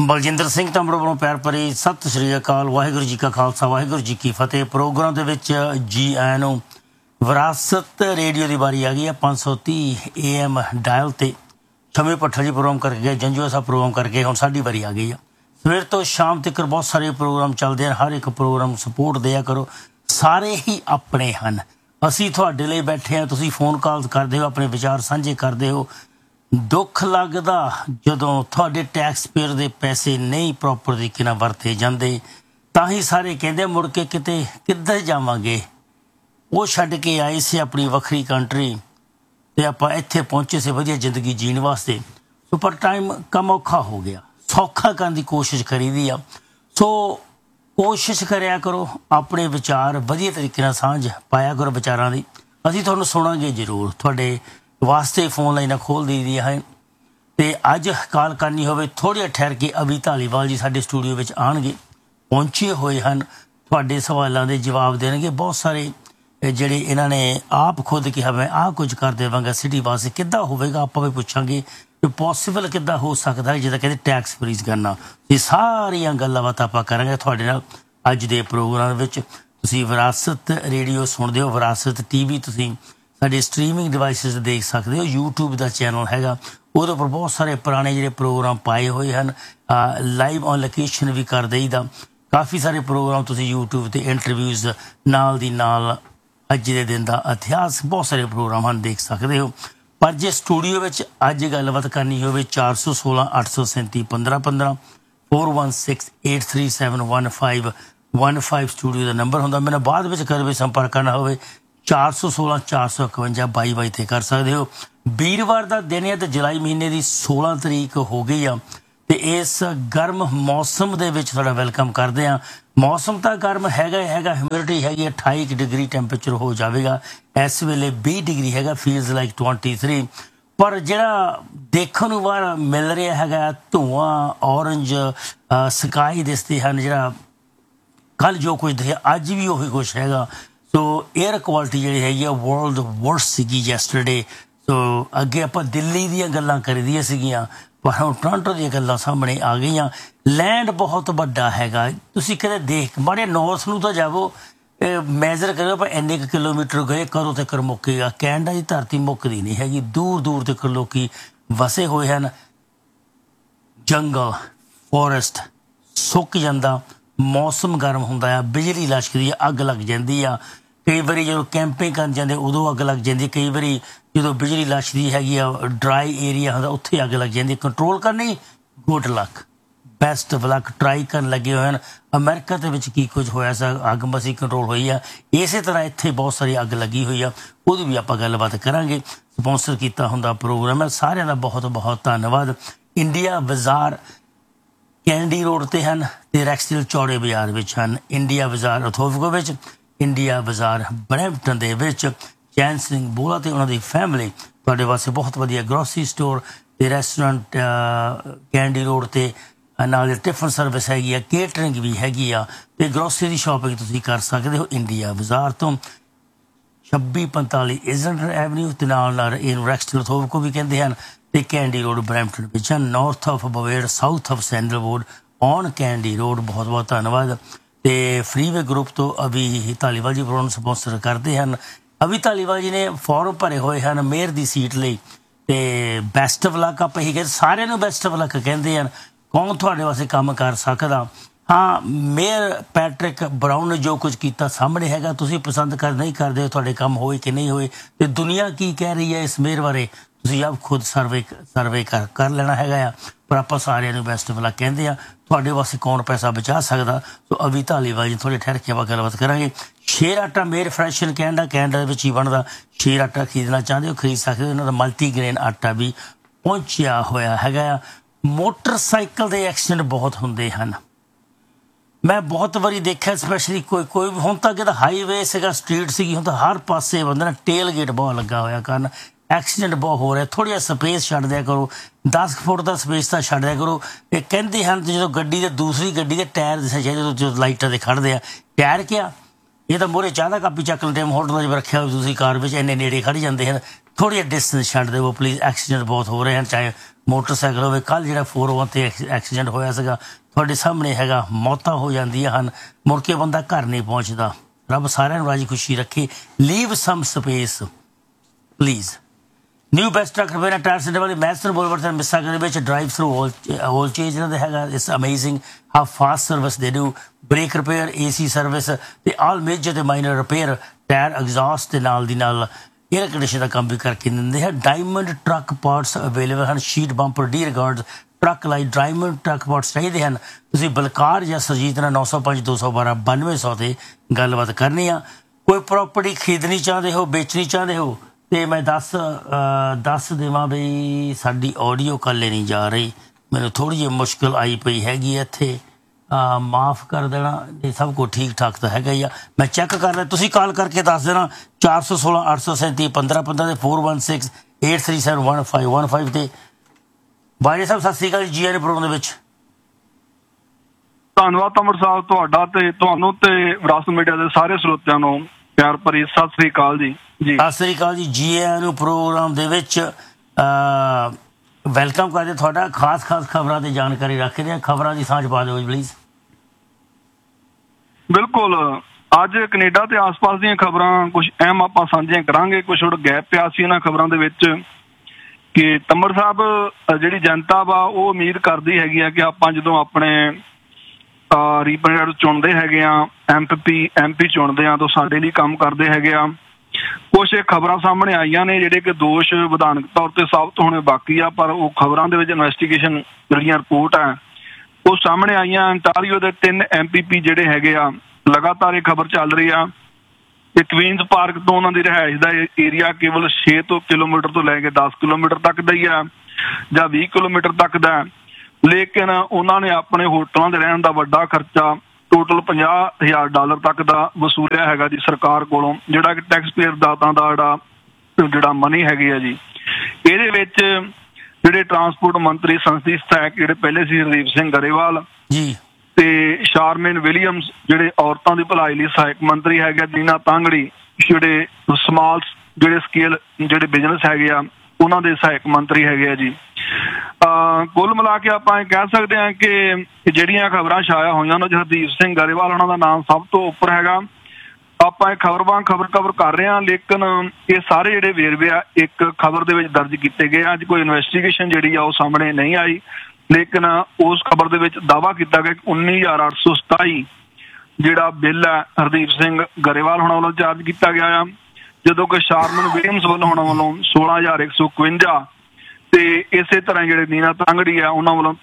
ਬਲਜਿੰਦਰ ਸਿੰਘ ਤੰਬੜ ਵੱਲੋਂ ਪਿਆਰ ਭਰੀ ਸਤਿ ਸ਼੍ਰੀ ਅਕਾਲ। ਵਾਹਿਗੁਰੂ ਜੀ ਕਾ ਖਾਲਸਾ, ਵਾਹਿਗੁਰੂ ਜੀ ਕੀ ਫਤਿਹ। ਪ੍ਰੋਗਰਾਮ ਦੇ ਵਿੱਚ ਜੀ ਆਇਆਂ ਨੂੰ। ਵਿਰਾਸਤ ਰੇਡੀਓ ਦੀ ਵਾਰੀ ਆ ਗਈ ਹੈ। 530 AM ਡਾਇਲ 'ਤੇ ਸ਼ਮੀ ਪੱਠਲ ਜੀ ਪ੍ਰੋਗਰਾਮ ਕਰਕੇ ਗਏ, ਜੰਜੂਆ ਸਾਹਿਬ ਪ੍ਰੋਗਰਾਮ ਕਰਕੇ ਹੁਣ ਸਾਡੀ ਵਾਰੀ ਆ ਗਈ ਆ। ਸਵੇਰ ਤੋਂ ਸ਼ਾਮ ਤੱਕ ਬਹੁਤ ਸਾਰੇ ਪ੍ਰੋਗਰਾਮ ਚੱਲਦੇ ਹਨ। ਹਰ ਇੱਕ ਪ੍ਰੋਗਰਾਮ ਸਪੋਰਟ ਦਿਆ ਕਰੋ। ਸਾਰੇ ਹੀ ਆਪਣੇ ਹਨ। ਅਸੀਂ ਤੁਹਾਡੇ ਲਈ ਬੈਠੇ ਹਾਂ। ਤੁਸੀਂ ਫੋਨ ਕਾਲ ਕਰਦੇ ਹੋ, ਆਪਣੇ ਵਿਚਾਰ ਸਾਂਝੇ ਕਰਦੇ ਹੋ। ਦੁੱਖ ਲੱਗਦਾ ਜਦੋਂ ਤੁਹਾਡੇ ਟੈਕਸ ਪੇਅਰ ਦੇ ਪੈਸੇ ਨਹੀਂ ਪ੍ਰੋਪਰ ਤਰੀਕੇ ਨਾਲ ਵਰਤੇ ਜਾਂਦੇ, ਤਾਂ ਹੀ ਸਾਰੇ ਕਹਿੰਦੇ ਮੁੜ ਕੇ ਕਿਤੇ ਕਿੱਧਰ ਜਾਵਾਂਗੇ। ਉਹ ਛੱਡ ਕੇ ਆਏ ਸੀ ਆਪਣੀ ਵੱਖਰੀ ਕੰਟਰੀ ਅਤੇ ਆਪਾਂ ਇੱਥੇ ਪਹੁੰਚੇ ਸੀ ਵਧੀਆ ਜ਼ਿੰਦਗੀ ਜੀਣ ਵਾਸਤੇ। ਸੋ ਪਰ ਟਾਈਮ ਕੰਮ ਔਖਾ ਹੋ ਗਿਆ। ਸੌਖਾ ਕਰਨ ਦੀ ਕੋਸ਼ਿਸ਼ ਕਰੀਦੀ ਆ। ਸੋ ਕੋਸ਼ਿਸ਼ ਕਰਿਆ ਕਰੋ, ਆਪਣੇ ਵਿਚਾਰ ਵਧੀਆ ਤਰੀਕੇ ਨਾਲ ਸਾਂਝ ਪਾਇਆ ਕਰੋ ਵਿਚਾਰਾਂ ਦੀ। ਅਸੀਂ ਤੁਹਾਨੂੰ ਸੁਣਾਂਗੇ ਜ਼ਰੂਰ। ਤੁਹਾਡੇ ਵਾਸਤੇ ਫੋਨ ਲਾਈਨਾਂ ਖੋਲ੍ਹ ਦਈਦੀਆਂ ਹੈ। ਅਤੇ ਅੱਜ ਕਾਲ ਕਰਨੀ ਹੋਵੇ ਥੋੜ੍ਹਾ ਠਹਿਰ ਕੇ ਅਭੀ ਧਾਲੀਵਾਲ ਜੀ ਸਾਡੇ ਸਟੂਡੀਓ ਵਿੱਚ ਆਉਣਗੇ, ਪਹੁੰਚੇ ਹੋਏ ਹਨ। ਤੁਹਾਡੇ ਸਵਾਲਾਂ ਦੇ ਜਵਾਬ ਦੇਣਗੇ। ਬਹੁਤ ਸਾਰੇ ਜਿਹੜੇ ਇਹਨਾਂ ਨੇ ਆਪ ਖੁਦ ਕਿਹਾ ਮੈਂ ਆਹ ਕੁਝ ਕਰ ਦੇਵਾਂਗਾ ਸਿਟੀ ਵਾਸਤੇ, ਕਿੱਦਾਂ ਹੋਵੇਗਾ ਆਪਾਂ ਵੀ ਪੁੱਛਾਂਗੇ। ਕਿ ਪੋਸੀਬਲ ਕਿੱਦਾਂ ਹੋ ਸਕਦਾ ਜਿੱਦਾਂ ਕਹਿੰਦੇ ਟੈਕਸ ਫਰੀਜ਼ ਕਰਨਾ। ਇਹ ਸਾਰੀਆਂ ਗੱਲਾਂ ਬਾਤਾਂ ਆਪਾਂ ਕਰਾਂਗੇ ਤੁਹਾਡੇ ਨਾਲ ਅੱਜ ਦੇ ਪ੍ਰੋਗਰਾਮ ਵਿੱਚ। ਤੁਸੀਂ ਵਿਰਾਸਤ ਰੇਡੀਓ ਸੁਣਦੇ ਹੋ। ਵਿਰਾਸਤ TV ਤੁਸੀਂ ਸਾਡੇ ਸਟਰੀਮਿੰਗ ਡਿਵਾਈਸਿਸ ਦੇਖ ਸਕਦੇ ਹੋ। YouTube ਦਾ ਚੈਨਲ ਹੈਗਾ, ਉਹਦੇ ਉੱਪਰ ਬਹੁਤ ਸਾਰੇ ਪੁਰਾਣੇ ਜਿਹੜੇ ਪ੍ਰੋਗਰਾਮ ਪਾਏ ਹੋਏ ਹਨ। ਲਾਈਵ ਔਨ ਲੋਕੇਸ਼ਨ ਵੀ ਕਰ ਦਈਦਾ। ਕਾਫੀ ਸਾਰੇ ਪ੍ਰੋਗਰਾਮ ਤੁਸੀਂ YouTube 'ਤੇ ਇੰਟਰਵਿਊਜ਼ ਨਾਲ ਦੀ ਨਾਲ ਅੱਜ ਦੇ ਦਿਨ ਦਾ ਇਤਿਹਾਸ ਬਹੁਤ ਸਾਰੇ ਪ੍ਰੋਗਰਾਮ ਹਨ, ਦੇਖ ਸਕਦੇ ਹੋ। ਪਰ ਜੇ ਸਟੂਡੀਓ ਵਿੱਚ ਅੱਜ ਗੱਲਬਾਤ ਕਰਨੀ ਹੋਵੇ 416 837 1515 4168371515 ਸਟੂਡੀਓ ਦਾ ਨੰਬਰ ਹੁੰਦਾ। ਮੈਨੂੰ ਬਾਅਦ ਵਿੱਚ ਕਰ ਵੀ ਸੰਪਰਕ ਕਰਨਾ ਹੋਵੇ 416 451 22 'ਤੇ ਕਰ ਸਕਦੇ ਹੋ। ਵੀਰਵਾਰ ਦਾ ਦਿਨ ਹੈ ਅਤੇ ਜੁਲਾਈ ਮਹੀਨੇ ਦੀ 16 ਤਰੀਕ ਹੋ ਗਈ ਆ ਅਤੇ ਇਸ ਗਰਮ ਮੌਸਮ ਦੇ ਵਿੱਚ ਤੁਹਾਡਾ ਵੈਲਕਮ ਕਰਦੇ ਹਾਂ। ਮੌਸਮ ਤਾਂ ਗਰਮ ਹੈਗਾ ਹਿਊਮਿਡਿਟੀ ਹੈਗੀ 28 ਡਿਗਰੀ ਟੈਂਪਰੇਚਰ ਹੋ ਜਾਵੇਗਾ। ਇਸ ਵੇਲੇ 20 ਡਿਗਰੀ ਹੈਗਾ, ਫੀਲਸ ਲਾਈਕ 23। ਪਰ ਜਿਹੜਾ ਦੇਖਣ ਨੂੰ ਬਾਹਰ ਮਿਲ ਰਿਹਾ ਹੈਗਾ ਧੂੰਆਂ, ਔਰੰਜ ਸਕਾਈ ਦਿਸਦੇ ਹਨ। ਜਿਹੜਾ ਕੱਲ੍ਹ ਜੋ ਕੁਝ ਦਿਖਿਆ ਅੱਜ ਵੀ ਉਹੀ ਕੁਛ ਹੈਗਾ। ਸੋ ਏਅਰ ਕੁਆਲਿਟੀ ਜਿਹੜੀ ਹੈਗੀ ਆ ਵਰਲਡ ਵਰਸਟ ਸੀਗੀ ਯੈਸਟਰਡੇ। ਸੋ ਅੱਗੇ ਆਪਾਂ ਦਿੱਲੀ ਦੀਆਂ ਗੱਲਾਂ ਕਰੀਦੀਆਂ ਸੀਗੀਆਂ, ਪਰ ਹੁਣ ਟੋਰਾਂਟੋ ਦੀਆਂ ਗੱਲਾਂ ਸਾਹਮਣੇ ਆ ਗਈਆਂ। ਲੈਂਡ ਬਹੁਤ ਵੱਡਾ ਹੈਗਾ। ਤੁਸੀਂ ਕਦੇ ਦੇਖ ਮਾੜੇ ਨੌਰਥ ਨੂੰ ਤਾਂ ਜਾਵੋ, ਮੈਜ਼ਰ ਕਰਿਓ ਆਪਾਂ ਇੰਨੇ ਕੁ ਕਿਲੋਮੀਟਰ ਗਏ ਕਦੋਂ ਤੱਕ ਮੁੱਕੇਗਾ। ਕੈਨੇਡਾ ਦੀ ਧਰਤੀ ਮੁੱਕਦੀ ਨਹੀਂ ਹੈਗੀ। ਦੂਰ ਦੂਰ ਤੱਕ ਲੋਕ ਵਸੇ ਹੋਏ ਹਨ। ਜੰਗਲ ਫੋਰੈਸਟ ਸੁੱਕ ਜਾਂਦਾ, ਮੌਸਮ ਗਰਮ ਹੁੰਦਾ ਆ, ਬਿਜਲੀ ਲਸ਼ਕਦੀ ਆ, ਅੱਗ ਲੱਗ ਜਾਂਦੀ ਆ। ਕਈ ਵਾਰੀ ਜਦੋਂ ਕੈਂਪਿੰਗ ਕਰਨ ਜਾਂਦੇ ਉਦੋਂ ਅੱਗ ਲੱਗ ਜਾਂਦੀ। ਕਈ ਵਾਰੀ ਜਦੋਂ ਬਿਜਲੀ ਲਸ਼ਕਦੀ ਹੈਗੀ ਆ, ਡਰਾਈ ਏਰੀਆ ਹੁੰਦਾ ਉੱਥੇ ਅੱਗ ਲੱਗ ਜਾਂਦੀ। ਕੰਟਰੋਲ ਕਰਨੀ good luck, best of luck. Try ਕਰਨ ਲੱਗੇ ਹੋਏ ਹਨ। ਅਮਰੀਕਾ ਦੇ ਵਿੱਚ ਕੀ ਕੁਝ ਹੋਇਆ ਸੀ, ਅੱਗ ਮਸੀਂ ਕੰਟਰੋਲ ਹੋਈ ਆ। ਇਸੇ ਤਰ੍ਹਾਂ ਇੱਥੇ ਬਹੁਤ ਸਾਰੀ ਅੱਗ ਲੱਗੀ ਹੋਈ ਆ, ਉਹਦੀ ਵੀ ਆਪਾਂ ਗੱਲਬਾਤ ਕਰਾਂਗੇ। ਸਪੋਂਸਰ ਕੀਤਾ ਹੁੰਦਾ ਪ੍ਰੋਗਰਾਮ ਹੈ। ਸਾਰਿਆਂ ਦਾ ਬਹੁਤ ਬਹੁਤ ਧੰਨਵਾਦ। ਇੰਡੀਆ ਬਾਜ਼ਾਰ ਕੈਂਡੀ ਰੋਡ 'ਤੇ ਹਨ ਅਤੇ ਰੈਕਸਡੇਲ ਚੌੜੇ ਬਾਜ਼ਾਰ ਵਿੱਚ ਹਨ। ਇੰਡੀਆ ਬਾਜ਼ਾਰ ਅਥੋਵਿਕੋ ਵਿੱਚ, ਇੰਡੀਆ ਬਾਜ਼ਾਰ ਬਰੈਂਪਟਨ ਦੇ ਵਿੱਚ। ਚੈਨ ਸਿੰਘ ਬੋਲਾ ਅਤੇ ਉਹਨਾਂ ਦੀ ਫੈਮਿਲੀ ਤੁਹਾਡੇ ਵਾਸਤੇ ਬਹੁਤ ਵਧੀਆ ਗਰੋਸਰੀ ਸਟੋਰ ਅਤੇ ਰੈਸਟੋਰੈਂਟ ਕੈਂਡੀ ਰੋਡ 'ਤੇ ਨਾਲ ਟਿਫਨ ਸਰਵਿਸ ਹੈਗੀ ਆ, ਕੇਟਰਿੰਗ ਵੀ ਹੈਗੀ ਆ ਅਤੇ ਗਰੋਸਰੀ ਦੀ ਸ਼ੋਪਿੰਗ ਤੁਸੀਂ ਕਰ ਸਕਦੇ ਹੋ ਇੰਡੀਆ ਬਾਜ਼ਾਰ ਤੋਂ। 2645 ਇਜ਼ਲੈਂਡਰ ਐਵਨਿਊ ਅਤੇ ਨਾਲ ਇਹਨੂੰ ਰੈਕਸਡੇਲ ਅਥੋਵਿਕੋ ਵੀ ਕਹਿੰਦੇ ਹਨ ਅਤੇ ਕੈਂਡੀ ਰੋਡ ਬਰੈਂਪਟਨ ਵਿੱਚ ਹਨ। North of ਬਵੇਡ, south of sandalwood on candy road. ਬਹੁਤ ਬਹੁਤ ਧੰਨਵਾਦ। ਅਤੇ ਫਰੀਵੇ ਗਰੁੱਪ ਤੋਂ ਅਭੀ ਧਾਲੀਵਾਲ ਜੀ ਪ੍ਰੋਗਰਾਮ ਸਪੋਂਸਰ ਕਰਦੇ ਹਨ। ਅਭੀ ਧਾਲੀਵਾਲ ਜੀ ਨੇ ਫਾਰਮ ਭਰੇ ਹੋਏ ਹਨ ਮੇਅਰ ਦੀ ਸੀਟ ਲਈ ਅਤੇ ਬੈਸਟ ਆਫ ਲੱਕ ਆਪਾਂ ਇਹੀ ਕਹਿੰਦੇ, ਸਾਰਿਆਂ ਨੂੰ ਬੈਸਟ ਆਫ ਲੱਕ ਕਹਿੰਦੇ ਹਨ। ਕੌਣ ਤੁਹਾਡੇ ਵਾਸਤੇ ਕੰਮ ਕਰ ਸਕਦਾ? ਹਾਂ, ਮੇਅਰ ਪੈਟਰਿਕ ਬਰਾਊਨ ਨੇ ਜੋ ਕੁਝ ਕੀਤਾ ਸਾਹਮਣੇ ਹੈਗਾ। ਤੁਸੀਂ ਪਸੰਦ ਨਹੀਂ ਕਰਦੇ ਹੋ ਤੁਹਾਡੇ ਕੰਮ ਹੋਏ ਕਿ ਨਹੀਂ ਹੋਏ, ਅਤੇ ਦੁਨੀਆ ਕੀ ਕਹਿ ਰਹੀ ਹੈ ਇਸ ਮੇਅਰ ਬਾਰੇ ਤੁਸੀਂ ਆਪ ਖੁਦ ਸਰਵੇ ਕਰ ਲੈਣਾ ਹੈਗਾ ਆ। ਪਰ ਆਪਾਂ ਸਾਰਿਆਂ ਨੂੰ ਬੈਸਟ ਆਫ ਲੱਕ ਕਹਿੰਦੇ ਆ। ਤੁਹਾਡੇ ਵਾਸਤੇ ਕੌਣ ਪੈਸਾ ਬਚਾ ਸਕਦਾ? ਸੋ ਅਭੀ ਧਾਲੀਵਾਲ ਜੀ ਥੋੜ੍ਹੇ ਠਹਿਰ ਕੇ ਆਪਾਂ ਗੱਲਬਾਤ ਕਰਾਂਗੇ। ਸ਼ੇਰ ਆਟਾ ਮੇਅਰ ਫਰੈਸ਼ਨ ਕੈਨੇਡਾ ਦੇ ਵਿੱਚ ਹੀ ਬਣਦਾ। ਸ਼ੇਰ ਆਟਾ ਖਰੀਦਣਾ ਚਾਹੁੰਦੇ ਹੋ ਖਰੀਦ ਸਕਦੇ ਹੋ। ਇਹਨਾਂ ਦਾ ਮਲਟੀਗ੍ਰੇਨ ਆਟਾ ਵੀ ਪਹੁੰਚਿਆ ਹੋਇਆ ਹੈਗਾ ਆ। ਮੋਟਰਸਾਈਕਲ ਦੇ ਐਕਸੀਡੈਂਟ ਬਹੁਤ ਹੁੰਦੇ ਹਨ। ਮੈਂ ਬਹੁਤ ਵਾਰੀ ਦੇਖਿਆ, ਸਪੈਸ਼ਲੀ ਕੋਈ ਹੁਣ ਤਾਂ ਅੱਗੇ ਤਾਂ ਹਾਈਵੇ ਸੀਗਾ, ਸਟਰੀਟ ਸੀਗੀ, ਹੁਣ ਤਾਂ ਹਰ ਪਾਸੇ ਬੰਦੇ ਨਾਲ ਟੇਲ ਗੇਟ ਬਹੁਤ ਲੱਗਾ ਹੋਇਆ ਕਾਰਨ ਐਕਸੀਡੈਂਟ ਬਹੁਤ ਹੋ ਰਿਹਾ। ਥੋੜ੍ਹਾ ਜਿਹਾ ਸਪੇਸ ਛੱਡ ਦਿਆ ਕਰੋ, 10 ਫੁੱਟ ਦਾ ਸਪੇਸ ਤਾਂ ਛੱਡ ਦਿਆ ਕਰੋ। ਇਹ ਕਹਿੰਦੇ ਹਨ ਜਦੋਂ ਗੱਡੀ ਦੇ ਦੂਸਰੀ ਗੱਡੀ ਦੇ ਟਾਇਰ ਦਿਸਣੇ ਚਾਹੀਦੇ ਜਦੋਂ ਲਾਈਟਾਂ 'ਤੇ ਖੜ੍ਹਦੇ ਆ। ਟਾਇਰ ਕਿਆ, ਇਹ ਤਾਂ ਮੂਹਰੇ ਚਾਹ ਦਾ ਕੱਪ ਹੀ ਚੱਕ ਟਾਈਮ ਹੋਟਲਾਂ 'ਚ ਰੱਖਿਆ ਹੋਇਆ ਤੁਸੀਂ ਕਾਰ ਵਿੱਚ ਇੰਨੇ ਨੇੜੇ ਖੜ੍ਹ ਜਾਂਦੇ ਹਨ। ਥੋੜ੍ਹੀ ਜਿਹੀ ਡਿਸਟੈਂਸ ਛੱਡ ਦੇਵੋ ਪਲੀਜ਼। ਐਕਸੀਡੈਂਟ ਬਹੁਤ ਹੋ ਰਹੇ ਹਨ, ਚਾਹੇ ਮੋਟਰਸਾਈਕਲ ਹੋਵੇ। ਕੱਲ੍ਹ ਜਿਹੜਾ 401 ਤੇ ਐਕਸੀਡੈਂਟ ਹੋਇਆ ਸੀਗਾ ਤੁਹਾਡੇ ਸਾਹਮਣੇ ਹੈਗਾ, ਮੌਤਾਂ ਹੋ ਜਾਂਦੀਆਂ ਹਨ, ਮੁੜ ਕੇ ਬੰਦਾ ਘਰ ਨਹੀਂ ਪਹੁੰਚਦਾ। ਰੱਬ ਸਾਰਿਆਂ ਨੂੰ ਰਾਜੀ ਖੁਸ਼ੀ ਰੱਖੇ। Leave sum space please. New best truck repair tyre centre ਵਾਲੇ ਮੈਸਨ ਬੋਲਵਰਡ ਤੇ ਮਿਸਾਗਰ ਦੇ ਵਿੱਚ ਡਰਾਈਵ ਥਰੂ ਆਲ ਚੇਂਜ ਇਹਨਾਂ ਦਾ ਹੈਗਾ। It's amazing how fast service ਦੇ do. Break repair, AC service ਤੇ ਆਲ ਮੇਜਰ ਤੇ ਮਾਈਨਰ ਰਿਪੇਅਰ, ਟਾਇਰ ਐਗਜ਼ੌਸਟ ਦੇ ਨਾਲ ਦੀ ਨਾਲ ਏਅਰ ਕੰਡੀਸ਼ਨ ਦਾ ਕੰਮ ਵੀ ਕਰਕੇ ਦਿੰਦੇ ਹੈ। ਡਾਇਮੰਡ ਟਰੱਕ ਪਾਰਟਸ ਅਵੇਲੇਬਲ ਹਨ। Sheet bumper, D regard, truck light, diamond truck parts ਚਾਹੀਦੇ ਹਨ ਤੁਸੀਂ ਬਲਕਾਰ ਜਾਂ ਸਰਜੀਤ ਨਾਲ 905 212 9200 ਤੇ ਗੱਲਬਾਤ ਕਰਨੀ ਆ। ਕੋਈ ਪ੍ਰੋਪਰਟੀ ਖਰੀਦਣੀ ਚਾਹੁੰਦੇ ਹੋ, ਵੇਚਣੀ ਚਾਹੁੰਦੇ ਹੋ ਤੇ ਮੈਂ ਦੱਸ ਦੇਵਾਂ ਬਈ ਸਾਡੀ ਆਡੀਓ ਕੱਲ੍ਹ ਨਹੀਂ ਜਾ ਰਹੀ। ਮੈਨੂੰ ਥੋੜ੍ਹੀ ਜਿਹੀ ਮੁਸ਼ਕਿਲ ਆਈ ਪਈ ਹੈਗੀ ਇੱਥੇ, ਮਾਫ ਕਰ ਦੇਣਾ। ਇਹ ਸਭ ਕੁਝ ਠੀਕ ਠਾਕ ਤਾਂ ਹੈਗਾ ਹੀ ਆ। ਮੈਂ ਚੈੱਕ ਕਰ ਲਿਆ, ਤੁਸੀਂ ਕਾਲ ਕਰਕੇ ਦੱਸ ਦੇਣਾ 416 837 1515 ਤੇ 416 837 1515 ਤੇ। ਬਾਜੇ ਸਾਹਿਬ ਸਤਿ ਸ਼੍ਰੀ ਅਕਾਲ ਜੀ, ਆਏ ਪ੍ਰੋਗਰਾਮ ਦੇ ਵਿੱਚ। ਧੰਨਵਾਦ ਤਮਰ ਸਾਹਿਬ ਤੁਹਾਡਾ ਤੇ ਤੁਹਾਨੂੰ ਤੇ ਵਿਰਾਸਤ ਮੀਡੀਆ ਦੇ ਸਾਰੇ ਸਰੋਤਿਆਂ ਨੂੰ ਪਿਆਰ ਭਰੀ ਸਤਿ ਸ੍ਰੀ ਅਕਾਲ ਜੀ। ਸਤਿ ਸ੍ਰੀ ਅਕਾਲ ਜੀ, ਜੀ ਆਇਆਂ ਨੂੰ ਪ੍ਰੋਗਰਾਮ ਦੇ ਵਿੱਚ ਵੈਲਕਮ ਕਰਦੇ। ਤੁਹਾਡਾ ਖਾਸ ਖਬਰਾਂ ਤੇ ਜਾਣਕਾਰੀ ਰੱਖਦੇ ਹਾਂ। ਖਬਰਾਂ ਦੀ ਸਾਂਝ ਪਾ ਦਿਓ ਪਲੀਜ਼। ਬਿਲਕੁਲ, ਅੱਜ ਕੈਨੇਡਾ ਤੇ ਆਸ-ਪਾਸ ਦੀਆਂ ਖਬਰਾਂ ਕੁਝ ਅਹਿਮ ਆਪਾਂ ਸਾਂਝੀਆਂ ਕਰਾਂਗੇ। ਕੁਝ ਥੋੜਾ ਗੈਪ ਪਿਆ ਸੀ ਇਹਨਾਂ ਖਬਰਾਂ ਦੇ ਵਿੱਚ ਕਿ ਤਮਰ ਸਾਹਿਬ ਜਿਹੜੀ ਜਨਤਾ ਵਾ ਉਹ ਉਮੀਦ ਕਰਦੀ ਹੈਗੀ ਆ ਕਿ ਆਪਾਂ ਜਦੋਂ ਆਪਣੇ ਰੀਪ੍ਰੈਜ਼ੈਂਟੇਟਿਵ ਚੁਣਦੇ ਹੈਗੇ ਆ, MP ਚੁਣਦੇ ਆ ਤਾਂ ਸਾਡੇ ਲਈ ਕੰਮ ਕਰਦੇ ਹੈਗੇ ਆ। ਕੁਛ ਖਬਰਾਂ ਸਾਹਮਣੇ ਆਈਆਂ ਨੇ ਜਿਹੜੇ ਕਿ ਦੋਸ਼ ਵਿਧਾਨਕ ਤੌਰ ਤੇ ਸਾਬਤ ਹੋਣੇ ਬਾਕੀ ਆ, ਪਰ ਉਹ ਖਬਰਾਂ ਦੇ ਵਿੱਚ ਇਨਵੈਸਟੀਗੇਸ਼ਨ ਜਿਹੜੀਆਂ ਰਿਪੋਰਟ ਆ ਉਹ ਸਾਹਮਣੇ ਆਈਆਂ। ਅੰਟਾਰੀਓ ਦੇ 3 MPP ਜਿਹੜੇ ਹੈਗੇ ਆ, ਲਗਾਤਾਰ ਇਹ ਖਬਰ ਚੱਲ ਰਹੀ ਆ ਕਿ ਕਵੀਨਸ ਪਾਰਕ ਤੋਂ ਉਹਨਾਂ ਦੀ ਰਿਹਾਇਸ਼ ਦਾ ਏਰੀਆ ਕੇਵਲ 6 ਕਿਲੋਮੀਟਰ ਤੋਂ ਲੈ ਕੇ 10 ਕਿਲੋਮੀਟਰ ਤੱਕ ਦਾ ਹੀ ਆ ਜਾਂ 20 ਕਿਲੋਮੀਟਰ ਤੱਕ ਦਾ, ਲੇਕਿਨ ਉਹਨਾਂ ਨੇ ਆਪਣੇ ਹੋਟਲਾਂ ਦੇ ਰਹਿਣ ਦਾ ਵੱਡਾ ਖਰਚਾ ਟੋਟਲ $50,000 ਤੱਕ ਦਾ ਵਸੂਲਿਆ ਹੈਗਾ ਜੀ ਸਰਕਾਰ ਕੋਲੋਂ, ਜਿਹੜਾ ਕਿ ਟੈਕਸ ਪੇਅਰ ਦਾਤਾਂ ਦਾ ਜਿਹੜਾ ਮਨੀ ਹੈਗੀ ਆ ਜੀ। ਇਹਦੇ ਵਿੱਚ ਜਿਹੜੇ ਟਰਾਂਸਪੋਰਟ ਮੰਤਰੀ ਸੰਸਦੀ ਸਹਾਇਕ ਜਿਹੜੇ ਪਹਿਲੇ ਸੀ ਹਰਦੀਪ ਸਿੰਘ ਗਰੇਵਾਲ ਜੀ ਤੇ ਸ਼ਾਰਮੇਨ ਵਿਲੀਅਮਸ ਜਿਹੜੇ ਔਰਤਾਂ ਦੀ ਭਲਾਈ ਲਈ ਸਹਾਇਕ ਮੰਤਰੀ ਹੈਗੇ, ਨੀਨਾ ਤਾਂਗੜੀ ਜਿਹੜੇ ਸਮਾਲ ਜਿਹੜੇ ਸਕੇਲ ਜਿਹੜੇ ਬਿਜ਼ਨਸ ਹੈਗੇ ਆ ਉਹਨਾਂ ਦੇ ਸਹਾਇਕ ਮੰਤਰੀ ਹੈਗੇ ਆ ਜੀ। ਕੁੱਲ ਮਿਲਾ ਕੇ ਆਪਾਂ ਇਹ ਕਹਿ ਸਕਦੇ ਹਾਂ ਕਿ ਜਿਹੜੀਆਂ ਖਬਰਾਂ ਛਾਇਆ ਹੋਈਆਂ ਉਹਨਾਂ 'ਚ ਹਰਦੀਪ ਸਿੰਘ ਗਰੇਵਾਲ ਉਹਨਾਂ ਦਾ ਨਾਮ ਸਭ ਤੋਂ ਉੱਪਰ ਹੈਗਾ। ਆਪਾਂ ਇਹ ਖਬਰ ਕਵਰ ਕਰ ਰਹੇ ਹਾਂ, ਲੇਕਿਨ ਇਹ ਸਾਰੇ ਜਿਹੜੇ ਵੇਰਵੇ ਆ ਇੱਕ ਖਬਰ ਦੇ ਵਿੱਚ ਦਰਜ ਕੀਤੇ ਗਏ। ਅੱਜ ਕੋਈ ਇਨਵੈਸਟੀਗੇਸ਼ਨ ਜਿਹੜੀ ਆ ਉਹ ਸਾਹਮਣੇ ਨਹੀਂ ਆਈ, ਲੇਕਿਨ ਉਸ ਖਬਰ ਦੇ ਵਿੱਚ ਦਾਅਵਾ ਕੀਤਾ ਗਿਆ ਕਿ 19,827 ਜਿਹੜਾ ਬਿੱਲ ਹੈ ਹਰਦੀਪ ਸਿੰਘ ਗਰੇਵਾਲ ਹੋਣਾ ਵੱਲੋਂ ਚਾਰਜ ਕੀਤਾ ਗਿਆ ਆ, ਜਦੋਂ ਕਿ ਸ਼ਾਰਮਨ ਵਿਲੀਅਮਸ ਵੱਲੋਂ ਹੋਣਾ ਵੱਲੋਂ 16,151 ਤੇ ਇਸੇ ਤਰ੍ਹਾਂ ਜਿਹੜੇ ਨੀਨਾ ਤਾਂਗੜੀ ਆ ਉਹਨਾਂ ਵੱਲੋਂ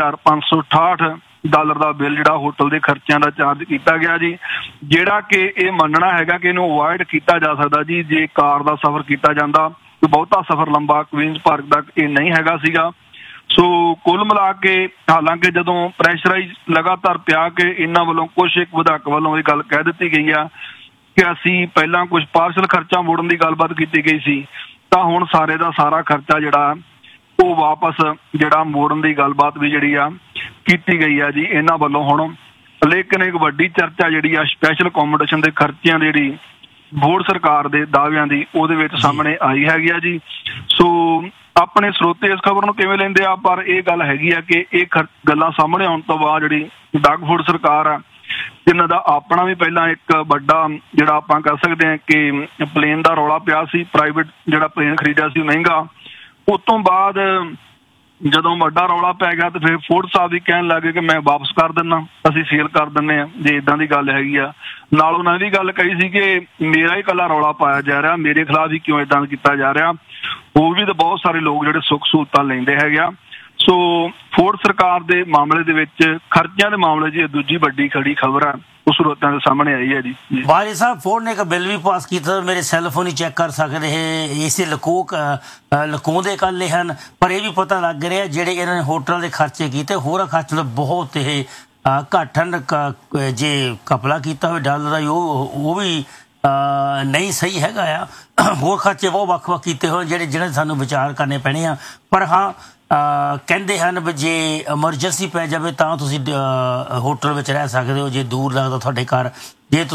$13,568 ਦਾ ਬਿੱਲ ਜਿਹੜਾ ਹੋਟਲ ਦੇ ਖਰਚਿਆਂ ਦਾ ਚਾਰਜ ਕੀਤਾ ਗਿਆ ਜੀ। ਜਿਹੜਾ ਕਿ ਇਹ ਮੰਨਣਾ ਹੈਗਾ ਕਿ ਇਹਨੂੰ ਅਵੋਇਡ ਕੀਤਾ ਜਾ ਸਕਦਾ ਜੀ ਜੇ ਕਾਰ ਦਾ ਸਫ਼ਰ ਕੀਤਾ ਜਾਂਦਾ, ਬਹੁਤਾ ਸਫ਼ਰ ਲੰਬਾ ਕਵੀਨਸ ਪਾਰਕ ਤੱਕ ਇਹ ਨਹੀਂ ਹੈਗਾ ਸੀਗਾ। ਸੋ ਕੁੱਲ ਮਿਲਾ ਕੇ ਹਾਲਾਂਕਿ ਜਦੋਂ ਪ੍ਰੈਸ਼ਰਾਈਜ਼ ਲਗਾਤਾਰ ਪਿਆ ਕਿ ਇਹਨਾਂ ਵੱਲੋਂ ਕੁਛ ਇੱਕ ਵਿਧਾਇਕ ਵੱਲੋਂ ਇਹ ਗੱਲ ਕਹਿ ਦਿੱਤੀ ਗਈ ਆ ਕਿ ਅਸੀਂ ਪਹਿਲਾਂ ਕੁਝ ਪਾਰਸਲ ਖਰਚਾ ਮੋੜਨ ਦੀ ਗੱਲਬਾਤ ਕੀਤੀ ਗਈ ਸੀ, ਤਾਂ ਹੁਣ ਸਾਰੇ ਦਾ ਸਾਰਾ ਖਰਚਾ ਜਿਹੜਾ ਉਹ ਵਾਪਸ ਜਿਹੜਾ ਮੋੜਨ ਦੀ ਗੱਲਬਾਤ ਵੀ ਜਿਹੜੀ ਆ ਕੀਤੀ ਗਈ ਆ ਜੀ ਇਹਨਾਂ ਵੱਲੋਂ ਹੁਣ। ਲੇਕਿਨ ਇੱਕ ਵੱਡੀ ਚਰਚਾ ਜਿਹੜੀ ਆ ਸਪੈਸ਼ਲ ਅਕੋਮੋਡੇਸ਼ਨ ਦੇ ਖਰਚਿਆਂ ਦੀ ਜਿਹੜੀ ਬੋਰਡ ਸਰਕਾਰ ਦੇ ਦਾਅਵਿਆਂ ਦੀ ਉਹਦੇ ਵਿੱਚ ਸਾਹਮਣੇ ਆਈ ਹੈਗੀ ਆ ਜੀ। ਸੋ ਆਪਣੇ ਸਰੋਤੇ ਇਸ ਖਬਰ ਨੂੰ ਕਿਵੇਂ ਲੈਂਦੇ ਆ, ਪਰ ਇਹ ਗੱਲ ਹੈਗੀ ਆ ਕਿ ਇਹ ਗੱਲਾਂ ਸਾਹਮਣੇ ਆਉਣ ਤੋਂ ਬਾਅਦ ਜਿਹੜੀ ਡਗਫੋਰਡ ਸਰਕਾਰ ਆ ਜਿਨ੍ਹਾਂ ਦਾ ਆਪਣਾ ਵੀ ਪਹਿਲਾਂ ਇੱਕ ਵੱਡਾ ਜਿਹੜਾ ਆਪਾਂ ਕਹਿ ਸਕਦੇ ਹਾਂ ਕਿ ਪਲੇਨ ਦਾ ਰੌਲਾ ਪਿਆ ਸੀ, ਪ੍ਰਾਈਵੇਟ ਜਿਹੜਾ ਪਲੇਨ ਖਰੀਦਿਆ ਸੀ ਮਹਿੰਗਾ, ਉਸ ਤੋਂ ਬਾਅਦ ਜਦੋਂ ਵੱਡਾ ਰੌਲਾ ਪੈ ਗਿਆ ਤੇ ਫਿਰ ਫੋਰਡ ਸਾਹਿਬ ਵੀ ਕਹਿਣ ਲੱਗੇ ਕਿ ਮੈਂ ਵਾਪਸ ਕਰ ਦਿੰਦਾ, ਅਸੀਂ ਸੇਲ ਕਰ ਦਿੰਦੇ ਹਾਂ ਜੇ ਇੱਦਾਂ ਦੀ ਗੱਲ ਹੈਗੀ ਆ। ਨਾਲ ਉਹਨਾਂ ਨੇ ਵੀ ਗੱਲ ਕਹੀ ਸੀ ਕਿ ਮੇਰਾ ਹੀ ਇਕੱਲਾ ਰੌਲਾ ਪਾਇਆ ਜਾ ਰਿਹਾ, ਮੇਰੇ ਖਿਲਾਫ ਹੀ ਕਿਉਂ ਇੱਦਾਂ ਕੀਤਾ ਜਾ ਰਿਹਾ, ਹੋਰ ਵੀ ਤਾਂ ਬਹੁਤ ਸਾਰੇ ਲੋਕ ਜਿਹੜੇ ਸੁੱਖ ਸਹੂਲਤਾਂ ਲੈਂਦੇ ਹੈਗੇ ਆ। ਸੋ ਫੋਰਡ ਸਰਕਾਰ ਦੇ ਮਾਮਲੇ ਦੇ ਵਿੱਚ ਖਰਚਿਆਂ ਦੇ ਮਾਮਲੇ 'ਚ ਦੂਜੀ ਵੱਡੀ ਖੜੀ ਖਬਰ ਆ ਉਹ ਸਰੋਤਾਂ ਦੇ ਸਾਹਮਣੇ ਆਈ ਹੈ ਜੀ। ਵਾਜੀ ਸਾਹਿਬ, ਫੋਰਡ ਨੇ ਇੱਕ ਬਿੱਲ ਵੀ ਪਾਸ ਕੀਤਾ, ਮੇਰੇ ਸੈੱਲਫੋਨ ਹੀ ਚੈੱਕ ਕਰ ਸਕਦੇ ਹੈ, ਇਸੇ ਲੁਕਾਉਂਦੇ ਕਰ ਲਏ ਹਨ, ਪਰ ਇਹ ਵੀ ਪਤਾ ਲੱਗ ਰਿਹਾ ਜਿਹੜੇ ਇਹਨਾਂ ਨੇ ਹੋਟਲਾਂ ਦੇ ਖਰਚੇ ਕੀਤੇ ਹੋਰਾਂ ਖਰਚੇ ਤਾਂ ਬਹੁਤ ਇਹ ਘੱਟ ਹਨ। ਜੇ ਘਪਲਾ ਕੀਤਾ ਹੋਵੇ ਡਾਲਰ ਦਾ ਉਹ ਵੀ ਨਹੀਂ ਸਹੀ ਹੈਗਾ ਆ। ਹੋਰ ਖਰਚੇ ਬਹੁਤ ਵੱਖ ਕੀਤੇ ਹੋਏ ਜਿਹਨਾਂ ਸਾਨੂੰ ਵਿਚਾਰ ਕਰਨੇ ਪੈਣੇ ਆ। ਪਰ ਹਾਂ ਕਹਿੰਦੇ ਹਨ ਵੀ ਜੇ ਐਮਰਜੈਂਸੀ ਪੈ ਜਾਵੇ ਤਾਂ ਤੁਸੀਂ ਹੋਟਲ ਵਿੱਚ ਰਹਿ ਸਕਦੇ ਹੋ, ਜੇ ਦੂਰ ਲੱਗਦਾ ਤੁਹਾਡੇ ਘਰ, ਜੇ ਤੁਸੀਂ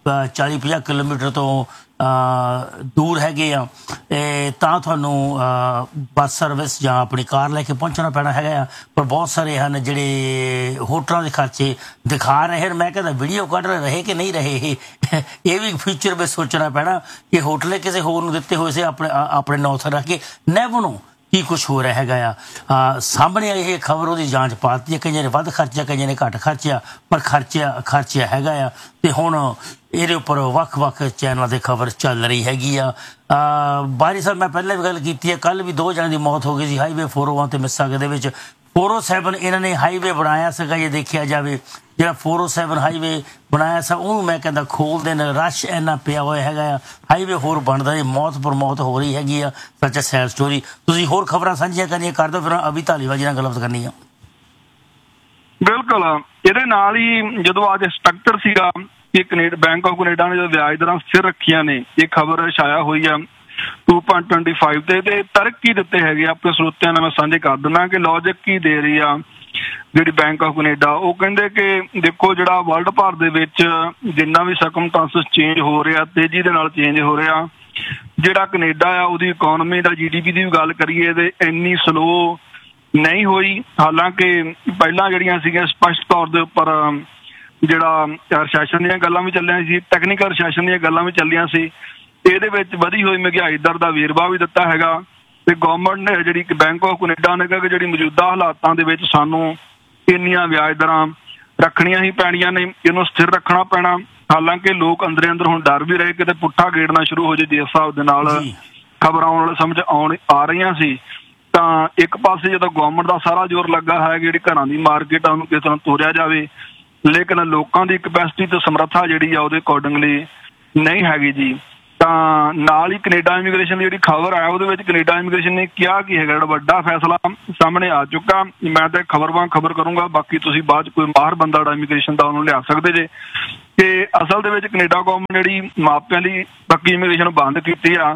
40-50 ਕਿਲੋਮੀਟਰ ਤੋਂ ਦੂਰ ਹੈਗੇ ਆ ਤਾਂ ਤੁਹਾਨੂੰ ਬੱਸ ਸਰਵਿਸ ਜਾਂ ਆਪਣੀ ਕਾਰ ਲੈ ਕੇ ਪਹੁੰਚਣਾ ਪੈਣਾ ਹੈਗਾ ਆ। ਪਰ ਬਹੁਤ ਸਾਰੇ ਹਨ ਜਿਹੜੇ ਹੋਟਲਾਂ ਦੇ ਖਰਚੇ ਦਿਖਾ ਰਹੇ ਹਨ। ਮੈਂ ਕਹਿੰਦਾ ਵੀਡੀਓ ਕੱਢ ਰਹੇ ਕਿ ਨਹੀਂ ਰਹੇ ਇਹ ਵੀ ਫਿਊਚਰ ਵਿੱਚ ਸੋਚਣਾ ਪੈਣਾ ਕਿ ਹੋਟਲੇ ਕਿਸੇ ਹੋਰ ਨੂੰ ਦਿੱਤੇ ਹੋਏ ਸੀ ਆਪਣੇ ਨੌਥ ਰੱਖ ਕੇ ਨੈਵਨੋ ਕੀ ਕੁਛ ਹੋ ਰਿਹਾ ਹੈਗਾ ਆ। ਸਾਹਮਣੇ ਇਹ ਖਬਰ ਉਹਦੀ ਜਾਂਚ ਪਾਤੀ ਹੈ, ਕਈਆਂ ਨੇ ਵੱਧ ਖਰਚਿਆ ਕਈਆਂ ਨੇ ਘੱਟ ਖਰਚਿਆ ਪਰ ਖਰਚਿਆ ਹੈਗਾ ਆ। ਤੇ ਹੁਣ ਇਹਦੇ ਉੱਪਰ ਵੱਖ-ਵੱਖ ਚੈਨਲਾਂ ਤੇ ਖਬਰ ਚੱਲ ਰਹੀ ਹੈਗੀ ਆ। ਬਾਰੀ ਸਾਹਿਬ ਮੈਂ ਪਹਿਲਾਂ ਵੀ ਗੱਲ ਕੀਤੀ ਹੈ, ਕੱਲ੍ਹ ਵੀ 2 ਜਣਿਆਂ ਦੀ ਮੌਤ ਹੋ ਗਈ ਸੀ ਹਾਈਵੇ 401 ਤੇ ਮਿਸਾਗੇ ਦੇ ਵਿੱਚ। 407 ਇਹਨਾਂ ਨੇ ਹਾਈਵੇ ਬਣਾਇਆ ਸੀਗਾ, ਜੇ ਦੇਖਿਆ ਜਾਵੇ ਜਿਹੜਾ 407 ਹਾਈਵੇ ਬਣਾਇਆ ਸੀ ਉਹਨੂੰ ਮੈਂ ਕਹਿੰਦਾ ਖੋਲ ਦੇਣ, ਰਸ਼ ਇੰਨਾ ਪਿਆ ਹੋਇਆ ਹੈਗਾ ਆ। ਹਾਈਵੇ ਹੋਰ ਬਣਦਾ ਜੀ, ਮੌਤ ਪਰ ਮੌਤ ਹੋ ਰਹੀ ਹੈਗੀ ਆ। ਸੱਚ ਸੈਡ ਸਟੋਰੀ। ਤੁਸੀਂ ਹੋਰ ਖਬਰਾਂ ਸਾਂਝੀਆਂ ਕਰਨੀਆਂ ਕਰ ਦਿਓ, ਫਿਰ ਅਭੀ ਧਾਲੀਵਾਲ ਜੀ ਨਾਲ ਗੱਲਬਾਤ ਕਰਨੀ ਆ। ਬਿਲਕੁਲ, ਇਹਦੇ ਨਾਲ ਹੀ ਜਦੋਂ ਅੱਜ ਸਟਰਕਚਰ ਸੀਗਾ ਕਿ ਬੈਂਕ ਆਫ ਕੈਨੇਡਾ ਨੇ ਜਦੋਂ ਵਿਆਜ ਦਰਾਂ ਸਥਿਰ ਰੱਖੀਆਂ ਨੇ, ਇਹ ਖਬਰ ਛਾਇਆ ਹੋਈ ਆ 2.25 ਤੇ ਤਰਕ ਕੀ ਦਿੱਤੇ ਹੈਗੇ ਆਪਣੇ ਸਰੋਤਿਆਂ ਨਾਲ ਮੈਂ ਸਾਂਝੇ ਕਰ ਦਿੰਦਾ ਕਿ ਲੌਜਿਕ ਕੀ ਦੇ ਰਹੀ ਆ ਜਿਹੜੀ ਬੈਂਕ ਆਫ ਕੈਨੇਡਾ। ਉਹ ਕਹਿੰਦੇ ਕਿ ਦੇਖੋ ਜਿਹੜਾ ਵਰਲਡ ਭਰ ਦੇ ਵਿੱਚ ਜਿੰਨਾ ਵੀ ਸਰਕਮਸਟੈਂਸਸ ਚੇਂਜ ਹੋ ਰਿਹਾ, ਤੇਜ਼ੀ ਦੇ ਨਾਲ ਚੇਂਜ ਹੋ ਰਿਹਾ, ਜਿਹੜਾ ਕੈਨੇਡਾ ਆ ਉਹਦੀ ਇਕੋਨਮੀ ਦਾ GDP ਦੀ ਵੀ ਗੱਲ ਕਰੀਏ ਤੇ ਇੰਨੀ ਸਲੋ ਨਹੀਂ ਹੋਈ। ਹਾਲਾਂਕਿ ਪਹਿਲਾਂ ਜਿਹੜੀਆਂ ਸੀਗੀਆਂ ਸਪਸ਼ਟ ਤੌਰ ਦੇ ਉੱਪਰ ਜਿਹੜਾ ਰਿਸੈਸ਼ਨ ਦੀਆਂ ਗੱਲਾਂ ਵੀ ਚੱਲੀਆਂ ਸੀ, ਟੈਕਨੀਕਲ ਰਿਸੈਸ਼ਨ ਦੀਆਂ ਗੱਲਾਂ ਵੀ ਚੱਲੀਆਂ ਸੀ। ਇਹਦੇ ਵਿੱਚ ਵਧੀ ਹੋਈ ਮਹਿੰਗਾਈ ਦਰ ਦਾ ਵੇਰਵਾ ਵੀ ਦਿੱਤਾ ਹੈਗਾ ਤੇ ਗਵਰਨਮੈਂਟ ਨੇ ਜਿਹੜੀ ਬੈਂਕ ਆਫ ਕੈਨੇਡਾ ਨੇ ਕਿਹਾ ਕਿ ਜਿਹੜੀ ਮੌਜੂਦਾ ਹਾਲਾਤਾਂ ਦੇ ਵਿੱਚ ਸਾਨੂੰ ਇੰਨੀਆਂ ਵਿਆਜ ਦਰਾਂ ਰੱਖਣੀਆਂ ਹੀ ਪੈਣੀਆਂ ਨੇ, ਇਹਨੂੰ ਸਥਿਰ ਰੱਖਣਾ ਪੈਣਾ। ਹਾਲਾਂਕਿ ਲੋਕ ਅੰਦਰੇ ਅੰਦਰ ਹੁਣ ਡਰ ਵੀ ਰਹੇ ਕਿਤੇ ਪੁੱਠਾ ਗੇੜਨਾ ਸ਼ੁਰੂ ਹੋ ਜਾਏ, ਜਿਸ ਹਿਸਾਬ ਦੇ ਨਾਲ ਖਬਰਾਂ ਆਉਣ ਵਾਲੇ ਸਮਝ ਆ ਰਹੀਆਂ ਸੀ। ਤਾਂ ਇੱਕ ਪਾਸੇ ਜਦੋਂ ਗਵਰਨਮੈਂਟ ਦਾ ਸਾਰਾ ਜ਼ੋਰ ਲੱਗਾ ਹੈ ਜਿਹੜੀ ਘਰਾਂ ਦੀ ਮਾਰਕੀਟ ਆ ਉਹਨੂੰ ਕਿਸ ਤਰ੍ਹਾਂ ਤੋਰਿਆ ਜਾਵੇ, ਲੇਕਿਨ ਲੋਕਾਂ ਦੀ ਕਪੈਸਿਟੀ ਤੇ ਸਮਰੱਥਾ ਜਿਹੜੀ ਆ ਉਹਦੇ ਅਕੋਰਡਿੰਗਲੀ ਨਹੀਂ ਹੈਗੀ ਜੀ। ਤਾਂ ਨਾਲ ਹੀ ਕੈਨੇਡਾ ਇਮੀਗ੍ਰੇਸ਼ਨ ਦੀ ਜਿਹੜੀ ਖਬਰ ਆ ਉਹਦੇ ਵਿੱਚ ਕੈਨੇਡਾ ਇਮੀਗ੍ਰੇਸ਼ਨ ਨੇ ਕਿਹਾ ਕੀ ਹੈਗਾ, ਜਿਹੜਾ ਵੱਡਾ ਫੈਸਲਾ ਸਾਹਮਣੇ ਆ ਚੁੱਕਾ। ਮੈਂ ਤਾਂ ਖਬਰ ਵਾਂਗ ਖਬਰ ਕਰੂੰਗਾ, ਬਾਕੀ ਤੁਸੀਂ ਬਾਅਦ 'ਚ ਕੋਈ ਮਾਹਰ ਬੰਦਾ ਜਿਹੜਾ ਇਮੀਗ੍ਰੇਸ਼ਨ ਦਾ ਉਹਨੂੰ ਲਿਆ ਸਕਦੇ ਜੇ। ਕਿ ਅਸਲ ਦੇ ਵਿੱਚ ਕੈਨੇਡਾ ਗੌਰਮੈਂਟ ਜਿਹੜੀ ਮਾਪਿਆਂ ਲਈ ਪੱਕੀ ਇਮੀਗ੍ਰੇਸ਼ਨ ਬੰਦ ਕੀਤੀ ਆ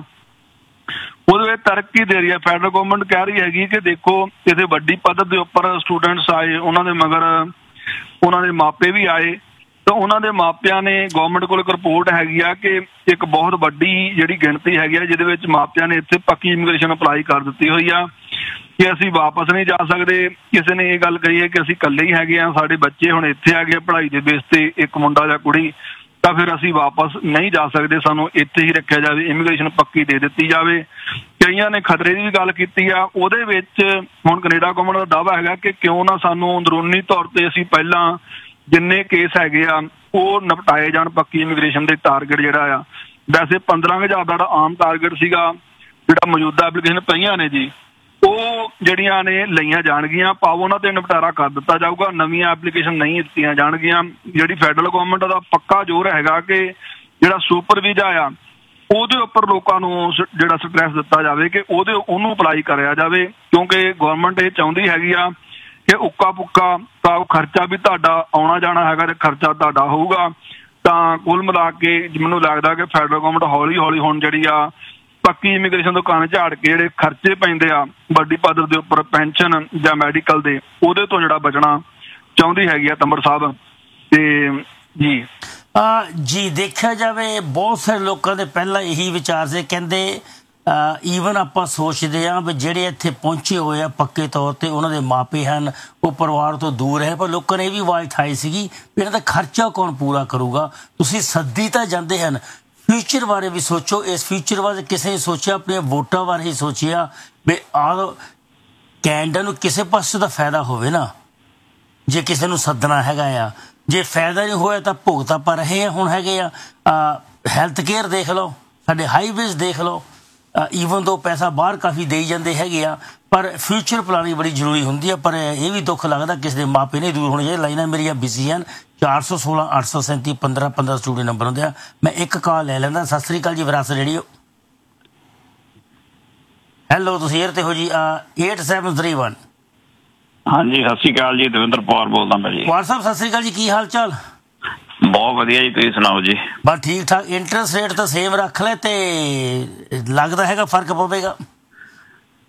ਉਹਦੇ ਵਿੱਚ ਤਰੱਕੀ ਦੇ ਰਹੀ ਹੈ। ਫੈਡਰਲ ਗੌਰਮੈਂਟ ਕਹਿ ਰਹੀ ਹੈਗੀ ਕਿ ਦੇਖੋ ਇੱਥੇ ਵੱਡੀ ਪੱਧਰ ਦੇ ਉੱਪਰ ਸਟੂਡੈਂਟਸ ਆਏ, ਉਹਨਾਂ ਦੇ ਮਗਰ ਉਹਨਾਂ ਦੇ ਮਾਪੇ ਵੀ ਆਏ ਤਾਂ ਉਹਨਾਂ ਦੇ ਮਾਪਿਆਂ ਨੇ ਗਵਰਨਮੈਂਟ ਕੋਲ ਇੱਕ ਰਿਪੋਰਟ ਹੈਗੀ ਆ ਕਿ ਇੱਕ ਬਹੁਤ ਵੱਡੀ ਜਿਹੜੀ ਗਿਣਤੀ ਹੈਗੀ ਆ ਜਿਹਦੇ ਵਿੱਚ ਮਾਪਿਆਂ ਨੇ ਇੱਥੇ ਪੱਕੀ ਇਮੀਗ੍ਰੇਸ਼ਨ ਅਪਲਾਈ ਕਰ ਦਿੱਤੀ ਹੋਈ ਆ ਕਿ ਅਸੀਂ ਵਾਪਸ ਨਹੀਂ ਜਾ ਸਕਦੇ। ਕਿਸੇ ਨੇ ਇਹ ਗੱਲ ਕਹੀ ਹੈ ਕਿ ਅਸੀਂ ਇਕੱਲੇ ਹੀ ਹੈਗੇ ਆ, ਸਾਡੇ ਬੱਚੇ ਹੁਣ ਇੱਥੇ ਹੈਗੇ ਪੜ੍ਹਾਈ ਦੇ ਬੇਸ ਤੇ, ਇੱਕ ਮੁੰਡਾ ਜਾਂ ਕੁੜੀ, ਤਾਂ ਫਿਰ ਅਸੀਂ ਵਾਪਸ ਨਹੀਂ ਜਾ ਸਕਦੇ, ਸਾਨੂੰ ਇੱਥੇ ਹੀ ਰੱਖਿਆ ਜਾਵੇ, ਇਮੀਗ੍ਰੇਸ਼ਨ ਪੱਕੀ ਦੇ ਦਿੱਤੀ ਜਾਵੇ। ਕਈਆਂ ਨੇ ਖਤਰੇ ਦੀ ਵੀ ਗੱਲ ਕੀਤੀ ਆ। ਉਹਦੇ ਵਿੱਚ ਹੁਣ ਕੈਨੇਡਾ ਗਵਰਨਮੈਂਟ ਦਾ ਦਾਅਵਾ ਹੈਗਾ ਕਿ ਕਿਉਂ ਨਾ ਸਾਨੂੰ ਅੰਦਰੂਨੀ ਤੌਰ ਤੇ ਅਸੀਂ ਪਹਿਲਾਂ ਜਿੰਨੇ ਕੇਸ ਹੈਗੇ ਆ ਉਹ ਨਿਪਟਾਏ ਜਾਣ ਪੱਕੀ ਇਮੀਗ੍ਰੇਸ਼ਨ ਦੇ ਟਾਰਗੇਟ ਜਿਹੜਾ ਆ। ਵੈਸੇ 15,000 ਦਾ ਜਿਹੜਾ ਆਮ ਟਾਰਗੇਟ ਸੀਗਾ, ਜਿਹੜਾ ਮੌਜੂਦਾ ਐਪਲੀਕੇਸ਼ਨ ਪਈਆਂ ਨੇ ਜੀ ਉਹ ਜਿਹੜੀਆਂ ਨੇ ਲਈਆਂ ਜਾਣਗੀਆਂ, ਭਾਵ ਉਹਨਾਂ ਤੇ ਨਿਪਟਾਰਾ ਕਰ ਦਿੱਤਾ ਜਾਊਗਾ, ਨਵੀਆਂ ਐਪਲੀਕੇਸ਼ਨ ਨਹੀਂ ਦਿੱਤੀਆਂ ਜਾਣਗੀਆਂ। ਜਿਹੜੀ ਫੈਡਰਲ ਗਵਰਨਮੈਂਟ ਦਾ ਪੱਕਾ ਜ਼ੋਰ ਹੈਗਾ ਕਿ ਜਿਹੜਾ ਸੁਪਰ ਵੀਜ਼ਾ ਆ ਉਹਦੇ ਉੱਪਰ ਲੋਕਾਂ ਨੂੰ ਜਿਹੜਾ ਸਟ੍ਰੈਸ ਦਿੱਤਾ ਜਾਵੇ ਕਿ ਉਹਨੂੰ ਅਪਲਾਈ ਕਰਿਆ ਜਾਵੇ, ਕਿਉਂਕਿ ਗਵਰਨਮੈਂਟ ਇਹ ਚਾਹੁੰਦੀ ਹੈਗੀ ਆ ਕਿ ਉੱਕਾ ਪੁੱਕਾ ਤਾਂ ਖਰਚਾ ਵੀ ਤੁਹਾਡਾ ਆਉਣਾ ਜਾਣਾ ਹੈਗਾ ਤੇ ਖਰਚਾ ਤੁਹਾਡਾ ਹੋਊਗਾ। ਤਾਂ ਕੁੱਲ ਮਿਲਾ ਕੇ ਮੈਨੂੰ ਲੱਗਦਾ ਕਿ ਫੈਡਰਲ ਗਵਰਨਮੈਂਟ ਹੌਲੀ ਹੌਲੀ ਹੁਣ ਜਿਹੜੀ ਆ ਪੱਕੀ ਇਮੀਗ੍ਰੇਸ਼ਨ ਤੋਂ ਕੰਨ ਝਾੜ ਕੇ ਜਿਹੜੇ ਖਰਚੇ ਪੈਂਦੇ ਆ ਵੱਡੀ ਪੱਧਰ ਦੇ ਉੱਪਰ ਪੈਨਸ਼ਨ ਜਾਂ ਮੈਡੀਕਲ ਦੇ, ਉਹਦੇ ਤੋਂ ਜਿਹੜਾ ਬਚਣਾ ਚਾਹੁੰਦੀ ਹੈਗੀ ਆ ਤੰਬਰ ਸਾਹਿਬ। ਤੇ ਜੀ ਦੇਖਿਆ ਜਾਵੇ ਬਹੁਤ ਸਾਰੇ ਲੋਕਾਂ ਦੇ ਪਹਿਲਾਂ ਇਹੀ ਵਿਚਾਰ ਸੀ, ਕਹਿੰਦੇ ਈਵਨ ਆਪਾਂ ਸੋਚਦੇ ਹਾਂ ਵੀ ਜਿਹੜੇ ਇੱਥੇ ਪਹੁੰਚੇ ਹੋਏ ਆ ਪੱਕੇ ਤੌਰ ਤੇ ਉਹਨਾਂ ਦੇ ਮਾਪੇ ਹਨ, ਉਹ ਪਰਿਵਾਰ ਤੋਂ ਦੂਰ ਹੈ, ਪਰ ਲੋਕਾਂ ਨੇ ਇਹ ਵੀ ਆਵਾਜ਼ ਉਠਾਈ ਸੀਗੀ ਵੀ ਇਹਨਾਂ ਦਾ ਖਰਚਾ ਕੌਣ ਪੂਰਾ ਕਰੂਗਾ। ਤੁਸੀਂ ਸੱਦੀ ਤਾਂ ਜਾਂਦੇ ਹਨ, ਫਿਊਚਰ ਬਾਰੇ ਵੀ ਸੋਚੋ। ਇਸ ਫਿਊਚਰ ਬਾਰੇ ਕਿਸੇ ਨੇ ਸੋਚਿਆ? ਆਪਣੀਆਂ ਵੋਟਾਂ ਬਾਰੇ ਹੀ ਸੋਚਿਆ ਵੀ ਕੈਨੇਡਾ ਨੂੰ ਕਿਸੇ ਪਾਸੇ ਦਾ ਫਾਇਦਾ ਹੋਵੇ ਨਾ, ਜੇ ਕਿਸੇ ਨੂੰ ਸੱਦਣਾ ਹੈਗਾ ਆ। ਜੇ ਫਾਇਦਾ ਨਹੀਂ ਹੋਇਆ ਤਾਂ ਭੁਗਤ ਆਪਾਂ ਰਹੇ ਆ ਹੁਣ ਹੈਗੇ ਆ। ਹੈਲਥ ਕੇਅਰ ਦੇਖ ਲਓ, ਸਾਡੇ ਹਾਈਵੇਜ਼ ਦੇਖ ਲਓ, ਈਵਨ ਦੋ ਪੈਸਾ ਬਾਹਰ ਕਾਫੀ ਦੇਈ ਜਾਂਦੇ ਹੈਗੇ ਆ, ਪਰ ਫਿਊਚਰ ਪਲਾਨਿੰਗ ਬੜੀ ਜ਼ਰੂਰੀ ਹੁੰਦੀ ਆ। ਪਰ ਇਹ ਵੀ ਦੁੱਖ ਲੱਗਦਾ ਕਿਸੇ ਦੇ ਮਾਪੇ ਨਹੀਂ ਦੂਰ ਹੋਣੇ ਚਾਹੀਦੇ। ਲਾਈਨਾਂ ਮੇਰੀਆਂ ਬਿਜ਼ੀ ਹਨ, 416 837 1515 ਸਟੂਡੀਓ ਨੰਬਰ ਹੁੰਦੇ ਆ। ਮੈਂ ਇੱਕ ਕਾਲ ਲੈ ਲੈਂਦਾ। ਸਤਿ ਸ੍ਰੀ ਅਕਾਲ ਜੀ ਵਿਰਾਸਤ ਰੇਡੀਓ। ਹੈਲੋ, ਤੁਸੀਂ ਏਅਰ ਤੇ ਹੋ ਜੀ। 8731। ਹਾਂਜੀ, ਸਤਿ ਸ਼੍ਰੀ ਅਕਾਲ ਜੀ, ਦਵਿੰਦਰ ਪਵਾਰ ਬੋਲਦਾ ਮੈਂ ਜੀ। ਪਵਾਰ ਸਾਹਿਬ ਸਤਿ ਸ੍ਰੀ ਅਕਾਲ ਜੀ, ਕੀ ਹਾਲ ਚਾਲ? ਬਹੁਤ ਵਧੀਆ ਜੀ, ਤੁਸੀਂ ਸੁਣਾਓ ਜੀ? ਬਸ ਠੀਕ ਠਾਕ। ਇੰਟਰਸਟ ਰੇਟ ਤਾਂ ਸੇਮ ਰੱਖ ਲੈ ਤੇ ਲੱਗਦਾ ਹੈਗਾ ਫਰਕ ਪਵੇਗਾ?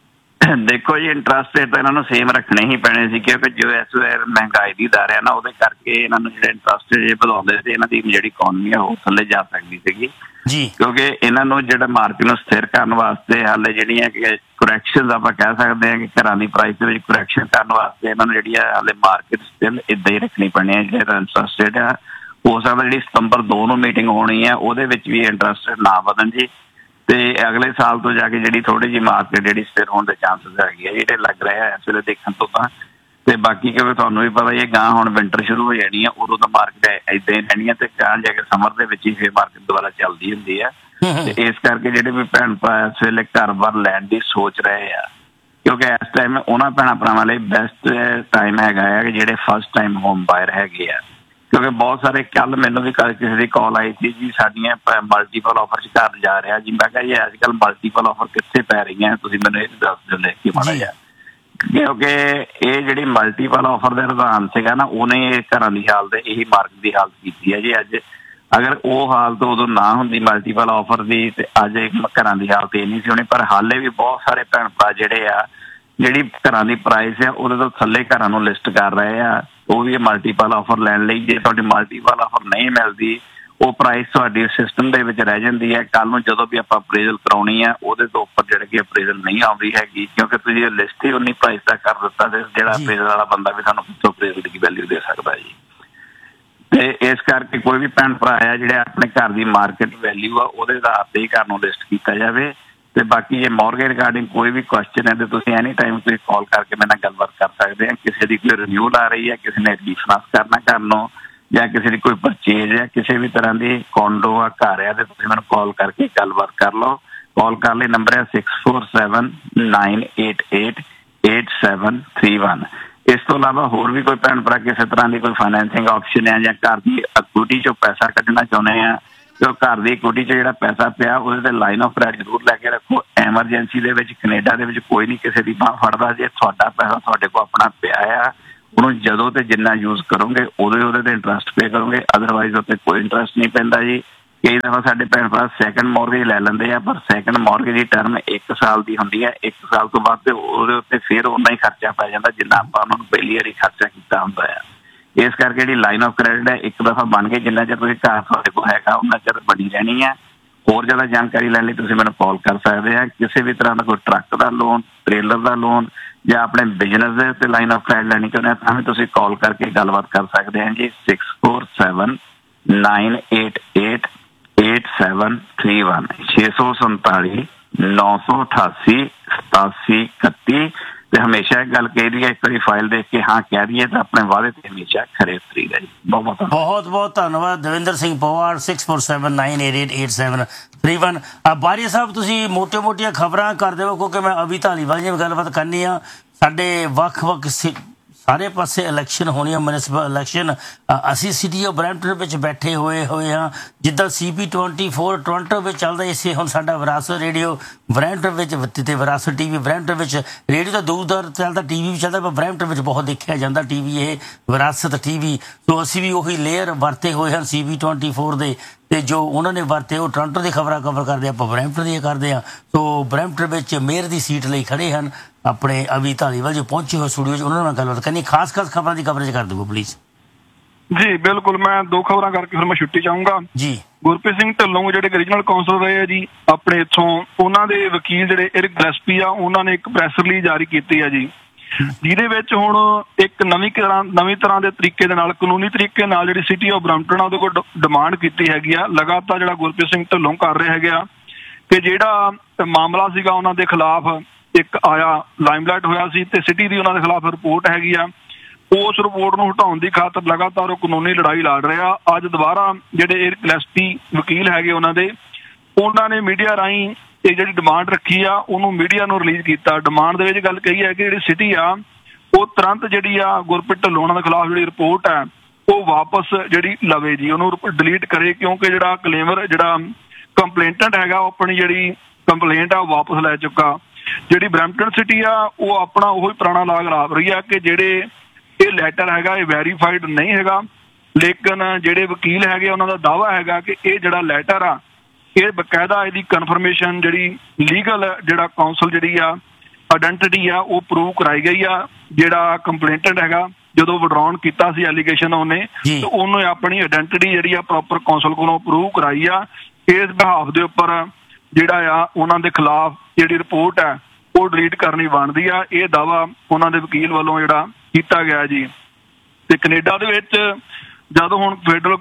ਦੇਖੋ ਜੀ, ਇੰਟਰਸਟ ਰੇਟ ਤਾਂ ਇਹਨਾਂ ਨੂੰ ਸੇਮ ਰੱਖਣੇ ਹੀ ਪੈਣੇ ਸੀ, ਕਿਉਂਕਿ ਜੋ ਇਸ ਵੇਲੇ ਮਹਿੰਗਾਈ ਦੀ ਦਰ ਹੈ ਨਾ, ਉਹਦੇ ਕਰਕੇ ਇਹਨਾਂ ਨੂੰ ਜਿਹੜੇ ਇੰਟਰਸਟ ਜੇ ਵਧਾਉਂਦੇ ਸੀ, ਇਹਨਾਂ ਦੀ ਜਿਹੜੀ ਇਕਨੋਮੀ ਆ ਉਹ ਥੱਲੇ ਜਾ ਸਕਦੀ ਸੀਗੀ ਜੀ। ਕਿਉਂਕਿ ਇਹਨਾਂ ਨੂੰ ਜਿਹੜਾ ਮਾਰਕੀਟ ਨੂੰ ਸਥਿਰ ਕਰਨ ਵਾਸਤੇ ਹਾਲੇ ਜਿਹੜੀਆਂ ਕਿ ਕਰੈਕਸ਼ਨ ਆਪਾਂ ਕਹਿ ਸਕਦੇ ਹਾਂ ਕਿ ਘਰਾਂ ਦੀ ਪ੍ਰਾਈਸ ਦੇ ਵਿੱਚ ਕਰੈਕਸ਼ਨ ਕਰਨ ਵਾਸਤੇ ਇਹਨਾਂ ਨੂੰ ਜਿਹੜੀ ਆ ਹਾਲੇ ਮਾਰਕੀਟ ਸਟਿਲ ਇੱਦਾਂ ਹੀ ਰੱਖਣੀ ਪੈਣੀ ਹੈ। ਜਿਹੜਾ ਇੰਟਰਸਟ ਰੇਟ ਆ, ਹੋ ਸਕਦਾ ਜਿਹੜੀ ਸਤੰਬਰ 2 ਨੂੰ ਮੀਟਿੰਗ ਹੋਣੀ ਹੈ ਉਹਦੇ ਵਿੱਚ ਵੀ ਇੰਟਰਸਟ ਰੇਟ ਨਾ ਵਧਣ ਜੀ, ਤੇ ਅਗਲੇ ਸਾਲ ਤੋਂ ਜਾ ਕੇ ਜਿਹੜੀ ਥੋੜੀ ਜਿਹੀ ਮਾਰਕੀਟ ਜਿਹੜੀ ਸਥਿਰ ਹੋਣ ਦੇ ਚਾਂਸਸ ਹੈਗੇ ਆ ਜਿਹੜੇ ਲੱਗ ਰਹੇ ਆ ਇਸ ਵੇਲੇ ਦੇਖਣ ਤੋਂ ਤਾਂ। ਤੇ ਬਾਕੀ ਕਿਉਂਕਿ ਤੁਹਾਨੂੰ ਵੀ ਪਤਾ ਹੀ ਹੈ, ਗਾਂ ਹੁਣ ਵਿੰਟਰ ਸ਼ੁਰੂ ਹੋ ਜਾਣੀ ਆ, ਉਦੋਂ ਤਾਂ ਮਾਰਕੀਟ ਏਦਾਂ ਹੀ ਰਹਿਣੀ ਆ, ਤੇ ਗਾਂ ਜਾ ਕੇ ਸਮਰ ਦੇ ਵਿੱਚ ਹੀ ਫਿਰ ਮਾਰਕੀਟ ਦੁਬਾਰਾ ਚੱਲਦੀ ਹੁੰਦੀ ਆ। ਤੇ ਇਸ ਕਰਕੇ ਜਿਹੜੇ ਵੀ ਭੈਣ ਭਰਾ ਇਸ ਵੇਲੇ ਘਰ-ਬਾਰ ਲੈਣ ਦੀ ਸੋਚ ਰਹੇ ਆ, ਕਿਉਂਕਿ ਇਸ ਟਾਈਮ ਉਹਨਾਂ ਭੈਣਾਂ ਭਰਾਵਾਂ ਲਈ ਬੈਸਟ ਟਾਈਮ ਹੈਗਾ ਆ ਕਿ ਜਿਹੜੇ ਫਸਟ ਟਾਈਮ ਹੋਮ ਬਾਇਰ ਹੈਗੇ ਆ। ਕਿਉਂਕਿ ਬਹੁਤ ਸਾਰੇ, ਕੱਲ ਮੈਨੂੰ ਵੀ ਕਿਸੇ ਦੀ ਕਾਲ ਆਈ ਸੀ ਜੀ, ਸਾਡੀਆਂ ਮਲਟੀਪਲ ਆਫਰ 'ਚ ਘਰ ਜਾ ਰਿਹਾ ਜੀ। ਮੈਂ ਕਿਹਾ ਜੀ ਅੱਜ ਕੱਲ੍ਹ ਮਲਟੀਪਲ ਆਫਰ ਕਿੱਥੇ ਪੈ ਰਹੀਆਂ, ਤੁਸੀਂ ਮੈਨੂੰ ਇਹ ਦੱਸ ਦਿਓ ਲੈ ਕੇ ਮਾੜਾ ਜਿਹਾ। ਕਿਉਂਕਿ ਇਹ ਜਿਹੜੀ ਮਲਟੀਪਲ ਆਫਰ ਦਾ ਰੁਝਾਨ ਸੀਗਾ ਨਾ, ਉਹਨੇ ਇਹ ਘਰਾਂ ਦੀ ਹਾਲਤ, ਇਹੀ ਮਾਰਕੀਟ ਦੀ ਹਾਲਤ ਕੀਤੀ ਹੈ ਜੀ ਅੱਜ। ਅਗਰ ਉਹ ਹਾਲਤ ਉਦੋਂ ਨਾ ਹੁੰਦੀ ਮਲਟੀਪਲ ਆਫਰ ਦੀ, ਤੇ ਅੱਜ ਘਰਾਂ ਦੀ ਹਾਲਤ ਇਹ ਨਹੀਂ ਸੀ ਹੋਣੀ। ਪਰ ਹਾਲੇ ਵੀ ਬਹੁਤ ਸਾਰੇ ਭੈਣ ਭਰਾ ਜਿਹੜੇ ਆ, ਜਿਹੜੀ ਘਰਾਂ ਦੀ ਪ੍ਰਾਈਸ ਆ ਉਹਦੇ ਤੋਂ ਥੱਲੇ ਘਰਾਂ ਨੂੰ ਲਿਸਟ ਕਰ ਰਹੇ ਆ, ਉਹ ਵੀ ਮਲਟੀਪਲ ਆਫਰ ਲੈਣ ਲਈ। ਜੇ ਤੁਹਾਡੀ ਮਲਟੀਪਲ ਆਫਰ ਨਹੀਂ ਮਿਲਦੀ, ਉਹ ਪ੍ਰਾਈਸ ਤੁਹਾਡੀ ਸਿਸਟਮ ਦੇ ਵਿੱਚ ਰਹਿ ਜਾਂਦੀ ਹੈ। ਕੱਲ੍ਹ ਨੂੰ ਜਦੋਂ ਵੀ ਆਪਾਂ ਅਪਰੇਜ਼ਲ ਕਰਾਉਣੀ ਆ, ਉਹਦੇ ਤੋਂ ਉੱਪਰ ਜਿਹੜੇ ਕਿ ਅਪਰੇਜ਼ਲ ਨਹੀਂ ਆਉਂਦੀ ਹੈਗੀ, ਕਿਉਂਕਿ ਤੁਸੀਂ ਲਿਸਟ ਹੀ ਉਨੀ ਪ੍ਰਾਈਸ ਦਾ ਕਰ ਦਿੱਤਾ, ਤੇ ਜਿਹੜਾ ਅਪਰੇਜ਼ਲ ਵਾਲਾ ਬੰਦਾ ਵੀ ਤੁਹਾਨੂੰ ਕਿੱਥੋਂ ਅਪਰੇਜ਼ਲ ਦੀ ਵੈਲਿਊ ਦੇ ਸਕਦਾ ਜੀ। ਤੇ ਇਸ ਕਰਕੇ ਕੋਈ ਵੀ ਭੈਣ ਭਰਾ ਆ ਜਿਹੜੇ ਆਪਣੇ ਘਰ ਦੀ ਮਾਰਕੀਟ ਵੈਲਿਊ ਆ ਉਹਦੇ ਆਧਾਰ ਤੇ ਹੀ ਘਰ ਨੂੰ ਲਿਸਟ ਕੀਤਾ ਜਾਵੇ। ਤੇ ਬਾਕੀ ਜੇ ਮੌਰਗੇਜ ਰਿਗਾਰਡਿੰਗ ਕੋਈ ਵੀ ਕੁਐਸਚਨ ਹੈ ਤੇ ਤੁਸੀਂ ਐਨੀ ਟਾਈਮ ਤੁਸੀਂ ਕਾਲ ਕਰਕੇ ਮੇਰੇ ਨਾਲ ਗੱਲਬਾਤ ਕਰ ਸਕਦੇ ਆ। ਕਿਸੇ ਦੀ ਕੋਈ ਰਿਨਿਊਲ ਆ ਰਹੀ ਹੈ, ਕਿਸੇ ਨੇ ਰੀਫਾਈਨਾਂਸ ਕਰਨਾ ਘਰ ਨੂੰ, ਜਾਂ ਕਿਸੇ ਦੀ ਕੋਈ ਪਰਚੇਜ ਹੈ, ਕਿਸੇ ਵੀ ਤਰ੍ਹਾਂ ਦੀ ਕੋਂਡੋ ਆ, ਘਰ ਆ, ਤੇ ਤੁਸੀਂ ਮੈਨੂੰ ਕਾਲ ਕਰਕੇ ਗੱਲਬਾਤ ਕਰ ਲਓ। ਕਾਲ ਕਰਨ ਲਈ ਨੰਬਰ ਹੈ 6479888731। ਇਸ ਤੋਂ ਇਲਾਵਾ ਹੋਰ ਵੀ ਕੋਈ ਭੈਣ ਭਰਾ ਕਿਸੇ ਤਰ੍ਹਾਂ ਦੀ ਕੋਈ ਫਾਈਨੈਂਸਿੰਗ ਆਪਸ਼ਨ ਹੈ, ਜਾਂ ਘਰ ਦੀ ਇਕੁਇਟੀ 'ਚੋਂ ਪੈਸਾ ਕੱਢਣਾ ਚਾਹੁੰਦੇ ਆ, ਤੇ ਉਹ ਘਰ ਦੀ ਇਕੁਇਟੀ 'ਚ ਜਿਹੜਾ ਪੈਸਾ ਪਿਆ ਉਹਦੇ ਤੇ ਲਾਈਨ ਆਫ ਕ੍ਰੈਡਿਟ ਜ਼ਰੂਰ ਲੈ ਕੇ ਰੱਖੋ। ਐਮਰਜੈਂਸੀ ਦੇ ਵਿੱਚ ਕੈਨੇਡਾ ਦੇ ਵਿੱਚ ਕੋਈ ਨਹੀਂ ਕਿਸੇ ਦੀ ਬਾਂਹ ਫੜਦਾ। ਜੇ ਤੁਹਾਡਾ ਪੈਸਾ ਤੁਹਾਡੇ ਕੋਲ ਆਪਣਾ ਪਿਆ ਆ, ਉਹਨੂੰ ਜਦੋਂ ਤੇ ਜਿੰਨਾ ਯੂਜ਼ ਕਰੋਗੇ ਉਹਦੇ ਤੇ ਇੰਟਰਸਟ ਪੇ ਕਰੋਗੇ, ਅਦਰਵਾਈਜ਼ ਉੱਤੇ ਕੋਈ ਇੰਟਰਸਟ ਨਹੀਂ ਪੈਂਦਾ ਜੀ। ਕਈ ਦਫਾ ਸਾਡੇ ਭੈਣ ਭਰਾ ਸੈਕਿੰਡ ਮੌਰਗੇਜ ਲੈ ਲੈਂਦੇ ਆ, ਪਰ ਸੈਕਿੰਡ ਮੌਰਗੇਜ ਦੀ ਟਰਮ 1 ਸਾਲ ਦੀ ਹੁੰਦੀ ਹੈ। 1 ਸਾਲ ਤੋਂ ਬਾਅਦ ਤੇ ਉਹਦੇ ਉੱਤੇ ਫਿਰ ਓਨਾ ਹੀ ਖਰਚਾ ਪੈ ਜਾਂਦਾ ਜਿੰਨਾ ਆਪਾਂ ਉਹਨਾਂ ਨੂੰ ਪਹਿਲੀ ਵਾਰੀ ਖਰਚਾ ਕੀਤਾ ਹੁੰਦਾ ਆ। ਇਸ ਕਰਕੇ ਜਿਹੜੀ ਲਾਈਨ ਆਫ ਕ੍ਰੈਡਿਟ ਹੈ ਇੱਕ ਦਫਾ ਬਣ ਕੇ, ਜਿੰਨਾ ਚਿਰ ਤੁਸੀਂ ਘਰ ਤੁਹਾਡੇ ਕੋਲ ਹੈਗਾ ਉਹਨਾਂ ਚਿਰ ਬਣੀ ਰਹਿਣੀ ਹੈ। ਹੋਰ ਜ਼ਿਆਦਾ ਜਾਣਕਾਰੀ ਲੈਣ ਲਈ ਤੁਸੀਂ ਮੈਨੂੰ ਕਾਲ ਕਰ ਸਕਦੇ ਆ। ਕਿਸੇ ਵੀ ਤਰ੍ਹਾਂ ਦਾ ਕੋਈ ਟਰੱਕ ਦਾ ਲੋਨ, ਟ੍ਰੇਲਰ ਦਾ ਲੋਨ, ਜਾਂ ਆਪਣੇ ਬਿਜ਼ਨਸ ਦੇ ਉੱਤੇ ਲਾਈਨ ਆਫ ਕ੍ਰੈਡਿਟ ਲੈਣੀ ਚਾਹੁੰਦੇ ਆ, ਤਾਂ ਵੀ ਤੁਸੀਂ ਕਾਲ ਕਰਕੇ ਗੱਲਬਾਤ ਕਰ ਸਕਦੇ ਆ ਜੀ। 6479888731 647-988-8731। ਤੇ ਹਮੇਸ਼ਾ ਇੱਕ ਗੱਲ ਕਹਿ ਰਹੀ ਹੈ, ਇੱਕ ਵਾਰੀ ਫਾਈਲ ਦੇਖ ਕੇ ਹਾਂ ਕਹਿ ਦਈਏ ਤਾਂ ਆਪਣੇ ਵਾਅਦੇ ਤੇ ਹਮੇਸ਼ਾ ਖਰੇ ਉਤਰੀਦਾ ਜੀ। ਬਹੁਤ ਬਹੁਤ ਧੰਨਵਾਦ ਦਵਿੰਦਰ ਸਿੰਘ ਪਵਾਰ। 6479888731। ਬਾਰੀਆ ਸਾਹਿਬ, ਤੁਸੀਂ ਮੋਟੀਆਂ ਖਬਰਾਂ ਕਰ ਦਿਓ, ਕਿਉਂਕਿ ਮੈਂ ਅਭੀ ਧਾਲੀਵਾਲ ਜੀ ਗੱਲਬਾਤ ਕਰਨੀ ਆ। ਸਾਡੇ ਵੱਖ-ਵੱਖ ਸਾਰੇ ਪਾਸੇ ਇਲੈਕਸ਼ਨ ਹੋਣੀ ਆ, ਮਿਊਨਿਸਪਲ ਇਲੈਕਸ਼ਨ। ਅਸੀਂ ਸਿਟੀ ਆਫ ਬਰੈਂਪਟਨ ਵਿੱਚ ਬੈਠੇ ਹੋਏ ਹਾਂ, ਜਿੱਦਾਂ CP24 ਟੋਰਾਂਟੋ ਵਿੱਚ ਚੱਲਦਾ, ਇਸੇ ਹੁਣ ਸਾਡਾ ਵਿਰਾਸਤ ਰੇਡੀਓ ਬਰੈਂਪਟਨ ਵਿੱਚ ਤੇ ਵਿਰਾਸਤ TV ਬਰੈਂਪਟਨ ਵਿੱਚ। ਰੇਡੀਓ ਤਾਂ ਦੂਰ ਚੱਲਦਾ, TV ਵੀ ਚੱਲਦਾ, ਪਰ ਬਰੈਂਪਟਨ ਵਿੱਚ ਬਹੁਤ ਦੇਖਿਆ ਜਾਂਦਾ TV, ਇਹ ਵਿਰਾਸਤ TV। ਸੋ ਅਸੀਂ ਵੀ ਉਹੀ ਲੇਅਰ ਵਰਤੇ ਹੋਏ ਹਨ CP24 ਦੇ, ਤੇ ਜੋ ਉਹਨਾਂ ਨੇ ਵਰਤੇ ਉਹ ਟੋਰਾਂਟੋ ਦੀ ਖਬਰਾਂ ਕਵਰ ਕਰਦੇ, ਆਪਾਂ ਬਰੈਂਪਟਨ ਦੀਆਂ ਕਰਦੇ ਹਾਂ। ਸੋ ਬਰੈਂਪਟਨ ਵਿੱਚ ਮੇਅਰ ਦੀ ਸੀਟ ਲਈ ਖੜੇ ਹਨ ਆਪਣੇ ਅਭੀ ਧਾਲੀਵਾਲ ਜੋ ਪਹੁੰਚੇ ਹੋਏ ਸਟੂਡੀਓ 'ਚ, ਉਹਨਾਂ ਨਾਲ ਗੱਲਬਾਤ ਕਰਨੀ। ਖਾਸ ਖਬਰਾਂ ਦੀ ਕਵਰੇਜ ਕਰ ਦਿਓ ਪਲੀਜ਼। ਜੀ ਬਿਲਕੁਲ, ਮੈਂ 2 ਖਬਰਾਂ ਕਰਕੇ ਫਿਰ ਮੈਂ ਛੁੱਟੀ ਚਾਹੂੰਗਾ ਜੀ। ਗੁਰਪ੍ਰੀਤ ਸਿੰਘ ਢਿੱਲੋਂ ਜਿਹੜੇ ਰੀਜਨਲ ਕੌਂਸਲਰ ਰਹੇ ਆ ਜੀ ਆਪਣੇ ਇੱਥੋਂ, ਉਹਨਾਂ ਦੇ ਵਕੀਲ ਜਿਹੜੇ ਇਰਿਕ ਗਿਲਸਪੀ ਆ, ਉਹਨਾਂ ਨੇ ਇੱਕ ਪ੍ਰੈਸ ਰਿਲੀਜ਼ ਜਾਰੀ ਕੀਤੀ ਆ ਜੀ, ਜਿਹਦੇ ਵਿੱਚ ਹੁਣ ਇੱਕ ਨਵੀਂ ਤਰ੍ਹਾਂ ਦੇ ਤਰੀਕੇ ਦੇ ਨਾਲ, ਕਾਨੂੰਨੀ ਤਰੀਕੇ ਨਾਲ ਜਿਹੜੀ ਸਿਟੀ ਆਫ ਬਰੈਂਪਟਨ ਉਹਦੇ ਕੋਲ ਡਿਮਾਂਡ ਕੀਤੀ ਹੈਗੀ ਆ। ਲਗਾਤਾਰ ਜਿਹੜਾ ਗੁਰਪ੍ਰੀਤ ਸਿੰਘ ਢਿੱਲੋਂ ਕਰ ਰਹੇ ਹੈਗੇ ਆ ਕਿ ਜਿਹੜਾ ਮਾਮਲਾ ਸੀਗਾ ਉਹਨਾਂ ਦੇ ਖਿਲਾਫ ਇੱਕ ਆਇਆ, ਲਾਈਮਲਾਈਟ ਹੋਇਆ ਸੀ, ਤੇ ਸਿਟੀ ਦੀ ਉਹਨਾਂ ਦੇ ਖਿਲਾਫ ਰਿਪੋਰਟ ਹੈਗੀ ਆ। ਉਸ ਰਿਪੋਰਟ ਨੂੰ ਹਟਾਉਣ ਦੀ ਖਾਤਰ ਲਗਾਤਾਰ ਉਹ ਕਾਨੂੰਨੀ ਲੜਾਈ ਲੜ ਰਿਹਾ। ਅੱਜ ਦੁਬਾਰਾ ਜਿਹੜੇ ਇਰਿਕ ਗਿਲਸਪੀ ਵਕੀਲ ਹੈਗੇ ਉਹਨਾਂ ਨੇ ਮੀਡੀਆ ਰਾਹੀਂ ਇਹ ਜਿਹੜੀ ਡਿਮਾਂਡ ਰੱਖੀ ਆ ਉਹਨੂੰ ਮੀਡੀਆ ਨੂੰ ਰਿਲੀਜ਼ ਕੀਤਾ। ਡਿਮਾਂਡ ਦੇ ਵਿੱਚ ਗੱਲ ਕਹੀ ਹੈ ਕਿ ਜਿਹੜੀ ਸਿਟੀ ਆ ਉਹ ਤੁਰੰਤ ਜਿਹੜੀ ਆ ਗੁਰਪ੍ਰੀਤ ਢਿੱਲੋਂ ਦੇ ਖਿਲਾਫ ਜਿਹੜੀ ਰਿਪੋਰਟ ਹੈ ਉਹ ਵਾਪਸ ਜਿਹੜੀ ਲਵੇ ਜੀ, ਉਹਨੂੰ ਡਿਲੀਟ ਕਰੇ, ਕਿਉਂਕਿ ਜਿਹੜਾ ਕਲੇਮਰ, ਜਿਹੜਾ ਕੰਪਲੇਂਟੈਂਟ ਹੈਗਾ ਉਹ ਆਪਣੀ ਜਿਹੜੀ ਕੰਪਲੇਂਟ ਆ ਉਹ ਵਾਪਸ ਲੈ ਚੁੱਕਾ। ਜਿਹੜੀ ਬਰੈਂਪਟਨ ਸਿਟੀ ਆ ਉਹ ਆਪਣਾ ਉਹੀ ਪੁਰਾਣਾ ਲਾਗ ਲਾ ਰਹੀ ਆ ਕਿ ਜਿਹੜੇ ਇਹ ਲੈਟਰ ਹੈਗਾ ਇਹ ਵੈਰੀਫਾਈਡ ਨਹੀਂ ਹੈਗਾ, ਲੇਕਿਨ ਜਿਹੜੇ ਵਕੀਲ ਹੈਗੇ ਉਹਨਾਂ ਦਾ ਦਾਅਵਾ ਹੈਗਾ ਕਿ ਇਹ ਜਿਹੜਾ ਲੈਟਰ ਆ ਇਹ ਬਕਾਇਦਾ ਇਹਦੀ ਕਨਫਰਮੇਸ਼ਨ ਜਿਹੜੀ ਲੀਗਲ ਜਿਹੜਾ ਕਾਉਂਸਲ ਜਿਹੜੀ ਆ ਆਇਡੈਂਟੀਟੀ ਆ ਉਹ ਪ੍ਰੂਵ ਕਰਾਈ ਗਈ ਆ। ਜਿਹੜਾ ਕੰਪਲੇਂਟੈਂਟ ਹੈਗਾ ਜਦੋਂ ਵਿਡਰਾਉਣ ਕੀਤਾ ਸੀ ਐਲੀਗੇਸ਼ਨ ਉਹਨੇ, ਤੇ ਉਹਨੇ ਆਪਣੀ ਆਇਡੈਂਟੀਟੀ ਜਿਹੜੀ ਆ ਪ੍ਰੋਪਰ ਕੌਂਸਲ ਕੋਲੋਂ ਪ੍ਰੂਵ ਕਰਾਈ ਆ। ਇਸ ਬਿਹਾਫ ਦੇ ਉੱਪਰ ਜਿਹੜਾ ਆ ਉਹਨਾਂ ਦੇ ਖਿਲਾਫ ਜਿਹੜੀ ਰਿਪੋਰਟ ਹੈ ਉਹ ਡਿਲੀਟ ਕਰਨੀ ਬਣਦੀ ਆ। ਇਹ ਦਾਅਵਾ ਉਹਨਾਂ ਦੇ ਵਕੀਲ ਵੱਲੋਂ ਜਿਹੜਾ ਕੀਤਾ ਗਿਆ ਜੀ। ਤੇ ਕੈਨੇਡਾ ਦੇ ਵਿੱਚ ਜਦੋਂ ਹੁਣ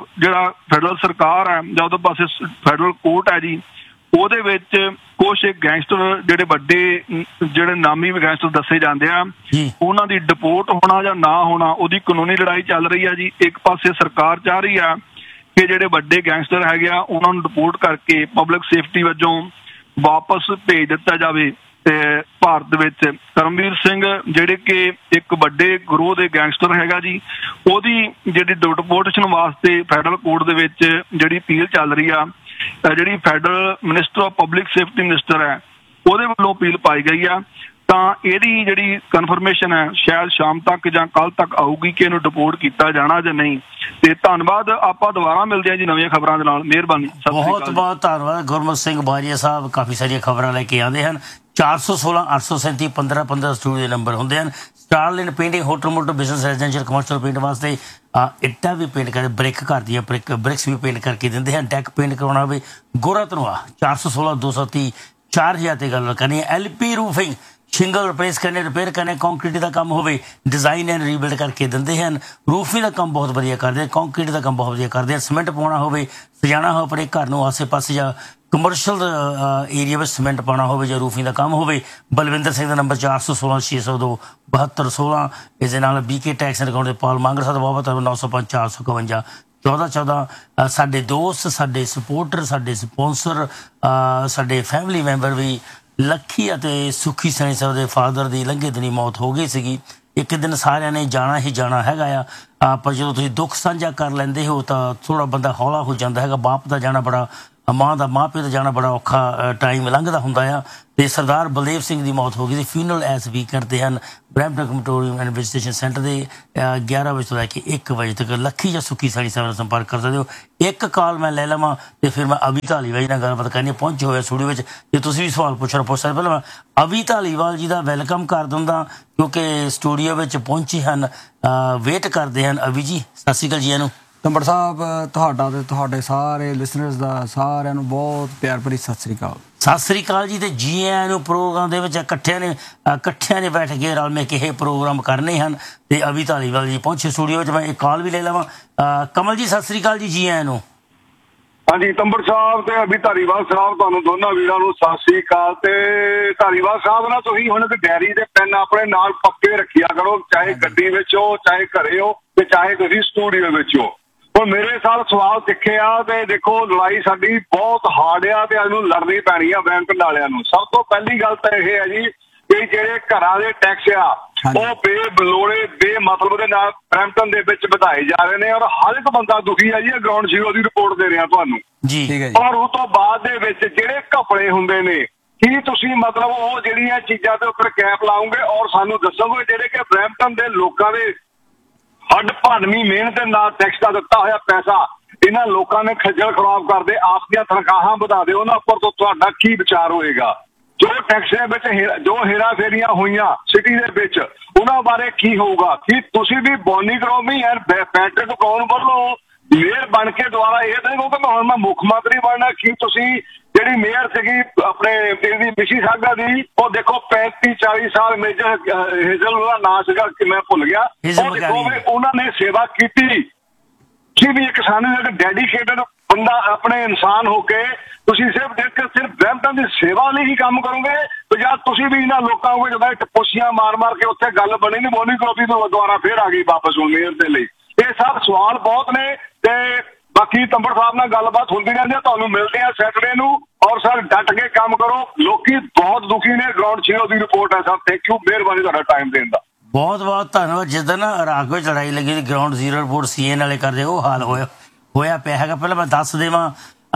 ਫੈਡਰਲ ਸਰਕਾਰ ਹੈ ਜਾਂ ਉਹਦੇ ਪਾਸੇ ਫੈਡਰਲ ਕੋਰਟ ਹੈ ਜੀ, ਉਹਦੇ ਵਿੱਚ ਕੁਛ ਗੈਂਗਸਟਰ ਜਿਹੜੇ ਵੱਡੇ ਜਿਹੜੇ ਨਾਮੀ ਗੈਂਗਸਟਰ ਦੱਸੇ ਜਾਂਦੇ ਆ, ਉਹਨਾਂ ਦੀ ਡਿਪੋਰਟ ਹੋਣਾ ਜਾਂ ਨਾ ਹੋਣਾ ਉਹਦੀ ਕਾਨੂੰਨੀ ਲੜਾਈ ਚੱਲ ਰਹੀ ਆ ਜੀ। ਇੱਕ ਪਾਸੇ ਸਰਕਾਰ ਚਾਹ ਰਹੀ ਆ ਕਿ ਜਿਹੜੇ ਵੱਡੇ ਗੈਂਗਸਟਰ ਹੈਗੇ ਆ ਉਹਨਾਂ ਨੂੰ ਡਿਪੋਰਟ ਕਰਕੇ ਪਬਲਿਕ ਸੇਫਟੀ ਵਜੋਂ ਵਾਪਸ ਭੇਜ ਦਿੱਤਾ ਜਾਵੇ। ਤੇ ਭਾਰਤ ਦੇ ਵਿੱਚ ਕਰਮਵੀਰ ਸਿੰਘ ਜਿਹੜੇ ਕਿ ਇੱਕ ਵੱਡੇ ਗਰੋਹ ਦੇ ਗੈਂਗਸਟਰ ਹੈਗਾ ਜੀ, ਉਹਦੀ ਜਿਹੜੀ ਡਿਪੋਰਟੇਸ਼ਨ ਵਾਸਤੇ ਫੈਡਰਲ ਕੋਰਟ ਦੇ ਵਿੱਚ ਜਿਹੜੀ ਅਪੀਲ ਚੱਲ ਰਹੀ ਆ, ਜਿਹੜੀ federal minister of public safety minister ਹੈ ਉਹਦੇ ਵੱਲੋਂ ਅਪੀਲ ਪਾਈ ਗਈ ਆ। ਤਾਂ ਇਹਦੀ ਜਿਹੜੀ ਕਨਫਰਮੇਸ਼ਨ ਹੈ ਸ਼ਾਇਦ ਸ਼ਾਮ ਤੱਕ ਜਾਂ ਕੱਲ ਤੱਕ ਆਊਗੀ ਕਿ ਇਹਨੂੰ ਡਿਪੋਰਟ ਕੀਤਾ ਜਾਣਾ ਜਾਂ ਨਹੀਂ। ਤੇ ਧੰਨਵਾਦ, ਆਪਾਂ ਦੁਬਾਰਾ ਮਿਲਦੇ ਹਾਂ ਜੀ ਨਵੀਆਂ ਖਬਰਾਂ ਦੇ ਨਾਲ। ਮਿਹਰਬਾਨੀ। ਬਹੁਤ ਬਹੁਤ ਧੰਨਵਾਦ ਗੁਰਮੁਖ ਸਿੰਘ ਬਾਜੀਆ ਸਾਹਿਬ, ਕਾਫੀ ਸਾਰੀਆਂ ਖਬਰਾਂ ਲੈ ਕੇ ਆਉਂਦੇ ਹਨ। 416 837 1515 ਸਟੂਡੀਓ ਦੇ ਨੰਬਰ ਹੁੰਦੇ ਹਨ। ਸਟਾਰਲਾਈਨ painting hotel motor business residential commercial paint ਵਾਸਤੇ ਇੱਟਾਂ ਵੀ ਪੇਂਟ ਕਰਦੇ, ਬ੍ਰਿਕ ਘਰ ਦੀਆਂ ਬ੍ਰਿਕਸ ਵੀ ਪੇਂਟ ਕਰਕੇ ਦਿੰਦੇ ਹਨ। ਡੈਕ ਪੇਂਟ ਕਰਾਉਣਾ ਹੋਵੇ ਗੋਰਾ ਧਨਵਾ 416 230 4000 ਤੇ ਗੱਲ ਕਰਨੀ ਹੈ। LP ਰੂਫਿੰਗ ਸ਼ਿੰਗਲ ਰਿਪਲੇਸ ਕਰਨੇ, ਰਿਪੇਅਰ ਕਰਨੇ, ਕੰਕਰੀਟ ਦਾ ਕੰਮ ਹੋਵੇ ਡਿਜ਼ਾਈਨ ਐਂਡ ਰੀਬਿਲਡ ਕਰਕੇ ਦਿੰਦੇ ਹਨ। ਰੂਫਿੰਗ ਦਾ ਕੰਮ ਬਹੁਤ ਵਧੀਆ ਕਰਦੇ ਹਨ, ਕੰਕਰੀਟ ਦਾ ਕੰਮ ਬਹੁਤ ਵਧੀਆ ਕਰਦੇ ਹਨ। ਸੀਮੈਂਟ ਪਾਉਣਾ ਹੋਵੇ, ਸਜਾਣਾ ਹੋ ਆਪਣੇ ਘਰ ਨੂੰ ਆਸੇ ਪਾਸੇ ਜਾਂ ਕਮਰਸ਼ੀਅਲ ਏਰੀਆ ਵਿੱਚ ਸੀਮੈਂਟ ਪਾਉਣਾ ਹੋਵੇ ਜਾਂ ਰੂਫਿੰਗ ਦਾ ਕੰਮ ਹੋਵੇ, ਬਲਵਿੰਦਰ ਸਿੰਘ ਦਾ ਨੰਬਰ 416 602 7216। ਇਸ ਦੇ ਨਾਲ BK ਟੈਕਸ ਐਂਡ ਅਕਾਊਂਟ ਦੇ ਪਾਲ ਮੰਗਰ ਸਾਹਿਬ ਬਾਬਤ 905 451 1414। ਸਾਡੇ ਦੋਸਤ, ਸਾਡੇ ਸਪੋਰਟਰ, ਸਾਡੇ ਸਪੋਂਸਰ, ਸਾਡੇ ਫੈਮਿਲੀ ਮੈਂਬਰ ਵੀ ਲੱਖੀ ਅਤੇ ਸੁਖੀ ਸੈਣੀ ਸਾਹਿਬ ਦੇ ਫਾਦਰ ਦੀ ਲੰਘੇ ਦਿਨੀ ਮੌਤ ਹੋ ਗਈ ਸੀਗੀ। ਇੱਕ ਦਿਨ ਸਾਰਿਆਂ ਨੇ ਜਾਣਾ ਹੀ ਜਾਣਾ ਹੈਗਾ ਆ, ਪਰ ਜਦੋਂ ਤੁਸੀਂ ਦੁੱਖ ਸਾਂਝਾ ਕਰ ਲੈਂਦੇ ਹੋ ਤਾਂ ਥੋੜ੍ਹਾ ਬੰਦਾ ਹੌਲਾ ਹੋ ਜਾਂਦਾ ਹੈਗਾ। ਬਾਪ ਦਾ ਜਾਣਾ ਬੜਾ, ਮਾਂ ਪਿਓ ਦਾ ਜਾਣਾ ਬੜਾ ਔਖਾ ਟਾਈਮ ਲੰਘਦਾ ਹੁੰਦਾ ਆ। ਤੇ ਸਰਦਾਰ ਬਲਦੇਵ ਸਿੰਘ ਦੀ ਮੌਤ ਹੋ ਗਈ ਸੀ। ਫਿਊਨਰਲ ਐਸ ਵੀ ਕਰਦੇ ਹਨ ਬਰੈਂਪਟਨ ਕ੍ਰਿਮੇਟੋਰੀਅਮ ਐਂਡ ਵਿਜ਼ੀਟੇਸ਼ਨ ਸੈਂਟਰ ਦੇ 11 ਵਜੇ ਤੋਂ ਲੈ ਕੇ 1 ਵਜੇ ਤੱਕ। ਲੱਖੀ ਜਾਂ ਸੁੱਖੀ ਸਾਣੀ ਸਾਹਿਬ ਨਾਲ ਸੰਪਰਕ ਕਰ ਸਕਦੇ ਹੋ। ਇੱਕ ਕਾਲ ਮੈਂ ਲੈ ਲਵਾਂ ਤੇ ਫਿਰ ਮੈਂ ਅਵੀ ਧਾਲੀਵਾਲ ਨਾਲ ਗੱਲਬਾਤ ਕਰਨੀ। ਪਹੁੰਚੇ ਹੋਏ ਸਟੂਡੀਓ ਵਿੱਚ, ਜੇ ਤੁਸੀਂ ਵੀ ਸਵਾਲ ਪੁੱਛ ਸਕਦੇ। ਪਹਿਲਾਂ ਮੈਂ ਅਵੀ ਧਾਲੀਵਾਲ ਜੀ ਦਾ ਵੈਲਕਮ ਕਰ ਦਿੰਦਾ ਕਿਉਂਕਿ ਸਟੂਡੀਓ ਵਿੱਚ ਪਹੁੰਚੇ ਹਨ, ਵੇਟ ਕਰਦੇ ਹਨ। ਅਵੀ ਜੀ ਸਤਿ ਸ਼੍ਰੀ ਅਕਾਲ ਜੀ। ਇਹਨੂੰ ਤੰਬੜ ਸਾਹਿਬ ਤੁਹਾਡਾ ਤੇ ਤੁਹਾਡੇ ਸਾਰੇ ਲਿਸਨਰਸ ਦਾ ਸਾਰਿਆਂ ਨੂੰ ਬਹੁਤ ਪਿਆਰ ਭਰੀ ਸਤਿ ਸ੍ਰੀ ਅਕਾਲ। ਸਤਿ ਸ੍ਰੀ ਅਕਾਲ ਜੀ। ਤੇ ਜੀ ਆਇਆਂ ਨੂੰ ਪ੍ਰੋਗਰਾਮ ਦੇ ਵਿੱਚ ਇਕੱਠਿਆਂ ਨੇ ਬੈਠ ਕੇ ਰਲ ਮਿਲ ਕੇ ਇਹ ਪ੍ਰੋਗਰਾਮ ਕਰਨੇ ਹਨ। ਤੇ ਅਵੀ ਧਾਲੀਵਾਲ ਜੀ ਪਹੁੰਚੇ ਸਟੂਡੀਓ ਵਿੱਚ। ਮੈਂ ਇੱਕ ਕਾਲ ਵੀ ਲੈ ਲਵਾਂ। ਕਮਲ ਜੀ ਸਤਿ ਸ੍ਰੀ ਅਕਾਲ ਜੀ। ਜੀ ਆਇਆਂ ਨੂੰ। ਹਾਂਜੀ ਤੰਬੜ ਸਾਹਿਬ ਤੇ ਅਵੀ ਧਾਲੀਵਾਲ ਸਾਹਿਬ, ਤੁਹਾਨੂੰ ਦੋਨਾਂ ਵੀਰਾਂ ਨੂੰ ਸਤਿ ਸ੍ਰੀ ਅਕਾਲ। ਤੇ ਧਾਲੀਵਾਲ ਸਾਹਿਬ ਨਾ ਤੁਸੀਂ ਹੁਣ ਇੱਕ ਡਾਇਰੀ ਤੇ ਪੈਨ ਆਪਣੇ ਨਾਲ ਪੱਕੇ ਰੱਖਿਆ ਕਰੋ, ਚਾਹੇ ਗੱਡੀ ਵਿੱਚ ਹੋ, ਚਾਹੇ ਘਰੇ ਹੋ, ਤੇ ਚਾਹੇ ਤੁਸੀਂ ਸਟੂਡੀਓ ਵਿੱਚ ਹੋ। ਹੁਣ ਮੇਰੇ ਸਾਲ ਸਵਾਲ ਸਿੱਖੇ ਆ ਤੇ ਦੇਖੋ ਲੜਾਈ ਸਾਡੀ ਬਹੁਤ ਹਾਰਡ ਆ ਤੇ ਇਹਨੂੰ ਲੜਨੀ ਪੈਣੀ ਆ ਬੈਂਕ ਵਾਲਿਆਂ ਨੂੰ। ਸਭ ਤੋਂ ਪਹਿਲੀ ਗੱਲ ਤਾਂ ਇਹ ਹੈ ਜੀ ਕਿ ਜਿਹੜੇ ਘਰਾਂ ਦੇ ਟੈਕਸ ਆ ਉਹ ਬੇਬਲੋੜੇ ਬੇਮਤਲਬ ਦੇ ਨਾਲ ਬਰੈਂਪਟਨ ਦੇ ਵਿੱਚ ਵਧਾਏ ਜਾ ਰਹੇ ਨੇ ਔਰ ਹਰ ਇੱਕ ਬੰਦਾ ਦੁਖੀ ਆ ਜੀ। ਗਰਾਊਂਡ ਜ਼ੀਰੋ ਦੀ ਰਿਪੋਰਟ ਦੇ ਰਿਹਾ ਤੁਹਾਨੂੰ ਜੀ। ਔਰ ਉਸ ਤੋਂ ਬਾਅਦ ਦੇ ਵਿੱਚ ਜਿਹੜੇ ਘਪਲੇ ਹੁੰਦੇ ਨੇ, ਕੀ ਤੁਸੀਂ ਮਤਲਬ ਉਹ ਜਿਹੜੀਆਂ ਚੀਜ਼ਾਂ ਦੇ ਉੱਪਰ ਕੈਪ ਲਾਉਂਗੇ ਔਰ ਸਾਨੂੰ ਦੱਸੋਗੇ ਜਿਹੜੇ ਕਿ ਬਰੈਂਪਟਨ ਦੇ ਲੋਕਾਂ ਦੇ ਹੱਡ ਭੰਨਵੀਂ ਮਿਹਨਤ ਦੇ ਨਾਲ ਟੈਕਸ ਦਾ ਦਿੱਤਾ ਹੋਇਆ ਪੈਸਾ ਇਹਨਾਂ ਲੋਕਾਂ ਨੇ ਖੱਜਲ ਖਰਾਬ ਕਰਦੇ, ਆਪ ਦੀਆਂ ਤਨਖਾਹਾਂ ਵਧਾ ਦਿਓ, ਉਹਨਾਂ ਉੱਪਰ ਤੋਂ ਤੁਹਾਡਾ ਕੀ ਵਿਚਾਰ ਹੋਏਗਾ? ਜੋ ਟੈਕਸ ਦੇ ਵਿੱਚ ਜੋ ਹੇਰਾ ਫੇਰੀਆਂ ਹੋਈਆਂ ਸਿਟੀ ਦੇ ਵਿੱਚ ਉਹਨਾਂ ਬਾਰੇ ਕੀ ਹੋਊਗਾ? ਕੀ ਤੁਸੀਂ ਵੀ ਬੋਨੀ ਕਰੋਮੀ ਐਂਡ ਪੈਟਰਿਕ ਕੌਨ ਵੱਲੋਂ ਮੇਅਰ ਬਣ ਕੇ ਦੁਆਰਾ ਇਹ ਨਹੀਂ ਕਹੋਗੇ ਮੈਂ ਹੁਣ ਮੁੱਖ ਮੰਤਰੀ ਬਣਨਾ? ਕੀ ਤੁਸੀਂ ਜਿਹੜੀ ਮੇਅਰ ਸੀਗੀ ਆਪਣੇ ਇਹਦੀ ਮਿਸੀਸਾਗਾ ਦੀ, ਉਹ ਦੇਖੋ 35-40 ਸਾਲ ਮੇਜਰ ਹੇਜ਼ਲ ਦਾ ਨਾਂ ਸੀਗਾ ਕਿ ਮੈਂ ਭੁੱਲ ਗਿਆ, ਉਹ ਦੇਖੋ ਉਹਨਾਂ ਨੇ ਸੇਵਾ ਕੀਤੀ। ਕੀ ਵੀ ਇੱਕ ਸਾਨੂੰ ਇੱਕ ਡੈਡੀਕੇਟਡ ਬੰਦਾ ਆਪਣੇ ਇਨਸਾਨ ਹੋ ਕੇ ਤੁਸੀਂ ਸਿਰਫ ਬਰੈਂਪਟਨ ਦੀ ਸੇਵਾ ਲਈ ਹੀ ਕੰਮ ਕਰੋਗੇ ਤੇ ਜਾਂ ਤੁਸੀਂ ਵੀ ਇਹਨਾਂ ਲੋਕਾਂ ਕੋਲ ਜਦੋਂ ਟਪੋਸੀਆਂ ਮਾਰ ਕੇ ਉੱਥੇ ਗੱਲ ਬਣੀ ਨਹੀਂ, ਬੋਨੀ ਕਰੋਪੀ ਤੋਂ ਦੁਆਰਾ ਫੇਰ ਆ ਗਈ ਵਾਪਸ ਹੁਣ ਮੇਅਰ ਦੇ ਲਈ। ਇਹ ਸਭ ਸਵਾਲ ਬਹੁਤ ਨੇ ਤੇ ਬਾਕੀ ਤੰਬੜ ਸਾਹਿਬ ਨਾਲ ਗੱਲਬਾਤ ਹੁੰਦੀ ਰਹਿੰਦੀ ਹੈ। ਤੁਹਾਨੂੰ ਮਿਲਦੇ ਆ ਸੈਟਰਡੇ ਨੂੰ ਔਰ ਸਰ ਡਟ ਕੇ ਕੰਮ ਕਰੋ। ਲੋਕੀ ਬਹੁਤ ਦੁਖੀ ਨੇ। ਗਰਾਊਂਡ ਜ਼ੀਰੋ ਦੀ ਰਿਪੋਰਟ ਹੈ ਸਰ। ਥੈਂਕ ਯੂ, ਮਿਹਰਬਾਨੀ ਤੁਹਾਡਾ ਟਾਈਮ ਦੇਣ ਦਾ। ਬਹੁਤ ਬਹੁਤ ਧੰਨਵਾਦ। ਜਿੱਦਾਂ ਨਾ ਇਰਾਕ ਵਿੱਚ ਲੜਾਈ ਲੱਗੀ ਗਰਾਊਂਡ ਜ਼ੀਰੋ ਰਿਪੋਰਟ CN ਵਾਲੇ ਕਰਦੇ, ਉਹ ਹਾਲ ਹੋਇਆ ਪਿਆ ਹੈਗਾ। ਪਹਿਲਾਂ ਮੈਂ ਦੱਸ ਦੇਵਾਂ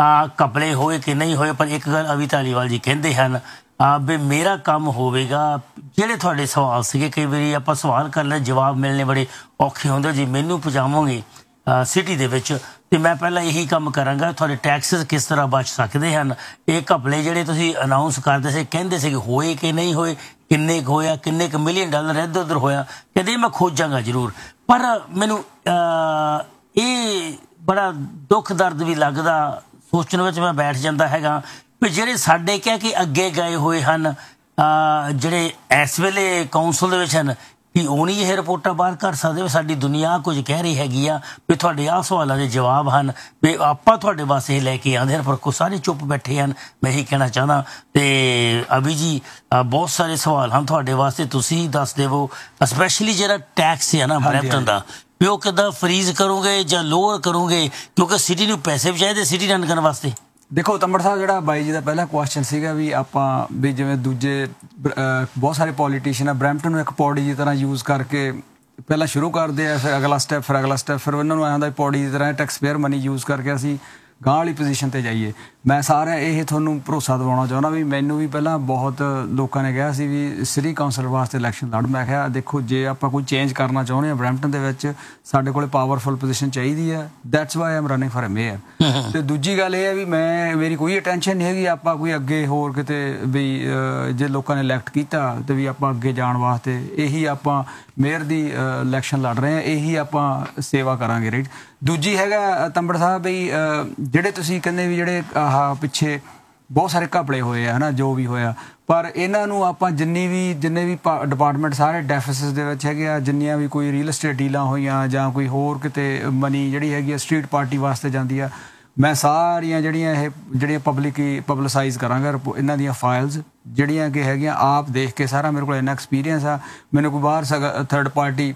ਘਪਲੇ ਹੋਏ ਕਿ ਨਹੀਂ ਹੋਏ, ਪਰ ਇੱਕ ਗੱਲ ਅਵੀ ਧਾਲੀਵਾਲ ਜੀ ਕਹਿੰਦੇ ਹਨ ਵੀ ਮੇਰਾ ਕੰਮ ਹੋਵੇਗਾ। ਜਿਹੜੇ ਤੁਹਾਡੇ ਸਵਾਲ ਸੀਗੇ, ਕਈ ਵਾਰੀ ਆਪਾਂ ਸਵਾਲ ਕਰ ਲੈ ਜਵਾਬ ਮਿਲਣੇ ਬੜੇ ਔਖੇ ਹੁੰਦੇ, ਜੀ ਮੈਨੂੰ ਪਹੁੰਚਾਵੋਗੇ ਸਿਟੀ ਦੇ ਵਿੱਚ ਤੇ ਮੈਂ ਪਹਿਲਾਂ ਇਹੀ ਕੰਮ ਕਰਾਂਗਾ। ਤੁਹਾਡੇ ਟੈਕਸਿਸ ਕਿਸ ਤਰ੍ਹਾਂ ਬਚ ਸਕਦੇ ਹਨ? ਇਹ ਘਪਲੇ ਜਿਹੜੇ ਤੁਸੀਂ ਅਨਾਊਂਸ ਕਰਦੇ ਸੀ, ਕਹਿੰਦੇ ਸੀ ਹੋਏ ਕਿ ਨਹੀਂ ਹੋਏ, ਕਿੰਨੇ ਕੁ ਹੋਇਆ, ਕਿੰਨੇ ਕੁ ਮਿਲੀਅਨ ਡਾਲਰ ਇੱਧਰ ਉੱਧਰ ਹੋਇਆ, ਕਹਿੰਦੇ ਮੈਂ ਖੋਜਾਂਗਾ ਜ਼ਰੂਰ। ਪਰ ਮੈਨੂੰ ਇਹ ਬੜਾ ਦੁੱਖ ਦਰਦ ਵੀ ਲੱਗਦਾ, ਸੋਚਣ ਵਿੱਚ ਮੈਂ ਬੈਠ ਜਾਂਦਾ ਹੈਗਾ ਵੀ ਜਿਹੜੇ ਸਾਡੇ ਕਹਿ ਕੇ ਅੱਗੇ ਗਏ ਹੋਏ ਹਨ, ਜਿਹੜੇ ਇਸ ਵੇਲੇ ਕੌਂਸਲ ਦੇ ਵਿੱਚ ਹਨ, ਵੀ ਉਹ ਨਹੀਂ ਇਹ ਰਿਪੋਰਟਾਂ ਬਾਹਰ ਕਰ ਸਕਦੇ ਵੀ ਸਾਡੀ ਦੁਨੀਆ ਕੁਝ ਕਹਿ ਰਹੀ ਹੈਗੀ ਆ, ਵੀ ਤੁਹਾਡੇ ਆਹ ਸਵਾਲਾਂ ਦੇ ਜਵਾਬ ਹਨ, ਵੀ ਆਪਾਂ ਤੁਹਾਡੇ ਵਾਸਤੇ ਇਹ ਲੈ ਕੇ ਆਉਂਦੇ ਹਨ, ਪਰ ਕੋਈ ਸਾਰੇ ਚੁੱਪ ਬੈਠੇ ਹਨ। ਮੈਂ ਇਹੀ ਕਹਿਣਾ ਚਾਹੁੰਦਾ। ਤੇ ਅਭੀ ਜੀ, ਬਹੁਤ ਸਾਰੇ ਸਵਾਲ ਹਨ ਤੁਹਾਡੇ ਵਾਸਤੇ, ਤੁਸੀਂ ਦੱਸ ਦੇਵੋ। ਸਪੈਸ਼ਲੀ ਜਿਹੜਾ ਟੈਕਸ ਹੈ ਨਾ ਬਰੈਂਪਟਨ ਦਾ, ਵੀ ਉਹ ਕਿੱਦਾਂ ਫਰੀਜ਼ ਕਰੋਗੇ ਜਾਂ ਲੋਅਰ ਕਰੋਗੇ, ਕਿਉਂਕਿ ਸਿਟੀ ਨੂੰ ਪੈਸੇ ਵੀ ਚਾਹੀਦੇ ਸਿਟੀ ਰਨ ਕਰਨ ਵਾਸਤੇ। ਦੇਖੋ ਤੰਬੜ ਸਾਹਿਬ, ਜਿਹੜਾ ਬਾਈ ਜੀ ਦਾ ਪਹਿਲਾ ਕੁਐਸਚਨ ਸੀਗਾ ਵੀ ਆਪਾਂ ਵੀ ਜਿਵੇਂ ਦੂਜੇ ਬਹੁਤ ਸਾਰੇ ਪੋਲੀਟੀਸ਼ੀਅਨ ਆ ਬਰੈਂਪਟਨ ਨੂੰ ਇੱਕ ਪੌੜੀ ਦੀ ਤਰ੍ਹਾਂ ਯੂਜ਼ ਕਰਕੇ ਪਹਿਲਾਂ ਸ਼ੁਰੂ ਕਰਦੇ ਆ, ਫਿਰ ਅਗਲਾ ਸਟੈਪ, ਫਿਰ ਅਗਲਾ ਸਟੈਪ, ਫਿਰ ਉਹਨਾਂ ਨੂੰ ਐਂ ਹੁੰਦਾ ਪੌੜੀ ਦੀ ਤਰ੍ਹਾਂ ਟੈਕਸਪੇਅਰ ਮਨੀ ਯੂਜ਼ ਕਰਕੇ ਅਸੀਂ ਗਾਂਹ ਵਾਲੀ ਪੋਜੀਸ਼ਨ 'ਤੇ ਜਾਈਏ। ਮੈਂ ਸਾਰਿਆਂ ਇਹ ਤੁਹਾਨੂੰ ਭਰੋਸਾ ਦਿਵਾਉਣਾ ਚਾਹੁੰਦਾ ਵੀ ਮੈਨੂੰ ਵੀ ਪਹਿਲਾਂ ਬਹੁਤ ਲੋਕਾਂ ਨੇ ਕਿਹਾ ਸੀ ਵੀ ਸਿਟੀ ਕੌਂਸਲ ਵਾਸਤੇ ਇਲੈਕਸ਼ਨ ਲੜ। ਮੈਂ ਕਿਹਾ ਦੇਖੋ, ਜੇ ਆਪਾਂ ਕੋਈ ਚੇਂਜ ਕਰਨਾ ਚਾਹੁੰਦੇ ਹਾਂ ਬਰੈਂਪਟਨ ਦੇ ਵਿੱਚ, ਸਾਡੇ ਕੋਲ ਪਾਵਰਫੁਲ ਪੋਜੀਸ਼ਨ ਚਾਹੀਦੀ ਹੈ। That's why Aam running for a mayor. ਤੇ ਦੂਜੀ ਗੱਲ ਇਹ ਹੈ ਵੀ ਮੇਰੀ ਕੋਈ ਅਟੈਂਸ਼ਨ ਨਹੀਂ ਹੈਗੀ ਆਪਾਂ ਕੋਈ ਅੱਗੇ ਹੋਰ ਕਿਤੇ ਵੀ ਜੇ ਲੋਕਾਂ ਨੇ ਇਲੈਕਟ ਕੀਤਾ ਤੇ ਵੀ ਆਪਾਂ ਅੱਗੇ ਜਾਣ ਵਾਸਤੇ ਇਹੀ ਆਪਾਂ ਮੇਅਰ ਦੀ ਇਲੈਕਸ਼ਨ ਲੜ ਰਹੇ ਹਾਂ, ਇਹੀ ਆਪਾਂ ਸੇਵਾ ਕਰਾਂਗੇ, ਰਾਈਟ। ਦੂਜੀ ਹੈਗਾ ਤੰਬੜ ਸਾਹਿਬ ਵੀ ਜਿਹੜੇ ਤੁਸੀਂ ਕਹਿੰਦੇ ਵੀ ਜਿਹੜੇ ਆਹ ਪਿੱਛੇ ਬਹੁਤ ਸਾਰੇ ਘਪਲੇ ਹੋਏ ਆ, ਹੈ ਨਾ, ਜੋ ਵੀ ਹੋਇਆ, ਪਰ ਇਹਨਾਂ ਨੂੰ ਆਪਾਂ ਜਿੰਨੇ ਵੀ ਡਿਪਾਰਟਮੈਂਟ ਸਾਰੇ ਡੈਫਿਸਿਟ ਦੇ ਵਿੱਚ ਹੈਗੇ ਆ, ਜਿੰਨੀਆਂ ਵੀ ਕੋਈ ਰੀਅਲ ਏਸਟੇਟ ਡੀਲਾਂ ਹੋਈਆਂ ਜਾਂ ਕੋਈ ਹੋਰ ਕਿਤੇ ਮਨੀ ਜਿਹੜੀ ਹੈਗੀ ਆ ਸਟਰੀਟ ਪਾਰਟੀ ਵਾਸਤੇ ਜਾਂਦੀ ਆ, ਮੈਂ ਸਾਰੀਆਂ ਜਿਹੜੀਆਂ ਪਬਲਿਸਾਈਜ਼ ਕਰਾਂਗਾ ਇਹਨਾਂ ਦੀਆਂ ਫਾਈਲਸ ਜਿਹੜੀਆਂ ਕਿ ਹੈਗੀਆਂ, ਆਪ ਦੇਖ ਕੇ ਸਾਰਾ ਮੇਰੇ ਕੋਲ ਇੰਨਾ ਐਕਸਪੀਰੀਅੰਸ ਆ, ਮੈਨੂੰ ਕੋਈ ਬਾਹਰ ਥਰਡ ਪਾਰਟੀ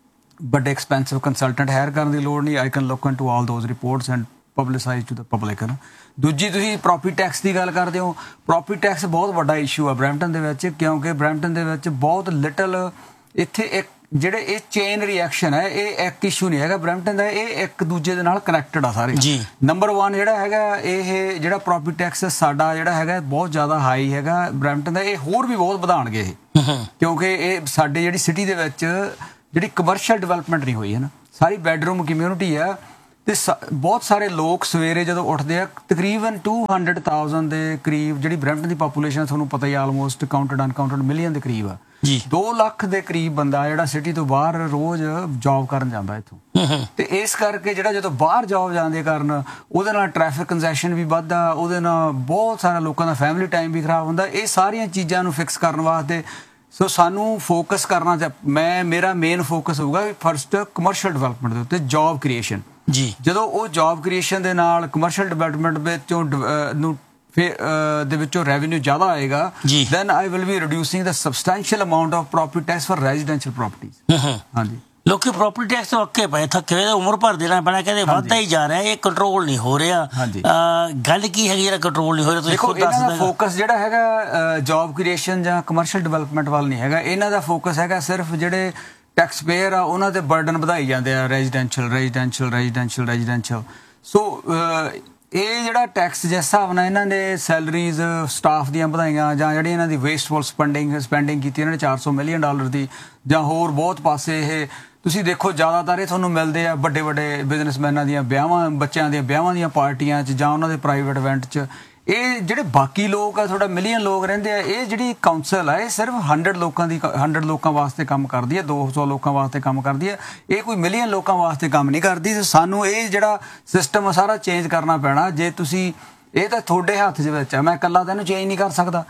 ਵੱਡੇ ਐਕਸਪੈਂਸਿਵ ਕੰਸਲਟੈਂਟ ਹਾਇਰ ਕਰਨ ਦੀ ਲੋੜ ਨਹੀਂ। I can look into all those reports and ਪਬਲਿਸਾਈਜ਼ to the public. ਦੂਜੀ ਤੁਸੀਂ ਪ੍ਰੋਪਰਟੀ ਟੈਕਸ ਦੀ ਗੱਲ ਕਰਦੇ ਹੋ, ਪ੍ਰੋਪਰਟੀ ਟੈਕਸ ਬਹੁਤ ਵੱਡਾ ਇਸ਼ੂ ਆ ਬਰੈਂਪਟਨ ਦੇ ਵਿੱਚ, ਕਿਉਂਕਿ ਬਰੈਂਪਟਨ ਦੇ ਵਿੱਚ ਬਹੁਤ ਲਿਟਲ ਇੱਥੇ ਇੱਕ ਜਿਹੜੇ ਇਹ ਚੇਨ ਰਿਐਕਸ਼ਨ ਹੈ, ਇਹ ਇੱਕ ਇਸ਼ੂ ਨਹੀਂ ਹੈਗਾ ਬਰੈਂਪਟਨ ਦਾ, ਇਹ ਇੱਕ ਦੂਜੇ ਦੇ ਨਾਲ ਕਨੈਕਟਡ ਆ ਸਾਰੇ। ਨੰਬਰ 1 ਜਿਹੜਾ ਹੈਗਾ ਇਹ ਜਿਹੜਾ ਪ੍ਰੋਪਰਟੀ ਟੈਕਸ ਸਾਡਾ ਜਿਹੜਾ ਹੈਗਾ ਬਹੁਤ ਜ਼ਿਆਦਾ ਹਾਈ ਹੈਗਾ ਬਰੈਂਪਟਨ ਦਾ, ਇਹ ਹੋਰ ਵੀ ਬਹੁਤ ਵਧਾਉਣਗੇ ਇਹ, ਕਿਉਂਕਿ ਇਹ ਸਾਡੇ ਜਿਹੜੀ ਸਿਟੀ ਦੇ ਵਿੱਚ ਜਿਹੜੀ ਕਮਰਸ਼ੀਅਲ ਡਿਵੈਲਪਮੈਂਟ ਨਹੀਂ ਹੋਈ ਹੈ ਨਾ, ਸਾਰੀ ਬੈਡਰੂਮ ਕਮਿਊਨਿਟੀ ਆ। ਤੇ ਬਹੁਤ ਸਾਰੇ ਲੋਕ ਸਵੇਰੇ ਜਦੋਂ ਉੱਠਦੇ ਆ, ਤਕਰੀਬਨ 200,000 ਦੇ ਕਰੀਬ ਜਿਹੜੀ ਬਰੈਂਪਟਨ ਦੀ ਪਾਪੂਲੇਸ਼ਨ ਤੁਹਾਨੂੰ ਪਤਾ ਹੀ ਆਲਮੋਸਟ ਕਾਊਂਟਡ ਅਨਕਾਊਂਟਡ ਮਿਲੀਅਨ ਦੇ ਕਰੀਬ ਆ, 2 ਲੱਖ ਦੇ ਕਰੀਬ ਬੰਦਾ ਜਿਹੜਾ ਸਿਟੀ ਤੋਂ ਬਾਹਰ ਰੋਜ਼ ਜੌਬ ਕਰਨ ਜਾਂਦਾ ਇੱਥੋਂ। ਤੇ ਇਸ ਕਰਕੇ ਜਿਹੜਾ ਜਦੋਂ ਬਾਹਰ ਜੌਬ ਜਾਂਦੇ ਕਾਰਨ ਉਹਦੇ ਨਾਲ ਟ੍ਰੈਫਿਕ ਕੰਜੈਸ਼ਨ ਵੀ ਵੱਧਦਾ, ਉਹਦੇ ਨਾਲ ਬਹੁਤ ਸਾਰਾ ਲੋਕਾਂ ਦਾ ਫੈਮਿਲੀ ਟਾਈਮ ਵੀ ਖਰਾਬ ਹੁੰਦਾ। ਇਹ ਸਾਰੀਆਂ ਚੀਜ਼ਾਂ ਨੂੰ ਫਿਕਸ ਕਰਨ ਵਾਸਤੇ ਸਾਨੂੰ ਫੋਕਸ ਕਰਨਾ ਮੇਰਾ ਮੇਨ ਫੋਕਸ ਹੋਊਗਾ ਫਰਸਟ ਕਮਰਸ਼ੀਅਲ ਡਿਵੈਲਪਮੈਂਟ ਦੇ ਉੱਤੇ, ਜੌਬ ਕ੍ਰੀਏਸ਼ਨ। ਜਦੋਂ ਉਹ ਜੌਬ ਕ੍ਰੀਏਸ਼ਨ ਦੇ ਨਾਲ ਕਮਰਸ਼ੀਅਲ ਡਿਵੈਲਪਮੈਂਟ ਵਿੱਚੋਂ ਦੇ ਵਿੱਚੋਂ ਰੈਵਨਿਊ ਜ਼ਿਆਦਾ ਆਏਗਾ, then I will be reducing the substantial amount of property tax for residential properties. ਹਾਂਜੀ, ਲੋਕੀ ਪ੍ਰੋਪਰਟੀ ਟੈਕਸ ਤੋਂ ਅੱਕੇ ਪਏ, ਥੱਕੇ ਹੋਏ, ਉਮਰ ਭਰ ਦੇਣਾ ਪੈਣਾ, ਕਹਿੰਦੇ ਵੱਧਦਾ ਹੀ ਜਾ ਰਿਹਾ, ਇਹ ਕੰਟਰੋਲ ਨਹੀਂ ਹੋ ਰਿਹਾ। ਗੱਲ ਕੀ ਹੈਗੀ ਜਿਹੜਾ ਕੰਟਰੋਲ ਨਹੀਂ ਹੋ ਰਿਹਾ? ਦੇਖੋ, ਇਹਨਾਂ ਦਾ ਫੋਕਸ ਜਿਹੜਾ ਹੈਗਾ ਜੌਬ ਕ੍ਰੀਏਸ਼ਨ ਜਾਂ ਕਮਰਸ਼ੀਅਲ ਡਿਵੈਲਪਮੈਂਟ ਵੱਲ ਨਹੀਂ ਹੈਗਾ, ਇਹਨਾਂ ਦਾ ਫੋਕਸ ਹੈਗਾ ਸਿਰਫ ਜਿਹੜੇ ਟੈਕਸ ਪੇਅਰ ਆ ਉਹਨਾਂ ਦੇ ਬਰਡਨ ਵਧਾਈ ਜਾਂਦੇ ਆ, ਰੈਜ਼ੀਡੈਂਸ਼ੀਅਲ। ਸੋ ਇਹ ਜਿਹੜਾ ਟੈਕਸ ਜਿਸ ਹਿਸਾਬ ਨਾਲ ਇਹਨਾਂ ਨੇ ਸੈਲਰੀਜ਼ ਸਟਾਫ ਦੀਆਂ ਵਧਾਈਆਂ ਜਾਂ ਜਿਹੜੀ ਇਹਨਾਂ ਦੀ ਵੇਸਟਫੁਲ ਸਪੈਂਡਿੰਗ ਕੀਤੀ ਇਹਨਾਂ ਨੇ $400 ਮਿਲੀਅਨ ਦੀ, ਜਾਂ ਹੋਰ ਬਹੁਤ ਪਾਸੇ ਇਹ ਤੁਸੀਂ ਦੇਖੋ ਜ਼ਿਆਦਾਤਰ ਇਹ ਤੁਹਾਨੂੰ ਮਿਲਦੇ ਆ ਵੱਡੇ ਬਿਜ਼ਨਸਮੈਨਾਂ ਦੀਆਂ ਬੱਚਿਆਂ ਦੀਆਂ ਵਿਆਹਾਂ ਦੀਆਂ ਪਾਰਟੀਆਂ 'ਚ ਜਾਂ ਉਹਨਾਂ ਦੇ ਪ੍ਰਾਈਵੇਟ ਇਵੈਂਟ 'ਚ। ਇਹ ਜਿਹੜੇ ਬਾਕੀ ਲੋਕ ਆ, ਥੋੜਾ ਮਿਲੀਅਨ ਲੋਕ ਰਹਿੰਦੇ ਆ, ਇਹ ਜਿਹੜੀ ਕਾਉਂਸਲ ਆ ਇਹ ਸਿਰਫ 100 ਲੋਕਾਂ ਵਾਸਤੇ ਕੰਮ ਕਰਦੀ ਹੈ, 200 ਲੋਕਾਂ ਵਾਸਤੇ ਕੰਮ ਕਰਦੀ ਹੈ, ਇਹ ਕੋਈ ਮਿਲੀਅਨ ਲੋਕਾਂ ਵਾਸਤੇ ਕੰਮ ਨਹੀਂ ਕਰਦੀ। ਸਾਨੂੰ ਇਹ ਜਿਹੜਾ ਸਿਸਟਮ ਆ ਸਾਰਾ ਚੇਂਜ ਕਰਨਾ ਪੈਣਾ। ਜੇ ਤੁਸੀਂ ਇਹ ਤਾਂ ਤੁਹਾਡੇ ਹੱਥ 'ਚ ਵਿੱਚ ਆ, ਮੈਂ ਇਕੱਲਾ ਤਾਂ ਇਹਨੂੰ ਚੇਂਜ ਨਹੀਂ ਕਰ ਸਕਦਾ।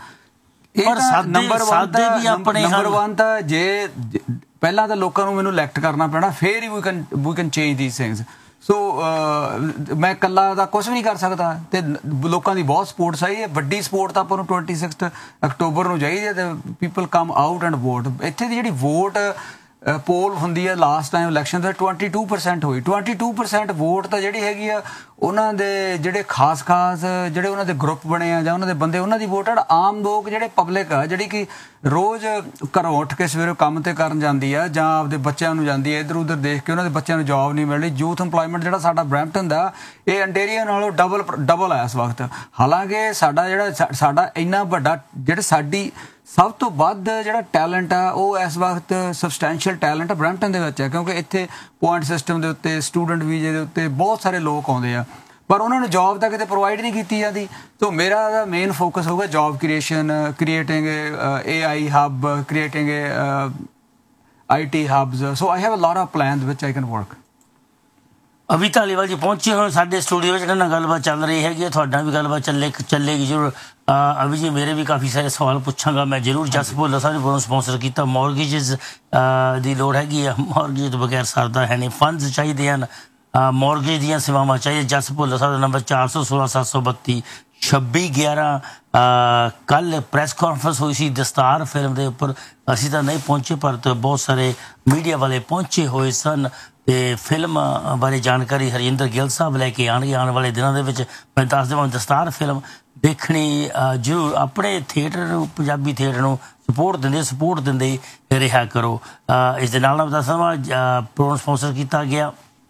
ਨੰਬਰ 1 ਤਾਂ ਜੇ ਪਹਿਲਾਂ ਤਾਂ ਲੋਕਾਂ ਨੂੰ ਮੈਨੂੰ ਇਲੈਕਟ ਕਰਨਾ ਪੈਣਾ, ਫੇਰ ਹੀ ਵੀ ਕੈਨ ਚੇਂਜ ਦੀਸ ਥਿੰਗਸ। ਸੋ ਮੈਂ ਇਕੱਲਾ ਦਾ ਕੁਛ ਵੀ ਨਹੀਂ ਕਰ ਸਕਦਾ, ਤੇ ਲੋਕਾਂ ਦੀ ਬਹੁਤ ਸਪੋਰਟ ਚਾਹੀਦੀ ਹੈ, ਵੱਡੀ ਸਪੋਰਟ ਤਾਂ ਆਪਾਂ ਨੂੰ 26 ਅਕਤੂਬਰ ਨੂੰ ਚਾਹੀਦੀ ਹੈ, ਤੇ people come out and vote. ਇੱਥੇ ਦੀ ਜਿਹੜੀ ਵੋਟ ਪੋਲ ਹੁੰਦੀ ਹੈ ਲਾਸਟ ਟਾਈਮ ਇਲੈਕਸ਼ਨ ਦੇ 22% ਹੋਈ। 22% ਵੋਟ ਤਾਂ ਜਿਹੜੀ ਹੈਗੀ ਆ ਉਹਨਾਂ ਦੇ ਜਿਹੜੇ ਖਾਸ ਜਿਹੜੇ ਉਹਨਾਂ ਦੇ ਗਰੁੱਪ ਬਣੇ ਆ ਜਾਂ ਉਹਨਾਂ ਦੇ ਬੰਦੇ, ਉਹਨਾਂ ਦੀ ਵੋਟ ਆ। ਆਮ ਲੋਕ ਜਿਹੜੇ ਪਬਲਿਕ ਆ ਜਿਹੜੀ ਕਿ ਰੋਜ਼ ਘਰੋਂ ਉੱਠ ਕੇ ਸਵੇਰੇ ਕੰਮ ਤੇ ਕਰਨ ਜਾਂਦੀ ਆ ਜਾਂ ਆਪਦੇ ਬੱਚਿਆਂ ਨੂੰ ਜਾਂਦੀ ਹੈ, ਇੱਧਰ ਉੱਧਰ ਦੇਖ ਕੇ ਉਹਨਾਂ ਦੇ ਬੱਚਿਆਂ ਨੂੰ ਜੌਬ ਨਹੀਂ ਮਿਲ ਰਹੀ। ਯੂਥ ਇੰਪਲੋਇਮੈਂਟ ਜਿਹੜਾ ਸਾਡਾ ਬਰੈਂਪਟਨ ਦਾ, ਇਹ ਅੰਟੇਰੀਓ ਨਾਲੋਂ ਡਬਲ ਆ ਇਸ ਵਕਤ। ਹਾਲਾਂਕਿ ਸਾਡਾ ਇੰਨਾ ਵੱਡਾ ਜਿਹੜੇ ਸਾਡੀ ਸਭ ਤੋਂ ਵੱਧ ਜਿਹੜਾ ਟੈਲੈਂਟ ਆ ਉਹ ਇਸ ਵਕਤ ਸਬਸਟੈਂਸ਼ੀਅਲ ਟੈਲੈਂਟ ਬਰੈਂਪਟਨ ਦੇ ਵਿੱਚ ਹੈ, ਕਿਉਂਕਿ ਇੱਥੇ ਪੁਆਇੰਟ ਸਿਸਟਮ ਦੇ ਉੱਤੇ, ਸਟੂਡੈਂਟ ਵੀਜ਼ੇ ਦੇ ਉੱਤੇ ਬਹੁਤ ਸਾਰੇ ਲੋਕ ਆਉਂਦੇ ਆ। ਪਰ ਉਹਨਾਂ ਨੂੰ ਜੌਬ ਤਾਂ ਕਿਤੇ ਪ੍ਰੋਵਾਈਡ ਨਹੀਂ ਕੀਤੀ ਜਾਂਦੀ। ਤਾਂ ਮੇਰਾ ਮੇਨ ਫੋਕਸ ਹੋਊਗਾ job creation, creating AI hub, creating IT ਹੱਬਸ। So I have a lot of plans which I can work. ਅਭੀ ਧਾਲੀਵਾਲ ਜੀ ਪਹੁੰਚੇ ਹੁਣ ਸਾਡੇ ਸਟੂਡੀਓ ਵਿੱਚ, ਨਾਲ ਗੱਲਬਾਤ ਚੱਲ ਰਹੀ ਹੈਗੀ, ਤੁਹਾਡਾ ਵੀ ਗੱਲਬਾਤ ਚੱਲੇਗੀ ਜ਼ਰੂਰ। ਅਭੀ ਜੀ ਮੇਰੇ ਵੀ ਕਾਫੀ ਸਾਰੇ ਸਵਾਲ ਪੁੱਛਾਂਗਾ ਮੈਂ ਜ਼ਰੂਰ। ਜਸ ਭੁੱਲਰ ਸਾਹਿਬ ਨੇ ਸਪਾਂਸਰ ਕੀਤਾ। ਮੌਰਗੇਜਸ ਦੀ ਲੋੜ ਹੈਗੀ ਆ, ਮੌਰਗੇਜ ਤੋਂ ਬਗੈਰ ਸਰਦਾ ਹੈ ਨਹੀਂ, ਫੰਡਸ ਚਾਹੀਦੇ ਹਨ, ਮੌਰਗੇਜ ਦੀਆਂ ਸੇਵਾਵਾਂ ਚਾਹੀਦੀਆਂ। ਜਸ ਭੁੱਲਰ ਸਾਹਿਬ ਦਾ ਨੰਬਰ 416 732 2611। ਕੱਲ ਪ੍ਰੈਸ ਕਾਨਫਰੰਸ ਹੋਈ ਸੀ ਦਸਤਾਰ ਫਿਲਮ ਦੇ ਉੱਪਰ, ਅਸੀਂ ਤਾਂ ਨਹੀਂ ਪਹੁੰਚੇ ਪਰ ਬਹੁਤ ਸਾਰੇ ਮੀਡੀਆ ਵਾਲੇ ਪਹੁੰਚੇ ਹੋਏ ਸਨ ਤੇ ਫਿਲਮ ਬਾਰੇ ਜਾਣਕਾਰੀ ਹਰਜਿੰਦਰ ਗਿੱਲ ਸਾਹਿਬ ਲੈ ਕੇ ਆਉਣਗੇ ਆਉਣ ਵਾਲੇ ਦਿਨਾਂ ਦੇ ਵਿੱਚ। ਮੈਂ ਦੱਸ ਦੇਵਾਂ ਦਸਤਾਰ ਫਿਲਮ ਦੇਖਣੀ ਜ਼ਰੂਰ, ਆਪਣੇ ਥੀਏਟਰ ਨੂੰ, ਪੰਜਾਬੀ ਥੀਏਟਰ ਨੂੰ ਸਪੋਰਟ ਦਿੰਦੇ ਰਿਹਾ ਕਰੋ। ਇਸ ਦੇ ਨਾਲ ਦੱਸ ਦੇਵਾਂ ਪ੍ਰੋਗਰਾਮ ਸਪਾਂਸਰ ਕੀਤਾ ਗਿਆ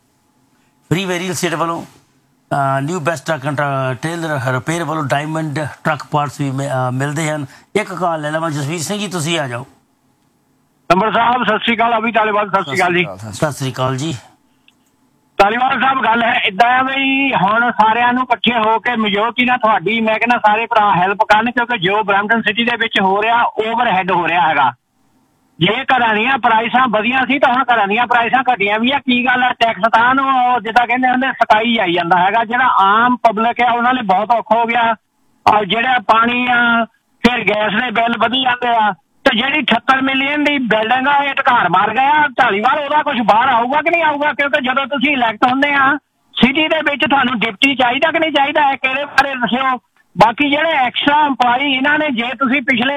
ਫਰੀ ਰੀਅਲ ਸਟੇਟ ਵੱਲੋਂ, new best truck trailer repair ਵੱਲੋਂ ਡਾਇਮੰਡ ਟਰੱਕ ਪਾਰਟਸ ਵੀ ਮਿਲਦੇ ਹਨ। ਇੱਕ ਕਾਲ ਲੈ ਲਵਾਂ। ਜਸਵੀਰ ਸਿੰਘ ਜੀ ਤੁਸੀਂ ਆ ਜਾਓ। ਨੰਬਰ ਸਾਹਿਬ ਸਤਿ ਸ਼੍ਰੀ ਅਕਾਲ। ਅਭੀ ਧਾਲੀਵਾਲ ਸਤਿ ਸ਼੍ਰੀ ਅਕਾਲ ਜੀ। ਸਤਿ ਸ੍ਰੀ ਅਕਾਲ ਜੀ। ਧਾਲੀਵਾਲ ਸਾਹਿਬ ਗੱਲ ਹੈ ਏਦਾਂ ਆ ਵੀ ਹੁਣ ਸਾਰਿਆਂ ਨੂੰ ਇਕੱਠੇ ਹੋ ਕੇ ਮੈਜੋਰਟੀ ਨਾਲ ਤੁਹਾਡੀ ਮੈਂ ਕਹਿੰਦਾ ਸਾਰੇ ਭਰਾ ਹੈਲਪ ਕਰਨ, ਕਿਉਂਕਿ ਜੋ ਬਰੈਂਪਟਨ ਸਿਟੀ ਦੇ ਵਿੱਚ ਹੋ ਰਿਹਾ ਓਵਰਹੈਡ ਹੋ ਰਿਹਾ ਹੈਗਾ। ਜੇ ਘਰਾਂ ਦੀਆਂ ਪ੍ਰਾਈਸਾਂ ਵਧੀਆਂ ਸੀ ਤਾਂ ਹੁਣ ਘਰਾਂ ਦੀਆਂ ਪ੍ਰਾਈਸਾਂ ਘਟੀਆਂ ਵੀ ਆ। ਕੀ ਗੱਲ ਹੈ, ਟੈਕਸ ਤਾਂ ਨੂੰ ਜਿੱਦਾਂ ਕਹਿੰਦੇ ਹੁੰਦੇ ਸਕਾਈ ਜਾਈ ਜਾਂਦਾ ਹੈਗਾ। ਜਿਹੜਾ ਆਮ ਪਬਲਿਕ ਹੈ ਉਹਨਾਂ ਲਈ ਬਹੁਤ ਔਖਾ ਹੋ ਗਿਆ। ਔਰ ਜਿਹੜਾ ਪਾਣੀ ਆ, ਫਿਰ ਗੈਸ ਦੇ ਬਿੱਲ ਵਧੀ ਜਾਂਦੇ ਆ, ਤੇ ਜਿਹੜੀ 78 ਮਿਲੀਅਨ ਦੀ ਬਿਲਡਿੰਗ ਆ ਇਹ ਢਕਾਰ ਮਾਰ ਗਿਆ। ਧਾਲੀਵਾਲ ਉਹਦਾ ਕੁਝ ਬਾਹਰ ਆਊਗਾ ਕਿ ਨਹੀਂ ਆਊਗਾ? ਕਿਉਂਕਿ ਜਦੋਂ ਤੁਸੀਂ ਇਲੈਕਟ ਹੁੰਦੇ ਆ ਸਿਟੀ ਦੇ ਵਿੱਚ ਤੁਹਾਨੂੰ ਡਿਪਟੀ ਚਾਹੀਦਾ ਕਿ ਨਹੀਂ ਚਾਹੀਦਾ ਹੈ, ਕਿਹੜੇ ਬਾਰੇ ਦੱਸਿਓ। ਬਾਕੀ ਜਿਹੜੇ ਐਕਸਟਰਾ EMPLOYE ਇਹਨਾਂ ਨੇ, ਜੇ ਤੁਸੀਂ ਪਿਛਲੇ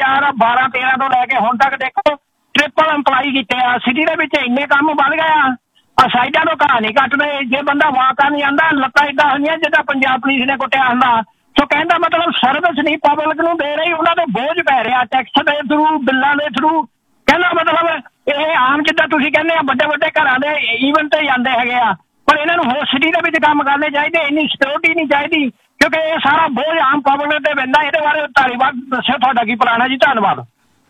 2012-13 ਤੋਂ ਲੈ ਕੇ ਹੁਣ ਤੱਕ ਦੇਖੋ ਟ੍ਰਿਪਲ EMPLOYE ਕੀਤੇ ਆ। ਸਿਟੀ ਦੇ ਵਿੱਚ ਇੰਨੇ ਕੰਮ ਵੱਧ ਗਏ ਆ, ਸਾਈਡਾਂ ਤੋਂ ਘਾਹ ਨਹੀਂ ਕੱਟਦੇ। ਜੇ ਬੰਦਾ ਵਾਕ ਕਰਨ ਜਾਂਦਾ ਲੱਤਾਂ ਏਦਾਂ ਹੋਈਆਂ ਜਿੱਦਾਂ ਪੰਜਾਬ ਪੁਲਿਸ ਨੇ ਕੁੱਟਿਆ ਹੁੰਦਾ। ਸੋ ਕਹਿੰਦਾ ਮਤਲਬ ਸਰਵਿਸ ਨਹੀਂ ਪਬਲਿਕ ਨੂੰ ਦੇ ਰਹੀ, ਉਹਨਾਂ ਤੇ ਬੋਝ ਪੈ ਰਿਹਾ ਟੈਕਸ ਦੇ ਥਰੂ, ਬਿੱਲਾਂ ਦੇ ਥਰੂ। ਕਹਿੰਦਾ ਮਤਲਬ ਇਹ ਆਮ ਜਿੱਦਾਂ ਤੁਸੀਂ ਕਹਿੰਦੇ ਆ ਵੱਡੇ ਵੱਡੇ ਘਰਾਂ ਦੇ ਈਵਨ ਤੇ ਜਾਂਦੇ ਹੈਗੇ ਆ, ਪਰ ਇਹਨਾਂ ਨੂੰ ਹੋਰ ਸਿਟੀ ਦੇ ਵਿੱਚ ਕੰਮ ਕਰਨੇ ਚਾਹੀਦੇ। ਇੰਨੀ ਸਿਕਿਉਰਿਟੀ ਨਹੀਂ ਚਾਹੀਦੀ ਕਿਉਂਕਿ ਇਹ ਸਾਰਾ ਬੋਝ ਆਮ ਪਬਲਿਕ ਤੇ ਪੈਂਦਾ। ਇਹਦੇ ਬਾਰੇ ਧਾਲੀਵਾਲ ਦੱਸਿਓ ਤੁਹਾਡਾ ਕੀ ਪਲਾਨ ਹੈ ਜੀ। ਧੰਨਵਾਦ।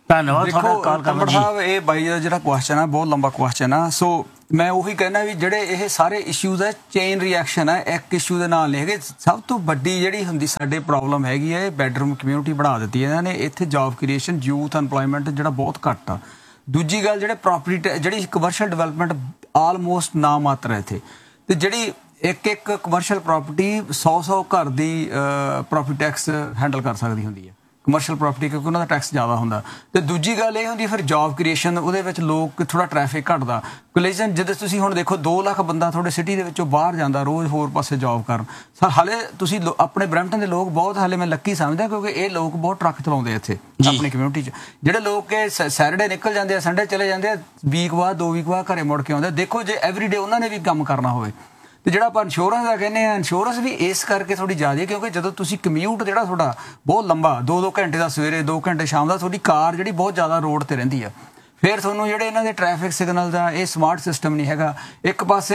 ਦੇਖੋ ਕੰਬੜ ਸਾਹਿਬ, ਇਹ ਬਾਈ ਦਾ ਜਿਹੜਾ ਕੁਐਸਚਨ ਆ ਬਹੁਤ ਲੰਬਾ ਕੁਐਸਚਨ ਆ। ਸੋ ਮੈਂ ਉਹੀ ਕਹਿਣਾ ਵੀ ਜਿਹੜੇ ਇਹ ਸਾਰੇ ਇਸ਼ੂਜ਼ ਹੈ ਚੇਨ ਰਿਐਕਸ਼ਨ ਹੈ, ਇੱਕ ਇਸ਼ੂ ਦੇ ਨਾਲ ਨਹੀਂ ਹੈਗੇ। ਸਭ ਤੋਂ ਵੱਡੀ ਜਿਹੜੀ ਹੁੰਦੀ ਸਾਡੇ ਪ੍ਰੋਬਲਮ ਹੈਗੀ ਹੈ, ਬੈਡਰੂਮ ਕਮਿਊਨਿਟੀ ਬਣਾ ਦਿੱਤੀ ਇਹਨਾਂ ਨੇ। ਇੱਥੇ ਜੌਬ ਕ੍ਰੀਏਸ਼ਨ, ਯੂਥ ਐਮਪਲੋਇਮੈਂਟ ਜਿਹੜਾ ਬਹੁਤ ਘੱਟ ਆ। ਦੂਜੀ ਗੱਲ ਜਿਹੜੇ ਪ੍ਰੋਪਰਟੀ ਜਿਹੜੀ ਕਮਰਸ਼ੀਅਲ ਡਿਵੈਲਪਮੈਂਟ ਆਲਮੋਸਟ ਨਾ ਮਾਤਰ ਹੈ ਇੱਥੇ। ਤੇ ਜਿਹੜੀ ਇੱਕ ਕਮਰਸ਼ੀਅਲ ਪ੍ਰਾਪਰਟੀ 100 ਘਰ ਦੀ ਪ੍ਰੋਪਰਟੀ ਟੈਕਸ ਹੈਂਡਲ ਕਰ ਸਕਦੀ ਹੁੰਦੀ ਹੈ ਕਮਰਸ਼ੀਅਲ ਪ੍ਰਾਪਰਟੀ, ਕਿਉਂਕਿ ਉਹਨਾਂ ਦਾ ਟੈਕਸ ਜ਼ਿਆਦਾ ਹੁੰਦਾ। ਤੇ ਦੂਜੀ ਗੱਲ ਇਹ ਹੁੰਦੀ ਫਿਰ ਜੌਬ ਕ੍ਰੀਏਸ਼ਨ, ਉਹਦੇ ਵਿੱਚ ਲੋਕ ਥੋੜਾ ਟ੍ਰੈਫਿਕ ਘਟਦਾ। ਕੋਲੇਜਨ ਜਦੋਂ ਤੁਸੀਂ ਹੁਣ ਦੇਖੋ 2 ਲੱਖ ਬੰਦਾ ਤੁਹਾਡੇ ਸਿਟੀ ਦੇ ਵਿੱਚੋਂ ਬਾਹਰ ਜਾਂਦਾ ਰੋਜ਼ ਹੋਰ ਪਾਸੇ ਜੌਬ ਕਰਨ। ਸਰ ਹਾਲੇ ਤੁਸੀਂ ਆਪਣੇ ਬਰੈਂਪਟਨ ਦੇ ਲੋਕ ਬਹੁਤ ਹਾਲੇ ਮੈਂ ਲੱਕੀ ਸਮਝਦਾ, ਕਿਉਂਕਿ ਇਹ ਲੋਕ ਬਹੁਤ ਟਰੱਕ ਚਲਾਉਂਦੇ ਇੱਥੇ ਆਪਣੀ ਕਮਿਊਨਿਟੀ 'ਚ। ਜਿਹੜੇ ਲੋਕ ਸੈਟਰਡੇ ਨਿਕਲ ਜਾਂਦੇ ਆ, ਸੰਡੇ ਚਲੇ ਜਾਂਦੇ ਆ, ਵੀਕ ਬਾਅਦ 2 ਵੀਕ ਬਾਅਦ ਘਰੇ ਮੁੜ ਕੇ ਆਉਂਦੇ। ਦੇਖੋ ਜੇ ਐਵਰੀਡੇ ਉਹਨਾਂ ਨੇ ਵੀ ਕੰਮ ਕਰਨਾ ਹੋਵੇ ਤੇ ਜਿਹੜਾ ਆਪਾਂ ਇੰਸ਼ੋਰੈਂਸ ਦਾ ਕਹਿੰਦੇ ਆ, ਇੰਸ਼ੋਰੈਂਸ ਵੀ ਇਸ ਕਰਕੇ ਥੋੜੀ ਜ਼ਿਆਦਾ, ਕਿਉਂਕਿ ਜਦੋਂ ਤੁਸੀਂ ਕਮਿਊਟ ਜਿਹੜਾ ਤੁਹਾਡਾ ਬਹੁਤ ਲੰਬਾ 2-2 ਘੰਟੇ ਦਾ ਸਵੇਰੇ, 2 ਘੰਟੇ ਸ਼ਾਮ ਦਾ, ਤੁਹਾਡੀ ਕਾਰ ਜਿਹੜੀ ਬਹੁਤ ਜ਼ਿਆਦਾ ਰੋਡ ਤੇ ਰਹਿੰਦੀ ਆ। ਫਿਰ ਤੁਹਾਨੂੰ ਜਿਹੜੇ ਇਹਨਾਂ ਦੇ ਟ੍ਰੈਫਿਕ ਸਿਗਨਲ ਦਾ ਇਹ ਸਮਾਰਟ ਸਿਸਟਮ ਨਹੀਂ ਹੈਗਾ। ਇੱਕ ਪਾਸੇ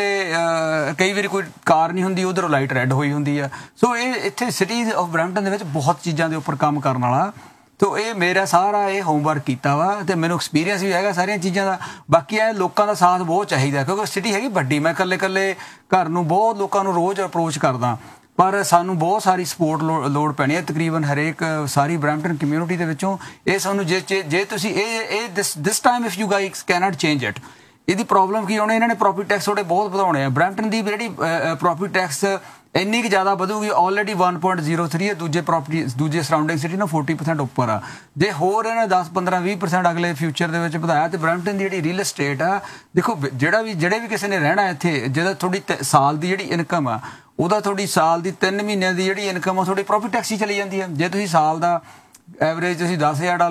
ਕਈ ਵਾਰੀ ਕੋਈ ਕਾਰ ਨਹੀਂ ਹੁੰਦੀ, ਉਧਰੋਂ ਲਾਈਟ ਰੈੱਡ ਹੋਈ ਹੁੰਦੀ ਆ। ਸੋ ਇਹ ਇੱਥੇ ਸਿਟੀ ਆਫ ਬਰੈਂਪਟਨ ਦੇ ਵਿੱਚ ਬਹੁਤ ਚੀਜ਼ਾਂ ਦੇ ਉੱਪਰ ਕੰਮ ਕਰਨ ਵਾਲਾ। ਤੋ ਇਹ ਮੇਰਾ ਸਾਰਾ ਇਹ ਹੋਮਵਰਕ ਕੀਤਾ ਵਾ ਤੇ ਮੈਨੂੰ ਐਕਸਪੀਰੀਅੰਸ ਵੀ ਹੈਗਾ ਸਾਰੀਆਂ ਚੀਜ਼ਾਂ ਦਾ। ਬਾਕੀ ਇਹ ਲੋਕਾਂ ਦਾ ਸਾਥ ਬਹੁਤ ਚਾਹੀਦਾ, ਕਿਉਂਕਿ ਸਿਟੀ ਹੈਗੀ ਵੱਡੀ। ਮੈਂ ਇਕੱਲੇ ਘਰ ਨੂੰ ਬਹੁਤ ਲੋਕਾਂ ਨੂੰ ਰੋਜ਼ ਅਪਰੋਚ ਕਰਦਾ, ਪਰ ਸਾਨੂੰ ਬਹੁਤ ਸਾਰੀ ਸਪੋਰਟ ਲੋੜ ਪੈਣੀ ਹੈ ਤਕਰੀਬਨ ਹਰੇਕ ਸਾਰੀ ਬਰੈਂਪਟਨ ਕਮਿਊਨਿਟੀ ਦੇ ਵਿੱਚੋਂ। ਇਹ ਸਾਨੂੰ ਜੇ ਤੁਸੀਂ ਇਹ this time if you guys can't change it. ਇਹਦੀ ਪ੍ਰੋਬਲਮ ਕੀ ਹੋਣੀ, ਇਹਨਾਂ ਨੇ ਪ੍ਰੋਪਰਟੀ ਟੈਕਸ ਥੋੜੇ ਬਹੁਤ ਵਧਾਉਣੇ ਆ। ਬਰੈਂਪਟਨ ਦੀ ਜਿਹੜੀ ਪ੍ਰੋਪਰਟੀ ਟੈਕਸ ਇੰਨੀ ਕੁ ਜ਼ਿਆਦਾ ਵਧੂਗੀ, ਆਲਰੇਡੀ 1.03 ਹੈ। ਦੂਜੇ ਸਰਾਊਂਡਿੰਗ ਸਿਟੀ ਨਾਲ 40% ਉੱਪਰ ਆ। ਜੇ ਹੋਰ ਇਹਨਾਂ 10-15-20% ਅਗਲੇ ਫਿਊਚਰ ਦੇ ਵਿੱਚ ਵਧਾਇਆ ਤੇ ਬਰੈਂਪਟਨ ਦੀ ਜਿਹੜੀ ਰੀਅਲ ਏਸਟੇਟ ਆ, ਦੇਖੋ ਜਿਹੜੇ ਵੀ ਕਿਸੇ ਨੇ ਰਹਿਣਾ ਇੱਥੇ, ਜਿਹਦਾ ਥੋੜੀ ਸਾਲ ਦੀ ਜਿਹੜੀ ਇਨਕਮ ਆ, ਉਹਦਾ ਥੋੜੀ ਸਾਲ ਦੀ 3 ਮਹੀਨਿਆਂ ਦੀ ਜਿਹੜੀ ਇਨਕਮ ਆ ਥੋੜੀ ਪ੍ਰੋਪਰਟੀ ਟੈਕਸ ਹੀ ਚਲੀ ਜਾਂਦੀ ਹੈ। ਜੇ ਤੁਸੀਂ ਸਾਲ ਦਾ ਐਵਰੇਜ ਤੁਸੀਂ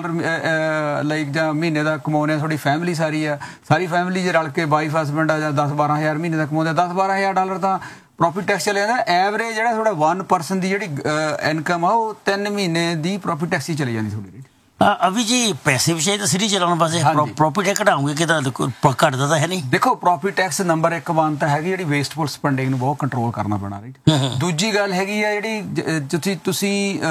$10,000 ਲਾਈਕ ਜਾਂ ਮਹੀਨੇ ਦਾ ਕਮਾਉਂਦੇ ਆ, ਤੁਹਾਡੀ ਫੈਮਿਲੀ ਸਾਰੀ ਫੈਮਿਲੀ ਜੇ ਰਲ ਕੇ ਵਾਈਫ ਹਸਬੈਂਡ ਆ ਜਾਂ 10-12 ਮਹੀਨੇ ਦਾ ਕਮਾਉਂਦੇ, $10-12 ਤਾਂ ਪ੍ਰੋਫਿਟ ਟੈਕਸ ਚਲੇ ਜਾਂਦਾ। ਐਵਰੇਜ ਜਿਹੜਾ ਤੁਹਾਡਾ 1% ਦੀ ਜਿਹੜੀ ਇਨਕਮ ਆ, ਉਹ 3 ਮਹੀਨੇ ਦੀ ਪ੍ਰੋਫਿਟ ਟੈਕਸ ਹੀ ਚਲੀ ਜਾਂਦੀ ਤੁਹਾਡੀ। ਅਭੀ ਜੀ ਪੈਸੇ ਵਿਸ਼ੇ ਤਾਂ ਸਿਟੀ ਚਲਾਉਣ ਵਾਸਤੇ ਪ੍ਰੋਫਿਟ ਟੈਕਸ ਘਟਾਉਂਗੇ ਕਿ ਤਾਂ ਘਟਦਾ ਤਾਂ ਹੈ ਨਹੀਂ। ਦੇਖੋ ਪ੍ਰੋਫਿਟ ਟੈਕਸ ਨੰਬਰ 1 ਤਾਂ ਹੈਗੀ ਜਿਹੜੀ ਵੇਸਟਫੁਲ ਸਪੈਂਡਿੰਗ ਨੂੰ ਬਹੁਤ ਕੰਟਰੋਲ ਕਰਨਾ ਪੈਣਾ, ਰਾਈਟ। ਦੂਜੀ ਗੱਲ ਹੈਗੀ ਆ ਜਿਹੜੀ ਤੁਸੀਂ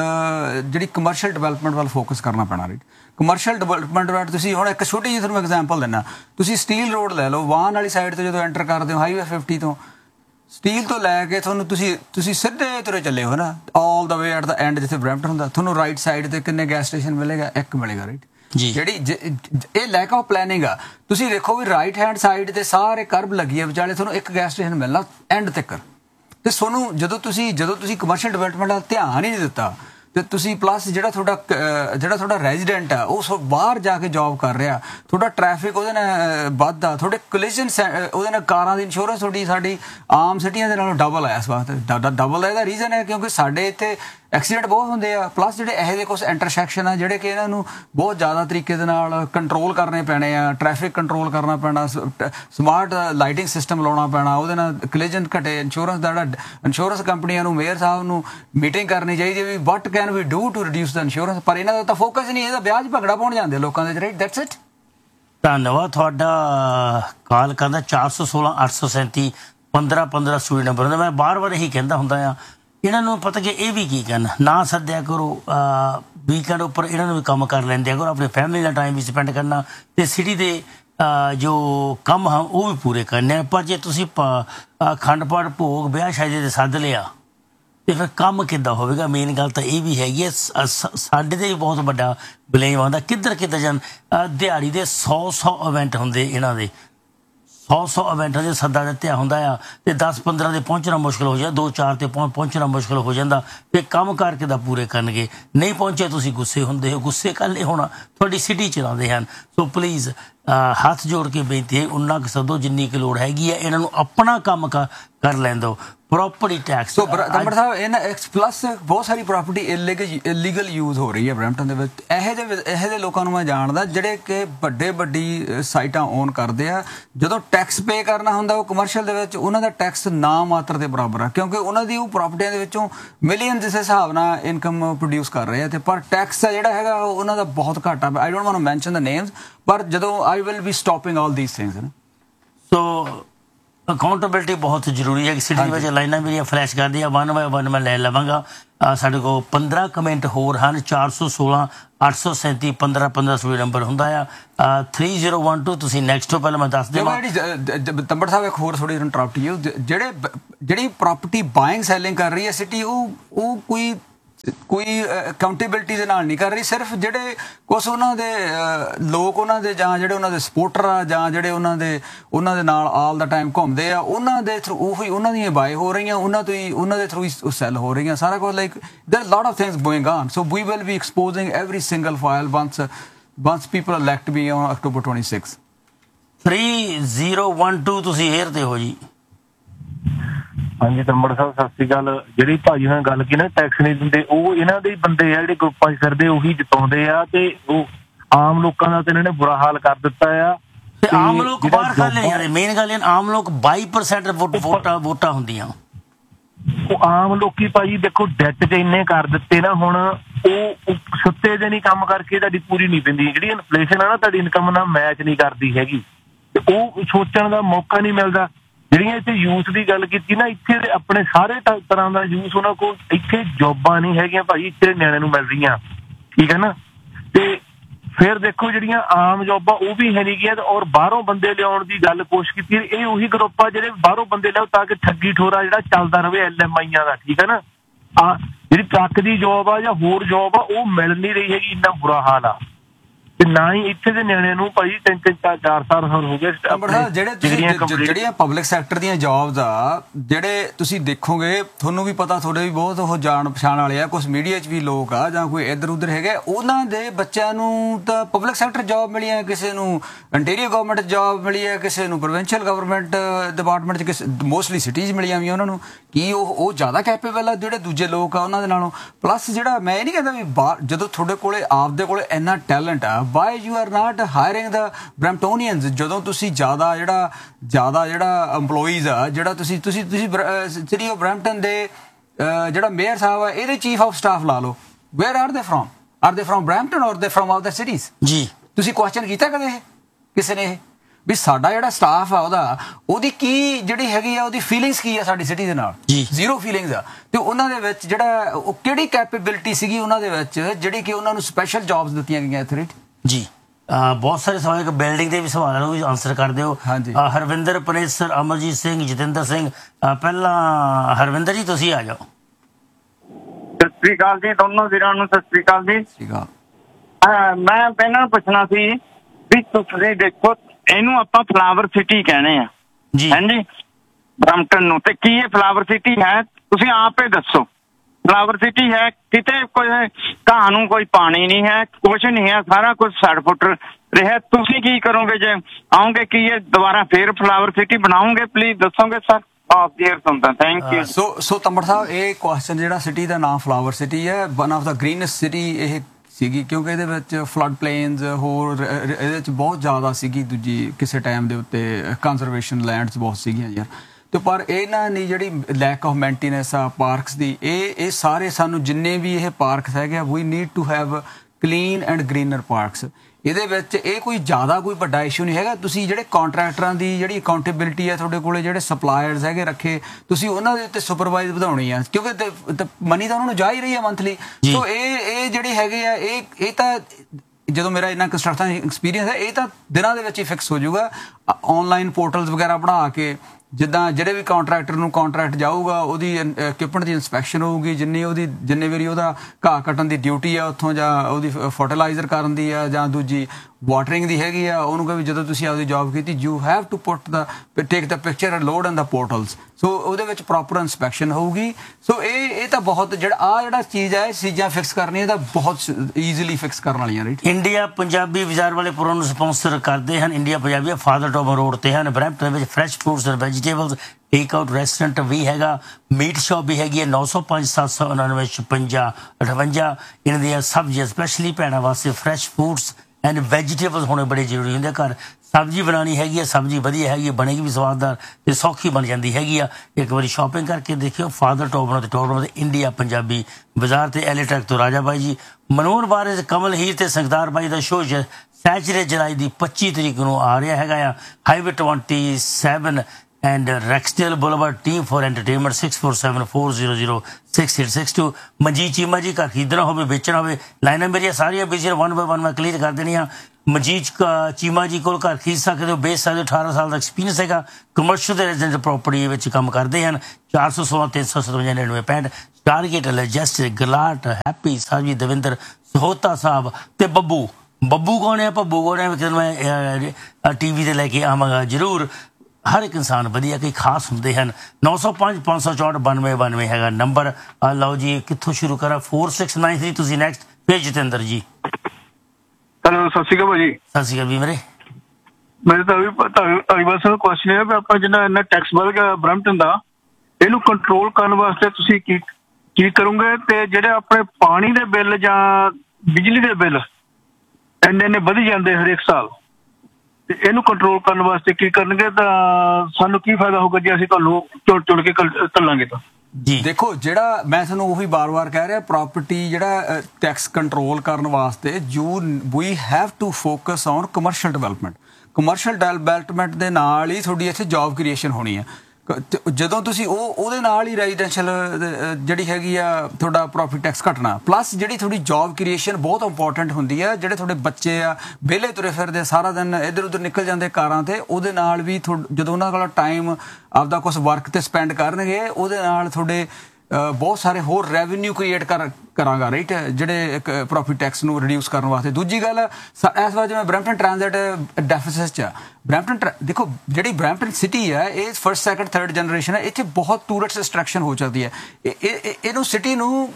ਜਿਹੜੀ ਕਮਰਸ਼ੀਅਲ ਡਿਵੈਲਪਮੈਂਟ ਵੱਲ ਫੋਕਸ ਕਰਨਾ ਪੈਣਾ, ਰਾਈਟ। ਕਮਰਸ਼ੀਅਲ ਡਿਵੈਲਪਮੈਂਟ ਵੱਲ ਤੁਸੀਂ ਹੁਣ ਇੱਕ ਛੋਟੀ ਜਿਹੀ ਤੁਹਾਨੂੰ ਐਗਜ਼ਾਮਪਲ ਦਿੰਦਾ। ਤੁਸੀਂ ਸਟੀਲ ਰੋਡ ਲੈ ਲਓ, ਵਾਹਨ ਵਾਲੀ ਸਾਈਡ ਤੋਂ ਜਦੋਂ ਐਂਟਰ ਕਰਦੇ ਹੋ ਹਾਈਵੇ 50 ਤੋਂ, ਸਟੀਲ ਤੋਂ ਲੈ ਕੇ ਤੁਹਾਨੂੰ ਤੁਸੀਂ ਸਿੱਧੇ ਤੁਰੇ ਚੱਲੇ ਹੋ ਨਾ ਆਲ ਦਾ ਵੇ ਐਟ ਦਾ ਐਂਡ, ਜਿੱਥੇ ਬਰੈਂਪਟਨ ਹੁੰਦਾ, ਤੁਹਾਨੂੰ ਰਾਈਟ ਸਾਈਡ ਤੇ ਕਿੰਨੇ ਗੈਸ ਸਟੇਸ਼ਨ ਮਿਲੇਗਾ? ਇੱਕ ਮਿਲੇਗਾ, ਰਾਈਟ ਜੀ। ਜਿਹੜੀ ਇਹ ਲੈਕ ਆਫ ਪਲੈਨਿੰਗ ਆ। ਤੁਸੀਂ ਦੇਖੋ ਵੀ ਰਾਈਟ ਹੈਂਡ ਸਾਈਡ ਤੇ ਸਾਰੇ ਕਰਬ ਲੱਗੀ ਆ, ਵਿਚਾਲੇ ਤੁਹਾਨੂੰ ਇੱਕ ਗੈਸ ਸਟੇਸ਼ਨ ਮਿਲਣਾ ਐਂਡ ਤੱਕ। ਤੇ ਤੁਹਾਨੂੰ ਜਦੋਂ ਤੁਸੀਂ ਕਮਰਸ਼ੀਅਲ ਡਿਵੈਲਪਮੈਂਟ ਦਾ ਧਿਆਨ ਹੀ ਨਹੀਂ ਦਿੱਤਾ, ਤੇ ਤੁਸੀਂ ਪਲੱਸ ਜਿਹੜਾ ਤੁਹਾਡਾ ਰੈਜ਼ੀਡੈਂਟ ਆ ਉਹ ਬਾਹਰ ਜਾ ਕੇ ਜੌਬ ਕਰ ਰਿਹਾ, ਤੁਹਾਡਾ ਟ੍ਰੈਫਿਕ ਉਹਦੇ ਨਾਲ ਵੱਧਦਾ, ਤੁਹਾਡੇ ਕੋਲੀਜਨ ਉਹਦੇ ਨਾਲ ਕਾਰਾਂ ਦੀ ਇੰਸ਼ੋਰੈਂਸ ਸਾਡੀ ਆਮ ਸਿਟੀਆਂ ਦੇ ਨਾਲੋਂ ਡਬਲ ਹੈ ਇਸ ਵਾਸਤੇ। ਡਬਲ ਦਾ ਇਹਦਾ ਰੀਜ਼ਨ ਹੈ ਕਿਉਂਕਿ ਸਾਡੇ ਇੱਥੇ ਐਕਸੀਡੈਂਟ ਬਹੁਤ ਹੁੰਦੇ ਆ, ਪਲੱਸ ਜਿਹੜੇ ਇਹੋ ਜਿਹੇ ਕੁਛ ਇੰਟਰਸੈਕਸ਼ਨ ਆ ਜਿਹੜੇ ਕਿ ਇਹਨਾਂ ਨੂੰ ਬਹੁਤ ਜ਼ਿਆਦਾ ਤਰੀਕੇ ਦੇ ਨਾਲ ਕੰਟਰੋਲ ਕਰਨੇ ਪੈਣੇ ਆ, ਟ੍ਰੈਫਿਕ ਕੰਟਰੋਲ ਕਰਨਾ ਪੈਣਾ, ਸਮਾਰਟ ਲਾਈਟਿੰਗ ਸਿਸਟਮ ਲਾਉਣਾ ਪੈਣਾ, ਉਹਦੇ ਨਾਲ ਕੋਲੀਜਨ ਘਟੇ। ਇੰਸ਼ੋਰੈਂਸ ਦਾ ਜਿਹੜਾ ਇੰਸ਼ੋਰੈਂਸ ਕੰਪਨੀਆਂ ਨੂੰ ਮੇਅਰ ਸਾਹਿਬ ਨੂੰ ਮੀਟਿੰਗ ਕਰਨੀ ਚਾਹੀਦੀ ਵੀ ਵਾਟ can we do to reduce the insurance, ਪਰ ਇਹਨਾਂ ਦਾ ਤਾਂ ਫੋਕਸ ਨਹੀਂ, ਇਹਦਾ ਵਿਆਜ ਭਗੜਾ ਪਾਉਣ ਜਾਂਦੇ ਲੋਕਾਂ ਦੇ, ਰਾਈਟ? That's it. ਧੰਨਵਾਦ ਤੁਹਾਡਾ। ਕਾਲ ਕਰਦਾ 416 837 1515 ਸਟੂਡੀਓ ਨੰਬਰ ਹੁੰਦਾ। ਮੈਂ ਬਾਰ-ਬਾਰ ਇਹੀ ਕਹਿੰਦਾ ਹੁੰਦਾ ਆ, ਇਹਨਾਂ ਨੂੰ ਪਤਾ ਕਿ ਇਹ ਵੀ ਕੀ ਕਰਨ, ਨਾ ਸੱਦਿਆ ਕਰੋ ਵੀਕਐਂਡ ਉੱਪਰ, ਇਹਨਾਂ ਨੂੰ ਵੀ ਕੰਮ ਕਰ ਲੈਂਦੇ ਕਰੋ, ਆਪਣੀ ਫੈਮਿਲੀ ਨਾਲ ਟਾਈਮ ਵੀ ਸਪੈਂਡ ਕਰਨਾ ਤੇ ਸਿਟੀ ਦੇ ਜੋ ਕੰਮ ਹਨ ਉਹ ਵੀ ਪੂਰੇ ਕਰਨੇ। ਪਰ ਜੇ ਤੁਸੀਂ ਅਖੰਡ ਪਾਠ ਭੋਗ ਵਿਆਹ ਸ਼ਾਦੀ ਦੇ ਸੱਦ ਲਿਆ ਤੇ ਫਿਰ ਕੰਮ ਕਿੱਦਾਂ ਹੋਵੇਗਾ? ਮੇਨ ਗੱਲ ਤਾਂ ਇਹ ਵੀ ਹੈਗੀ ਹੈ, ਸਾਡੇ 'ਤੇ ਵੀ ਬਹੁਤ ਵੱਡਾ ਬਲੇਮ ਆਉਂਦਾ। ਕਿੱਧਰ ਜਾਣ, ਦਿਹਾੜੀ ਦੇ 100 ਇਵੈਂਟ ਹੁੰਦੇ ਇਹਨਾਂ ਦੇ, 100 ਇਵੈਂਟਾਂ ਦੇ ਸੱਦਾ ਦਿੱਤਾ ਹੁੰਦਾ ਆ ਤੇ 10-15 ਦੇ ਪਹੁੰਚਣਾ ਮੁਸ਼ਕਿਲ ਹੋ ਜਾਂਦਾ, 2-4 ਤੇ ਪਹੁੰਚਣਾ ਮੁਸ਼ਕਿਲ ਹੋ ਜਾਂਦਾ। ਤੇ ਕੰਮ ਕਰਕੇ ਤਾਂ ਪੂਰੇ ਕਰਨਗੇ, ਨਹੀਂ ਪਹੁੰਚੇ ਤੁਸੀਂ ਗੁੱਸੇ ਹੁੰਦੇ ਹੋ, ਗੁੱਸੇ ਕੱਲ੍ਹ ਹੋਣਾ ਤੁਹਾਡੀ ਸਿਟੀ ਚਲਾਉਂਦੇ ਹਨ। ਸੋ ਪਲੀਜ਼ ਹੱਥ ਜੋੜ ਕੇ ਬੇਨਤੀ ਹੈ, ਉਨਾ ਕੁ ਸੱਦੋ ਜਿੰਨੀ ਕੁ ਲੋੜ ਹੈਗੀ ਹੈ, ਇਹਨਾਂ ਨੂੰ ਆਪਣਾ ਕੰਮ ਕਰ ਲੈਣ ਦਿਓ, ਪ੍ਰੋਪਰਟੀ ਟੈਕਸ। ਸੋ ਦੰਬੜ ਸਾਹਿਬ, ਇਹਨਾਂ ਪਲੱਸ ਬਹੁਤ ਸਾਰੀ ਪ੍ਰਾਪਰਟੀ ਇਲੀਗਲ ਯੂਜ਼ ਹੋ ਰਹੀ ਹੈ ਬਰੈਂਪਟਨ ਦੇ ਵਿੱਚ। ਇਹੋ ਜਿਹੇ ਲੋਕਾਂ ਨੂੰ ਮੈਂ ਜਾਣਦਾ ਜਿਹੜੇ ਕਿ ਵੱਡੀ ਸਾਈਟਾਂ ਓਨ ਕਰਦੇ ਆ, ਜਦੋਂ ਟੈਕਸ ਪੇ ਕਰਨਾ ਹੁੰਦਾ ਉਹ ਕਮਰਸ਼ੀਅਲ ਦੇ ਵਿੱਚ ਉਹਨਾਂ ਦਾ ਟੈਕਸ ਨਾ ਮਾਤਰ ਦੇ ਬਰਾਬਰ ਆ, ਕਿਉਂਕਿ ਉਹਨਾਂ ਦੀ ਉਹ ਪ੍ਰਾਪਰਟੀਆਂ ਦੇ ਵਿੱਚੋਂ ਮਿਲੀਅਨ ਜਿਸ ਹਿਸਾਬ ਨਾਲ ਇਨਕਮ ਪ੍ਰੋਡਿਊਸ ਕਰ ਰਹੇ ਆ, ਤੇ ਪਰ ਟੈਕਸ ਆ ਜਿਹੜਾ ਹੈਗਾ ਉਹਨਾਂ ਦਾ ਬਹੁਤ ਘੱਟ ਆ। I don't want to mention the names, ਪਰ ਜਦੋਂ I will be stopping all these things. So accountability ਬਹੁਤ ਜ਼ਰੂਰੀ ਹੈ। ਸਿਟੀ ਵਿੱਚ ਲਾਈਨਾਂ ਮੇਰੀਆਂ ਫਲੈਸ਼ ਕਰਦੀਆਂ, 1 ਬਾਏ 1 ਮੈਂ ਲੈ ਲਵਾਂਗਾ। ਸਾਡੇ ਕੋਲ 15 ਕਮੈਂਟ ਹੋਰ ਹਨ। 416 837 1515 ਸਟੂਡੀਓ ਨੰਬਰ ਹੁੰਦਾ ਆ 3012। ਤੁਸੀਂ ਨੈਕਸਟ ਤੋਂ ਪਹਿਲਾਂ ਮੈਂ ਦੱਸ ਦੇਵਾਂ ਤੰਬੜ ਸਾਹਿਬ, ਇੱਕ ਹੋਰ ਥੋੜੀ ਇੰਟਰਪਟ ਯੂ, ਜਿਹੜੀ ਪ੍ਰਾਪਰਟੀ ਬਾਇੰਗ ਸੈਲਿੰਗ ਕਰ ਰਹੀ ਹੈ ਸਿਟੀ, ਉਹ ਕੋਈ ਅਕਾਊਂਟੇਬਿਲਿਟੀ ਦੇ ਨਾਲ ਨਹੀਂ ਕਰ ਰਹੀ। ਸਿਰਫ ਜਿਹੜੇ ਕੁਛ ਉਹਨਾਂ ਦੇ ਲੋਕ, ਉਹਨਾਂ ਦੇ ਜਾਂ ਜਿਹੜੇ ਉਹਨਾਂ ਦੇ ਸਪੋਰਟਰ ਆ, ਜਾਂ ਜਿਹੜੇ ਉਹਨਾਂ ਦੇ ਨਾਲ ਆਲ ਦਾ ਟਾਈਮ ਘੁੰਮਦੇ ਆ, ਉਹਨਾਂ ਦੇ ਥਰੂ ਉਹੀ ਉਹਨਾਂ ਦੀਆਂ ਬਾਏ ਹੋ ਰਹੀਆਂ, ਉਹਨਾਂ ਦੇ ਥਰੂ ਹੀ ਸੈੱਲ ਹੋ ਰਹੀਆਂ, ਸਾਰਾ ਕੁਝ। ਲਾਈਕ ਦੇਰ lot of things going on. So we will be exposing every single file once people elect me on October 26। 3012 ਤੁਸੀਂ ਹੇਅਰ ਤੇ ਹੋ ਜੀ। ਹਾਂਜੀ ਤੰਬੜ ਸਾਹਿਬ, ਸਤਿ ਸ੍ਰੀ ਅਕਾਲ। ਜਿਹੜੀ ਭਾਜੀ ਨਾਲ ਗੱਲ ਕੀ ਨਾ, ਟੈਕਸ ਨਹੀਂ ਦਿੰਦੇ, ਉਹ ਇਹਨਾਂ ਦੇ ਬੰਦੇ ਆ ਜਿਹੜੇ ਗਰੁੱਪਾਂ 'ਚ ਫਿਰਦੇ, ਉਹੀ ਜਿਤਾਉਂਦੇ ਆ, ਤੇ ਉਹ ਆਮ ਲੋਕਾਂ ਦਾ ਤੇ ਇਹਨਾਂ ਨੇ ਬੁਰਾ ਹਾਲ ਕਰ ਦਿੱਤਾ ਆ। ਤੇ ਆਮ ਲੋਕ ਬਾਹਰ ਕਰ ਲੈ ਯਾਰ, ਮੇਨ ਗੱਲ ਇਹ, ਆਮ ਲੋਕ 22% ਵੋਟਾਂ ਹੁੰਦੀਆਂ। ਉਹ ਆਮ ਲੋਕੀ ਭਾਜੀ ਦੇਖੋ ਡੈਟ 'ਚ ਇੰਨੇ ਕਰ ਦਿੱਤੇ ਨਾ, ਹੁਣ ਉਹ ਸੁੱਤੇ ਦੇ ਨਹੀਂ ਕੰਮ ਕਰਕੇ ਤੁਹਾਡੀ ਪੂਰੀ ਨਹੀਂ ਪੈਂਦੀ। ਜਿਹੜੀ ਇਨਫਲੇਸ਼ਨ ਆ ਨਾ, ਤੁਹਾਡੀ ਇਨਕਮ ਨਾਲ ਮੈਚ ਨਹੀਂ ਕਰਦੀ ਹੈਗੀ, ਤੇ ਉਹ ਸੋਚਣ ਦਾ ਮੌਕਾ ਨਹੀਂ ਮਿਲਦਾ। ਜਿਹੜੀਆਂ ਇੱਥੇ ਯੂਥ ਦੀ ਗੱਲ ਕੀਤੀ ਨਾ, ਇੱਥੇ ਦੇ ਆਪਣੇ ਸਾਰੇ ਤਰ੍ਹਾਂ ਦਾ ਯੂਥ, ਉਹਨਾਂ ਕੋਲ ਇੱਥੇ ਜੋਬਾਂ ਨਹੀਂ ਹੈਗੀਆਂ ਭਾਜੀ, ਇੱਥੇ ਨਿਆਣਿਆਂ ਨੂੰ ਮਿਲ ਰਹੀਆਂ, ਠੀਕ ਹੈ ਨਾ। ਤੇ ਫਿਰ ਦੇਖੋ ਜਿਹੜੀਆਂ ਆਮ ਜੋਬਾਂ ਉਹ ਵੀ ਹੈ ਨਹੀਂ ਗੀਆਂ, ਔਰ ਬਾਹਰੋਂ ਬੰਦੇ ਲਿਆਉਣ ਦੀ ਗੱਲ ਕੋਸ਼ਿਸ਼ ਕੀਤੀ। ਇਹ ਉਹੀ ਗਰੁੱਪ ਆ ਜਿਹੜੇ ਬਾਹਰੋਂ ਬੰਦੇ ਲਿਆਓ ਤਾਂ ਕਿ ਠੱਗੀ ਠੋਰਾ ਜਿਹੜਾ ਚੱਲਦਾ ਰਹੇ LMIਆਂ ਦਾ, ਠੀਕ ਹੈ ਨਾ। ਜਿਹੜੀ ਟਰੱਕ ਦੀ ਜੋਬ ਆ ਜਾਂ ਹੋਰ ਜੋਬ ਆ, ਉਹ ਮਿਲ ਨਹੀਂ ਰਹੀ ਹੈਗੀ, ਇੰਨਾ ਬੁਰਾ ਹਾਲ ਆ। ਤੇ ਨਾ ਹੀ ਇੱਥੇ ਦੇ ਨਿਆਣਿਆਂ ਨੂੰ ਭਾਈ 3-4 ਸਾਲ ਹੋ ਗਏ। ਜਿਹੜੀਆਂ ਪਬਲਿਕ ਸੈਕਟਰ ਦੀਆਂ ਜੌਬਸ ਆ, ਜਿਹੜੇ ਤੁਸੀਂ ਦੇਖੋਗੇ, ਤੁਹਾਨੂੰ ਵੀ ਪਤਾ, ਤੁਹਾਡੇ ਵੀ ਬਹੁਤ ਉਹ ਜਾਣ ਪਛਾਣ ਵਾਲੇ ਆ, ਕੁਛ ਮੀਡੀਆ 'ਚ ਵੀ ਲੋਕ ਆ ਜਾਂ ਕੋਈ ਇੱਧਰ ਉੱਧਰ ਹੈਗੇ, ਉਹਨਾਂ ਦੇ ਬੱਚਿਆਂ ਨੂੰ ਤਾਂ ਪਬਲਿਕ ਸੈਕਟਰ ਜੌਬ ਮਿਲੀ ਹੈ, ਕਿਸੇ ਨੂੰ ਇੰਟੀਰੀਅਰ ਗਵਰਨਮੈਂਟ ਜੌਬ ਮਿਲੀ ਹੈ, ਕਿਸੇ ਨੂੰ ਪ੍ਰੋਵਿੰਸ਼ੀਅਲ ਗਵਰਨਮੈਂਟ ਡਿਪਾਰਟਮੈਂਟ 'ਚ, ਮੋਸਟਲੀ ਸਿਟੀਜ਼ ਮਿਲੀਆਂ ਵੀ ਉਹਨਾਂ ਨੂੰ। ਕੀ ਉਹ ਜ਼ਿਆਦਾ ਕੈਪੇਬਲ ਆ ਜਿਹੜੇ ਦੂਜੇ ਲੋਕ ਆ ਉਹਨਾਂ ਦੇ ਨਾਲੋਂ? ਪਲੱਸ ਜਿਹੜਾ ਮੈਂ ਇਹ ਨਹੀਂ ਕਹਿੰਦਾ ਵੀ ਬਾਹਰ, ਜਦੋਂ ਤੁਹਾਡੇ ਕੋਲੇ ਆਪਦੇ ਕੋਲੇ ਇੰਨਾ ਟੈਲੈਂਟ ਆ, why you are not hiring the Bramptonians? ਜਦੋਂ ਤੁਸੀਂ ਜ਼ਿਆਦਾ ਜਿਹੜਾ EMPLOYEES ਆ, ਜਿਹੜਾ ਤੁਸੀਂ ਸਿਟੀ ਆਫ ਬਰੈਂਪਟਨ ਦੇ ਜਿਹੜਾ ਮੇਅਰ ਸਾਹਿਬ ਆ, ਇਹਦੇ ਚੀਫ ਆਫ ਸਟਾਫ ਲਾ ਲਓ, where are they from? Are they from Brampton or they from other cities? ਜੀ, ਤੁਸੀਂ ਕੁਐਸਚਨ ਕੀਤਾ ਕਦੇ ਕਿਸੇ ਨੇ ਵੀ ਸਾਡਾ ਜਿਹੜਾ ਸਟਾਫ ਆ ਉਹਦੀ ਕੀ ਜਿਹੜੀ ਹੈਗੀ ਆ, ਉਹਦੀ ਫੀਲਿੰਗਸ ਕੀ ਆ ਸਾਡੀ ਸਿਟੀ ਦੇ ਨਾਲ? ਜ਼ੀਰੋ ਫੀਲਿੰਗਸ ਆ। ਤੇ ਉਹਨਾਂ ਦੇ ਵਿੱਚ ਜਿਹੜਾ ਉਹ ਕਿਹੜੀ ਕੈਪੇਬਿਲਿਟੀ ਸੀਗੀ ਉਹਨਾਂ ਦੇ ਵਿੱਚ, ਜਿਹੜੀ ਕਿ ਉਹਨਾਂ ਨੂੰ ਸਪੈਸ਼ਲ ਜੌਬਸ ਦਿੱਤੀਆਂ ਗਈਆਂ ਇੱਥੇ, ਰਾਈਟ ਜੀ। ਬਹੁਤ ਸਾਰੇ ਸਵਾਲ ਇੱਕ ਬਿਲਡਿੰਗ ਦੇ ਵੀ ਸਵਾਲ ਨੂੰ ਵੀ ਆਨਸਰ ਕਰ ਦਿਓ। ਹਾਂਜੀ। ਹਰਵਿੰਦਰ ਪਨੇਸਰ, ਅਮਰਜੀਤ ਸਿੰਘ, ਜਤਿੰਦਰ ਸਿੰਘ। ਪਹਿਲਾਂ ਹਰਵਿੰਦਰ ਜੀ ਤੁਸੀਂ ਆ ਜਾਓ। ਸਤਿ ਸ੍ਰੀ ਅਕਾਲ ਜੀ ਦੋਨੋਂ ਵੀਰਾਂ ਨੂੰ, ਸਤਿ ਸ੍ਰੀ ਅਕਾਲ ਜੀ। ਮੈਂ ਇਹਨਾਂ ਨੂੰ ਪੁੱਛਣਾ ਸੀ ਵੀ ਤੁਸੀਂ ਦੇਖੋ ਇਹਨੂੰ ਆਪਾਂ ਫਲਾਵਰ ਸਿਟੀ ਕਹਿੰਦੇ ਆ ਜੀ, ਹਾਂਜੀ ਬਰੈਂਪਟਨ ਨੂੰ, ਤੇ ਕੀ ਇਹ ਫਲਾਵਰ ਸਿਟੀ ਹੈ? ਤੁਸੀਂ ਆਪ ਹੀ ਦੱਸੋ। ਫਲਾਵਰ ਸਿਟੀ ਹੈ ਕਿਤੇ ਕੋਈ ਘਾਹ ਨੂੰ ਕੋਈ ਪਾਣੀ ਨਹੀਂ ਹੈ, ਕੁਛ ਨਹੀਂ ਹੈ, ਸਾਰਾ ਕੁਝ ਸੜ ਫੁੱਟ ਰਿਹਾ। ਤੁਸੀਂ ਕੀ ਕਰੋਗੇ ਜੇ ਆਓਗੇ? ਕੀ ਇਹ ਦੁਬਾਰਾ ਫੇਰ ਫਲਾਵਰ ਸਿਟੀ ਬਣਾਓਗੇ? ਪਲੀਜ਼ ਦੱਸੋਗੇ ਸਰ। ਆਫ ਦੀ ਏਅਰ ਸੁਣਦਾ। Thank you. ਸੋ ਤੰਬੜ ਸਾਹਿਬ, ਇਹ ਕੁਐਸਚਨ ਜਿਹੜਾ ਸਿਟੀ ਦਾ ਨਾਮ ਫਲਾਵਰ ਸਿਟੀ ਹੈ, ਵਨ ਆਫ ਦਾ ਗ੍ਰੀਨੈਸਟ ਸਿਟੀ ਇਹ ਸੀਗੀ ਕਿਉਂਕਿ ਇਹਦੇ ਵਿੱਚ ਫਲੱਡ ਪਲੇਨਸ ਹੋਰ ਇਹਦੇ ਵਿੱਚ ਬਹੁਤ ਜ਼ਿਆਦਾ ਸੀਗੀ ਦੂਜੀ ਕਿਸੇ ਟਾਈਮ ਦੇ ਉੱਤੇ ਕੰਜ਼ਰਵੇਸ਼ਨ ਲੈਂਡਸ ਬਹੁਤ ਸੀਗੀਆਂ ਯਾਰ। ਤੇ ਪਰ ਇਹਨਾਂ ਨੇ ਜਿਹੜੀ ਲੈਕ ਆਫ ਮੇਨਟੇਨੈਂਸ ਆ ਪਾਰਕਸ ਦੀ, ਇਹ ਸਾਰੇ ਸਾਨੂੰ ਜਿੰਨੇ ਵੀ ਇਹ ਪਾਰਕਸ ਹੈਗੇ ਆ, ਵੀ need to have clean and greener parks. ਇਹਦੇ ਵਿੱਚ ਇਹ ਕੋਈ ਜ਼ਿਆਦਾ ਕੋਈ ਵੱਡਾ ਇਸ਼ੂ ਨਹੀਂ ਹੈਗਾ। ਤੁਸੀਂ ਜਿਹੜੇ ਕਾਂਟਰੈਕਟਰਾਂ ਦੀ ਜਿਹੜੀ ਅਕਾਊਂਟੇਬਿਲਿਟੀ ਹੈ ਤੁਹਾਡੇ ਕੋਲੇ, ਜਿਹੜੇ ਸਪਲਾਇਰਸ ਹੈਗੇ ਰੱਖੇ, ਤੁਸੀਂ ਉਹਨਾਂ ਦੇ ਉੱਤੇ ਸੁਪਰਵਾਈਜ਼ ਵਧਾਉਣੀ ਆ ਕਿਉਂਕਿ ਮਨੀ ਤਾਂ ਉਹਨਾਂ ਨੂੰ ਜਾ ਹੀ ਰਹੀ ਹੈ ਮੰਥਲੀ। ਸੋ ਇਹ ਜਿਹੜੇ ਹੈਗੇ ਆ ਇਹ ਤਾਂ ਜਦੋਂ ਮੇਰਾ ਇੰਨਾ ਕੰਸਟਰਕਸ਼ਨ ਐਕਸਪੀਰੀਅੰਸ ਹੈ, ਇਹ ਤਾਂ ਦਿਨਾਂ ਦੇ ਵਿੱਚ ਹੀ ਫਿਕਸ ਹੋ ਜਾਊਗਾ। ਆਨਲਾਈਨ ਪੋਰਟਲਸ ਵਗੈਰਾ ਬਣਾ ਕੇ ਜਿੱਦਾਂ ਜਿਹੜੇ ਵੀ ਕਾਂਟਰੈਕਟਰ ਨੂੰ ਕਾਂਟਰੈਕਟ ਜਾਊਗਾ ਉਹਦੀ ਇਕਵਿਪਮੈਂਟ ਦੀ ਇੰਸਪੈਕਸ਼ਨ ਹੋਊਗੀ, ਜਿੰਨੇ ਵਾਰੀ ਉਹਦਾ ਘਾਹ ਕੱਟਣ ਦੀ ਡਿਊਟੀ ਆ ਉੱਥੋਂ, ਜਾਂ ਉਹਦੀ ਫਰਟੀਲਾਈਜ਼ਰ ਕਰਨ ਦੀ ਆ, ਜਾਂ ਦੂਜੀ ਵਾਟਰਿੰਗ ਦੀ ਹੈਗੀ ਆ, ਉਹਨੂੰ ਕਹੇ ਵੀ ਜਦੋਂ ਤੁਸੀਂ ਆਪਦੀ ਜੌਬ ਕੀਤੀ you have to take the picture and load in the portals. ਸੋ ਉਹਦੇ ਵਿੱਚ ਪ੍ਰੋਪਰ ਇੰਸਪੈਕਸ਼ਨ ਹੋਊਗੀ। ਸੋ ਇਹ ਤਾਂ ਬਹੁਤ ਜਿਹੜਾ ਚੀਜ਼ ਹੈ, ਚੀਜ਼ਾਂ ਫਿਕਸ ਕਰਨੀਆਂ ਤਾਂ ਬਹੁਤ ਈਜ਼ੀਲੀ ਫਿਕਸ ਕਰਨ ਵਾਲੀਆਂ। ਰਾਈਟ। ਇੰਡੀਆ ਪੰਜਾਬੀ ਬਾਜ਼ਾਰ ਵਾਲੇ ਪ੍ਰੋਗਰਾਮ ਨੂੰ ਸਪਾਂਸਰ ਕਰਦੇ ਹਨ। India Punjabi father Tom road ਤੇ ਹਨ ਬਰੈਂਪਟਨ ਵਿੱਚ। Fresh foods and vegetables take out restaurant ਵੀ ਹੈਗਾ, ਮੀਟ ਸ਼ਾਪ ਵੀ ਹੈਗੀ ਹੈ। 905 799 56 58। ਇਹਨਾਂ ਦੀਆਂ ਸਬਜ਼ੀਆਂ ਸਪੈਸ਼ਲੀ ਭੈਣਾਂ ਵਾਸਤੇ ਫਰੈਸ਼ ਫੂਡਸ ਐਂਡ ਵੈਜੀਟੇਬਲਸ ਹੋਣੇ ਬੜੇ ਜ਼ਰੂਰੀ ਹੁੰਦੇ। ਘਰ ਸਬਜ਼ੀ ਬਣਾਉਣੀ ਹੈਗੀ ਹੈ, ਸਬਜ਼ੀ ਵਧੀਆ ਹੈਗੀ ਹੈ, ਬਣੇਗੀ ਵੀ ਸਵਾਦਦਾਰ ਅਤੇ ਸੌਖੀ ਬਣ ਜਾਂਦੀ ਹੈਗੀ ਆ। ਇੱਕ ਵਾਰੀ ਸ਼ਾਪਿੰਗ ਕਰਕੇ ਦੇਖਿਓ। ਫਾਦਰ ਟੋਬਨੋ ਤੇ ਟੋਬਨੋ ਤੇ ਇੰਡੀਆ ਪੰਜਾਬੀ ਬਾਜ਼ਾਰ ਤੇ ਐਲੀਟੈਕ ਤੋਂ ਰਾਜਾ ਬਾਈ ਜੀ, ਮਨੋਹਰ ਵਾਰਿਸ, ਕਮਲ ਹੀਰ ਤੇ ਸੰਗਤਾਰ ਬਾਈ ਦਾ ਸ਼ੋਅ ਸੈਚਰਡੇ ਜੁਲਾਈ ਦੀ 25 ਤਰੀਕ ਨੂੰ ਆ ਰਿਹਾ ਹੈਗਾ ਆ। Highway 27 and Rexdale Boulevard, Team for Entertainment, 647-400-6862। Manjeet Cheema ਜੀ ਘਰ ਖਰੀਦਣਾ ਹੋਵੇ, ਵੇਚਣਾ ਹੋਵੇ, ਲਾਈਨਾਂ ਮੇਰੀਆਂ ਸਾਰੀਆਂ ਬਿਜ਼ੀ 1 by 1 ਮੈਂ ਕਲੀਅਰ ਕਰ ਦੇਣੀਆਂ। ਮਨਜੀਤ ਚੀਮਾ ਜੀ ਕੋਲ ਘਰ ਖਰੀਦ ਸਕਦੇ ਹੋ, ਵੇਚ ਸਕਦੇ ਹੋ। 18 ਸਾਲ ਦਾ ਐਕਸਪੀਰੀਅੰਸ ਹੈਗਾ, ਕਮਰਸ਼ੀਅਲ ਤੇ ਰੈਜ਼ੀਡੈਂਟ ਪ੍ਰਾਪਰਟੀ ਵਿੱਚ ਕੰਮ ਕਰਦੇ ਹਨ। 416 357 9965। ਟਾਰਗੇਟ, ਲੈਜੈਸਟਿਕ, ਗਲਾਟ, ਹੈਪੀ, ਸਾਜੀ, ਦਵਿੰਦਰ, ਸਹੋਤਾ ਸਾਹਿਬ ਤੇ ਬੱਬੂ ਕੌਣ ਹੈ? ਬੱਬੂ ਕੌਣ ਹੈ? ਮੈਂ TV ਤੇ ਲੈ ਕੇ ਆਵਾਂਗਾ ਜ਼ਰੂਰ। ਹਰ ਇੱਕ ਇਨਸਾਨ ਵਧੀਆ, ਕਈ ਖਾਸ ਹੁੰਦੇ ਹਨ। 905 564 9292 ਹੈਗਾ ਨੰਬਰ। ਲਓ ਜੀ, ਕਿੱਥੋਂ ਸ਼ੁਰੂ ਕਰਾਂ? 4693 ਤੁਸੀਂ ਨੈਕਸਟ। ਫਿਰ ਜਤਿੰਦਰ ਜੀ। ਹੈਲੋ, ਸਤਿ ਸ਼੍ਰੀ ਅਕਾਲ ਭਾਜੀ। ਸਤਿ ਸ਼੍ਰੀ ਅਕਾਲ ਵੀ ਮੇਰੇ। ਮੇਰੇ ਤਾਂ ਬਸ ਕੁਐਸਚਨ ਹੈ ਵੀ ਆਪਾਂ ਜਿੰਨਾ ਇੰਨਾ ਟੈਕਸ ਵੱਧ ਗਿਆ ਬਰੈਂਪਟਨ ਦਾ, ਇਹਨੂੰ ਕੰਟਰੋਲ ਕਰਨ ਵਾਸਤੇ ਤੁਸੀਂ ਕੀ ਕਰੋਗੇ? ਤੇ ਜਿਹੜੇ ਆਪਣੇ ਪਾਣੀ ਦੇ ਬਿੱਲ ਜਾਂ ਬਿਜਲੀ ਦੇ ਬਿੱਲ ਇੰਨੇ ਵਧੀ ਜਾਂਦੇ ਹਰੇਕ ਸਾਲ, ਤੇ ਇਹਨੂੰ ਕੰਟਰੋਲ ਕਰਨ ਵਾਸਤੇ ਕੀ ਕਰਨਗੇ? ਤਾਂ ਸਾਨੂੰ ਕੀ ਫਾਇਦਾ ਹੋਊਗਾ ਜੇ ਅਸੀਂ ਤੁਹਾਨੂੰ ਚੁਣ ਕੇ ਚੱਲਾਂਗੇ ਤਾਂ? ਜੀ ਦੇਖੋ, ਜਿਹੜਾ ਮੈਂ ਤੁਹਾਨੂੰ ਉਹੀ ਬਾਰ-ਬਾਰ ਕਹਿ ਰਿਹਾ, ਪ੍ਰਾਪਰਟੀ ਜਿਹੜਾ ਟੈਕਸ ਕੰਟਰੋਲ ਕਰਨ ਵਾਸਤੇ we have to focus on commercial development. Commercial development ਦੇ ਨਾਲ ਹੀ ਤੁਹਾਡੀ ਇੱਥੇ ਜੌਬ ਕ੍ਰੀਏਸ਼ਨ ਹੋਣੀ ਹੈ। ਜਦੋਂ ਤੁਸੀਂ ਉਹਦੇ ਨਾਲ ਹੀ ਰੈਜ਼ੀਡੈਂਸ਼ੀਅਲ ਜਿਹੜੀ ਹੈਗੀ ਆ ਤੁਹਾਡਾ ਪ੍ਰੋਪਰਟੀ ਟੈਕਸ ਘਟਣਾ, ਪਲੱਸ ਜਿਹੜੀ ਤੁਹਾਡੀ ਜੌਬ ਕ੍ਰੀਏਸ਼ਨ ਬਹੁਤ ਇੰਪੋਰਟੈਂਟ ਹੁੰਦੀ ਹੈ। ਜਿਹੜੇ ਤੁਹਾਡੇ ਬੱਚੇ ਆ ਵਿਹਲੇ ਤੁਰੇ ਫਿਰਦੇ ਸਾਰਾ ਦਿਨ ਇੱਧਰ ਉੱਧਰ ਨਿਕਲ ਜਾਂਦੇ ਕਾਰਾਂ ਤੇ, ਉਹਦੇ ਨਾਲ ਵੀ ਜਦੋਂ ਉਹਨਾਂ ਕੋਲ ਟਾਈਮ ਆਪਦਾ ਕੁਛ ਵਰਕ ਤੇ ਸਪੈਂਡ ਕਰਨਗੇ, ਉਹਦੇ ਨਾਲ ਤੁਹਾਡੇ ਬਹੁਤ ਸਾਰੇ ਹੋਰ ਰੈਵਨਿਊ ਕ੍ਰੀਏਟ ਕਰਾਂਗਾ। ਰਾਈਟ। ਜਿਹੜੇ ਪ੍ਰੋਪਰਟੀ ਟੈਕਸ ਨੂੰ ਰਿਡਿਊਸ ਕਰਨ ਵਾਸਤੇ। ਦੂਜੀ ਗੱਲ, ਇਸ ਵਾਰ ਜਿਵੇਂ ਬਰੈਂਪਟਨ ਟ੍ਰਾਂਜ਼ਿਟ ਡੈਫਿਸਿਟ 'ਚ ਆ। ਬਰੈਂਪਟਨ ਦੇਖੋ, ਜਿਹੜੀ ਬਰੈਂਪਟਨ ਸਿਟੀ ਹੈ ਇਹ ਫਸਟ ਸੈਕੰਡ ਥਰਡ ਜਨਰੇਸ਼ਨ ਹੈ। ਇੱਥੇ ਬਹੁਤ ਟੂਰਿਸਟ ਅਟਰੈਕਸ਼ਨ ਹੋ ਸਕਦੀ ਹੈ। ਇਹਨੂੰ ਸਿਟੀ ਨੂੰ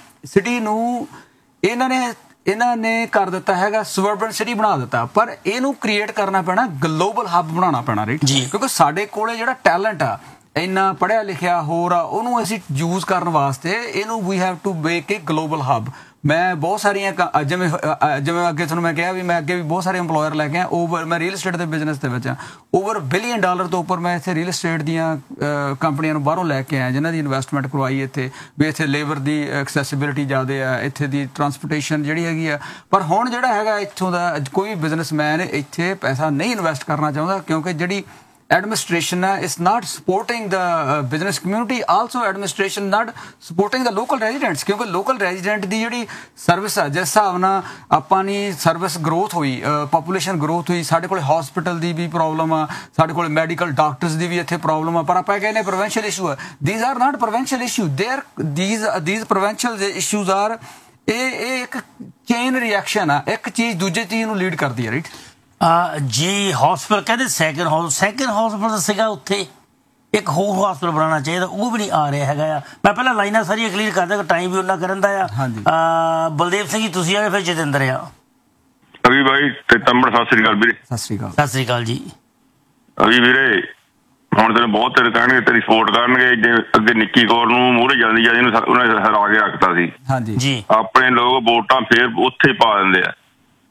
ਇਹਨਾਂ ਨੇ ਕਰ ਦਿੱਤਾ ਹੈਗਾ, ਸਬਰਬਨ ਸਿਟੀ ਬਣਾ ਦਿੱਤਾ, ਪਰ ਇਹਨੂੰ ਕ੍ਰੀਏਟ ਕਰਨਾ ਪੈਣਾ, ਗਲੋਬਲ ਹੱਬ ਬਣਾਉਣਾ ਪੈਣਾ। ਰਾਈਟ। ਕਿਉਂਕਿ ਸਾਡੇ ਕੋਲੇ ਜਿਹੜਾ ਟੈਲੈਂਟ ਆ, ਇੰਨਾ ਪੜ੍ਹਿਆ ਲਿਖਿਆ ਹੋਰ ਆ, ਉਹਨੂੰ ਅਸੀਂ ਯੂਜ਼ ਕਰਨ ਵਾਸਤੇ ਇਹਨੂੰ we have to make it global ਹੱਬ। ਮੈਂ ਬਹੁਤ ਸਾਰੀਆਂ ਜਿਵੇਂ ਅੱਗੇ ਤੁਹਾਨੂੰ ਮੈਂ ਕਿਹਾ ਵੀ ਮੈਂ ਅੱਗੇ ਵੀ ਬਹੁਤ ਸਾਰੇ ਇੰਪਲੋਇਰ ਲੈ ਕੇ ਆਇਆ। ਮੈਂ ਰੀਅਲ ਏਸਟੇਟ ਦੇ ਬਿਜ਼ਨਸ ਦੇ ਵਿੱਚ ਓਵਰ $1 ਬਿਲੀਅਨ ਤੋਂ ਉੱਪਰ ਮੈਂ ਇੱਥੇ ਰੀਅਲ ਏਸਟੇਟ ਦੀਆਂ ਕੰਪਨੀਆਂ ਨੂੰ ਬਾਹਰੋਂ ਲੈ ਕੇ ਆਇਆ, ਜਿਨ੍ਹਾਂ ਦੀ ਇਨਵੈਸਟਮੈਂਟ ਕਰਵਾਈ ਇੱਥੇ। ਵੀ ਇੱਥੇ ਲੇਬਰ ਦੀ ਐਕਸੈਸਿਬਿਲਿਟੀ ਜ਼ਿਆਦਾ ਆ, ਇੱਥੇ ਦੀ ਟਰਾਂਸਪੋਰਟੇਸ਼ਨ ਜਿਹੜੀ ਹੈਗੀ ਆ। ਪਰ ਹੁਣ ਜਿਹੜਾ ਹੈਗਾ ਇੱਥੋਂ ਦਾ ਕੋਈ ਵੀ ਬਿਜ਼ਨਸਮੈਨ ਇੱਥੇ ਪੈਸਾ ਨਹੀਂ ਇਨਵੈਸਟ ਕਰਨਾ ਚਾਹੁੰਦਾ, ਕਿਉਂਕਿ ਜਿਹੜੀ administration is not supporting the business community, also administration not supporting the local residents, ਕਿਉਂਕਿ local resident ਦੀ ਜਿਹੜੀ ਸਰਵਿਸ ਆ ਜਿਸ ਹਿਸਾਬ ਨਾਲ ਆਪਾਂ ਨੇ ਸਰਵਿਸ ਗਰੋਥ ਹੋਈ, ਪੋਪੂਲੇਸ਼ਨ ਗਰੋਥ ਹੋਈ, ਸਾਡੇ ਕੋਲ ਹਸਪੀਟਲ ਦੀ ਵੀ ਪ੍ਰੋਬਲਮ ਆ, ਸਾਡੇ ਕੋਲ ਮੈਡੀਕਲ ਡਾਕਟਰਸ ਦੀ ਵੀ ਇੱਥੇ ਪ੍ਰੋਬਲਮ ਆ, ਪਰ ਆਪਾਂ ਕਹਿੰਦੇ ਪ੍ਰੋਵਿੰਸ਼ੀਅਲ ਇਸ਼ੂ ਆ। these are not provincial issue, these provincial issues are ਇਹ ਇੱਕ ਚੇਨ ਰਿਐਕਸ਼ਨ ਆ, ਇੱਕ ਚੀਜ਼ ਦੂਜੇ ਚੀਜ਼ ਨੂੰ ਲੀਡ ਕਰਦੀ ਹੈ, ਰਾਈਟ ਜੀ। ਹਸਪੀਟਲ ਕਹਿੰਦੇ ਸੈਕਿੰਡ ਹਸਪੀਟਲ ਸੀਗਾ, ਉੱਥੇ ਇੱਕ ਹੋਰ ਹਸਪੀਟਲ ਬਣਾਉਣਾ ਚਾਹੀਦਾ, ਉਹ ਵੀ ਨਹੀਂ ਆ ਰਿਹਾ ਹੈਗਾ ਆ। ਮੈਂ ਪਹਿਲਾਂ ਲਾਈਨਾਂ ਸਾਰੀਆਂ ਕਲੀਅਰ ਕਰਦਾ ਕਿ ਟਾਈਮ ਵੀ ਉਹਨਾਂ ਕਰਨ ਦਾ ਆ। ਬਲਦੇਵ ਸਿੰਘ ਜੀ ਤੁਸੀਂ ਆਏ, ਫਿਰ ਜਤਿੰਦਰ ਆ। ਅਭੀ ਬਾਈ ਤੇ ਤੰਬੜ ਸਤਿ ਸ੍ਰੀ ਅਕਾਲ ਵੀਰੇ। ਸਤਿ ਸ੍ਰੀ ਅਕਾਲ। ਸਤਿ ਸ੍ਰੀ ਅਕਾਲ ਜੀ। ਅਭੀ ਵੀਰੇ ਹੁਣ ਤੈਨੂੰ ਬਹੁਤ ਤੇਰੇ ਕਹਿਣਗੇ, ਤੇਰੀ ਸਪੋਰਟ ਕਰਨਗੇ। ਜੇ ਅੱਗੇ ਨਿੱਕੀ ਕੌਰ ਨੂੰ ਮੂਹਰੇ ਜਾਂਦੀ ਜਾਂਦੀ ਨੂੰ ਉਹਨੇ ਹਰਾ ਕੇ ਰੱਖਤਾ ਸੀ। ਹਾਂਜੀ ਜੀ। ਆਪਣੇ ਲੋਕ ਵੋਟਾਂ ਫੇਰ ਉੱਥੇ ਪਾ ਦਿੰਦੇ ਆ।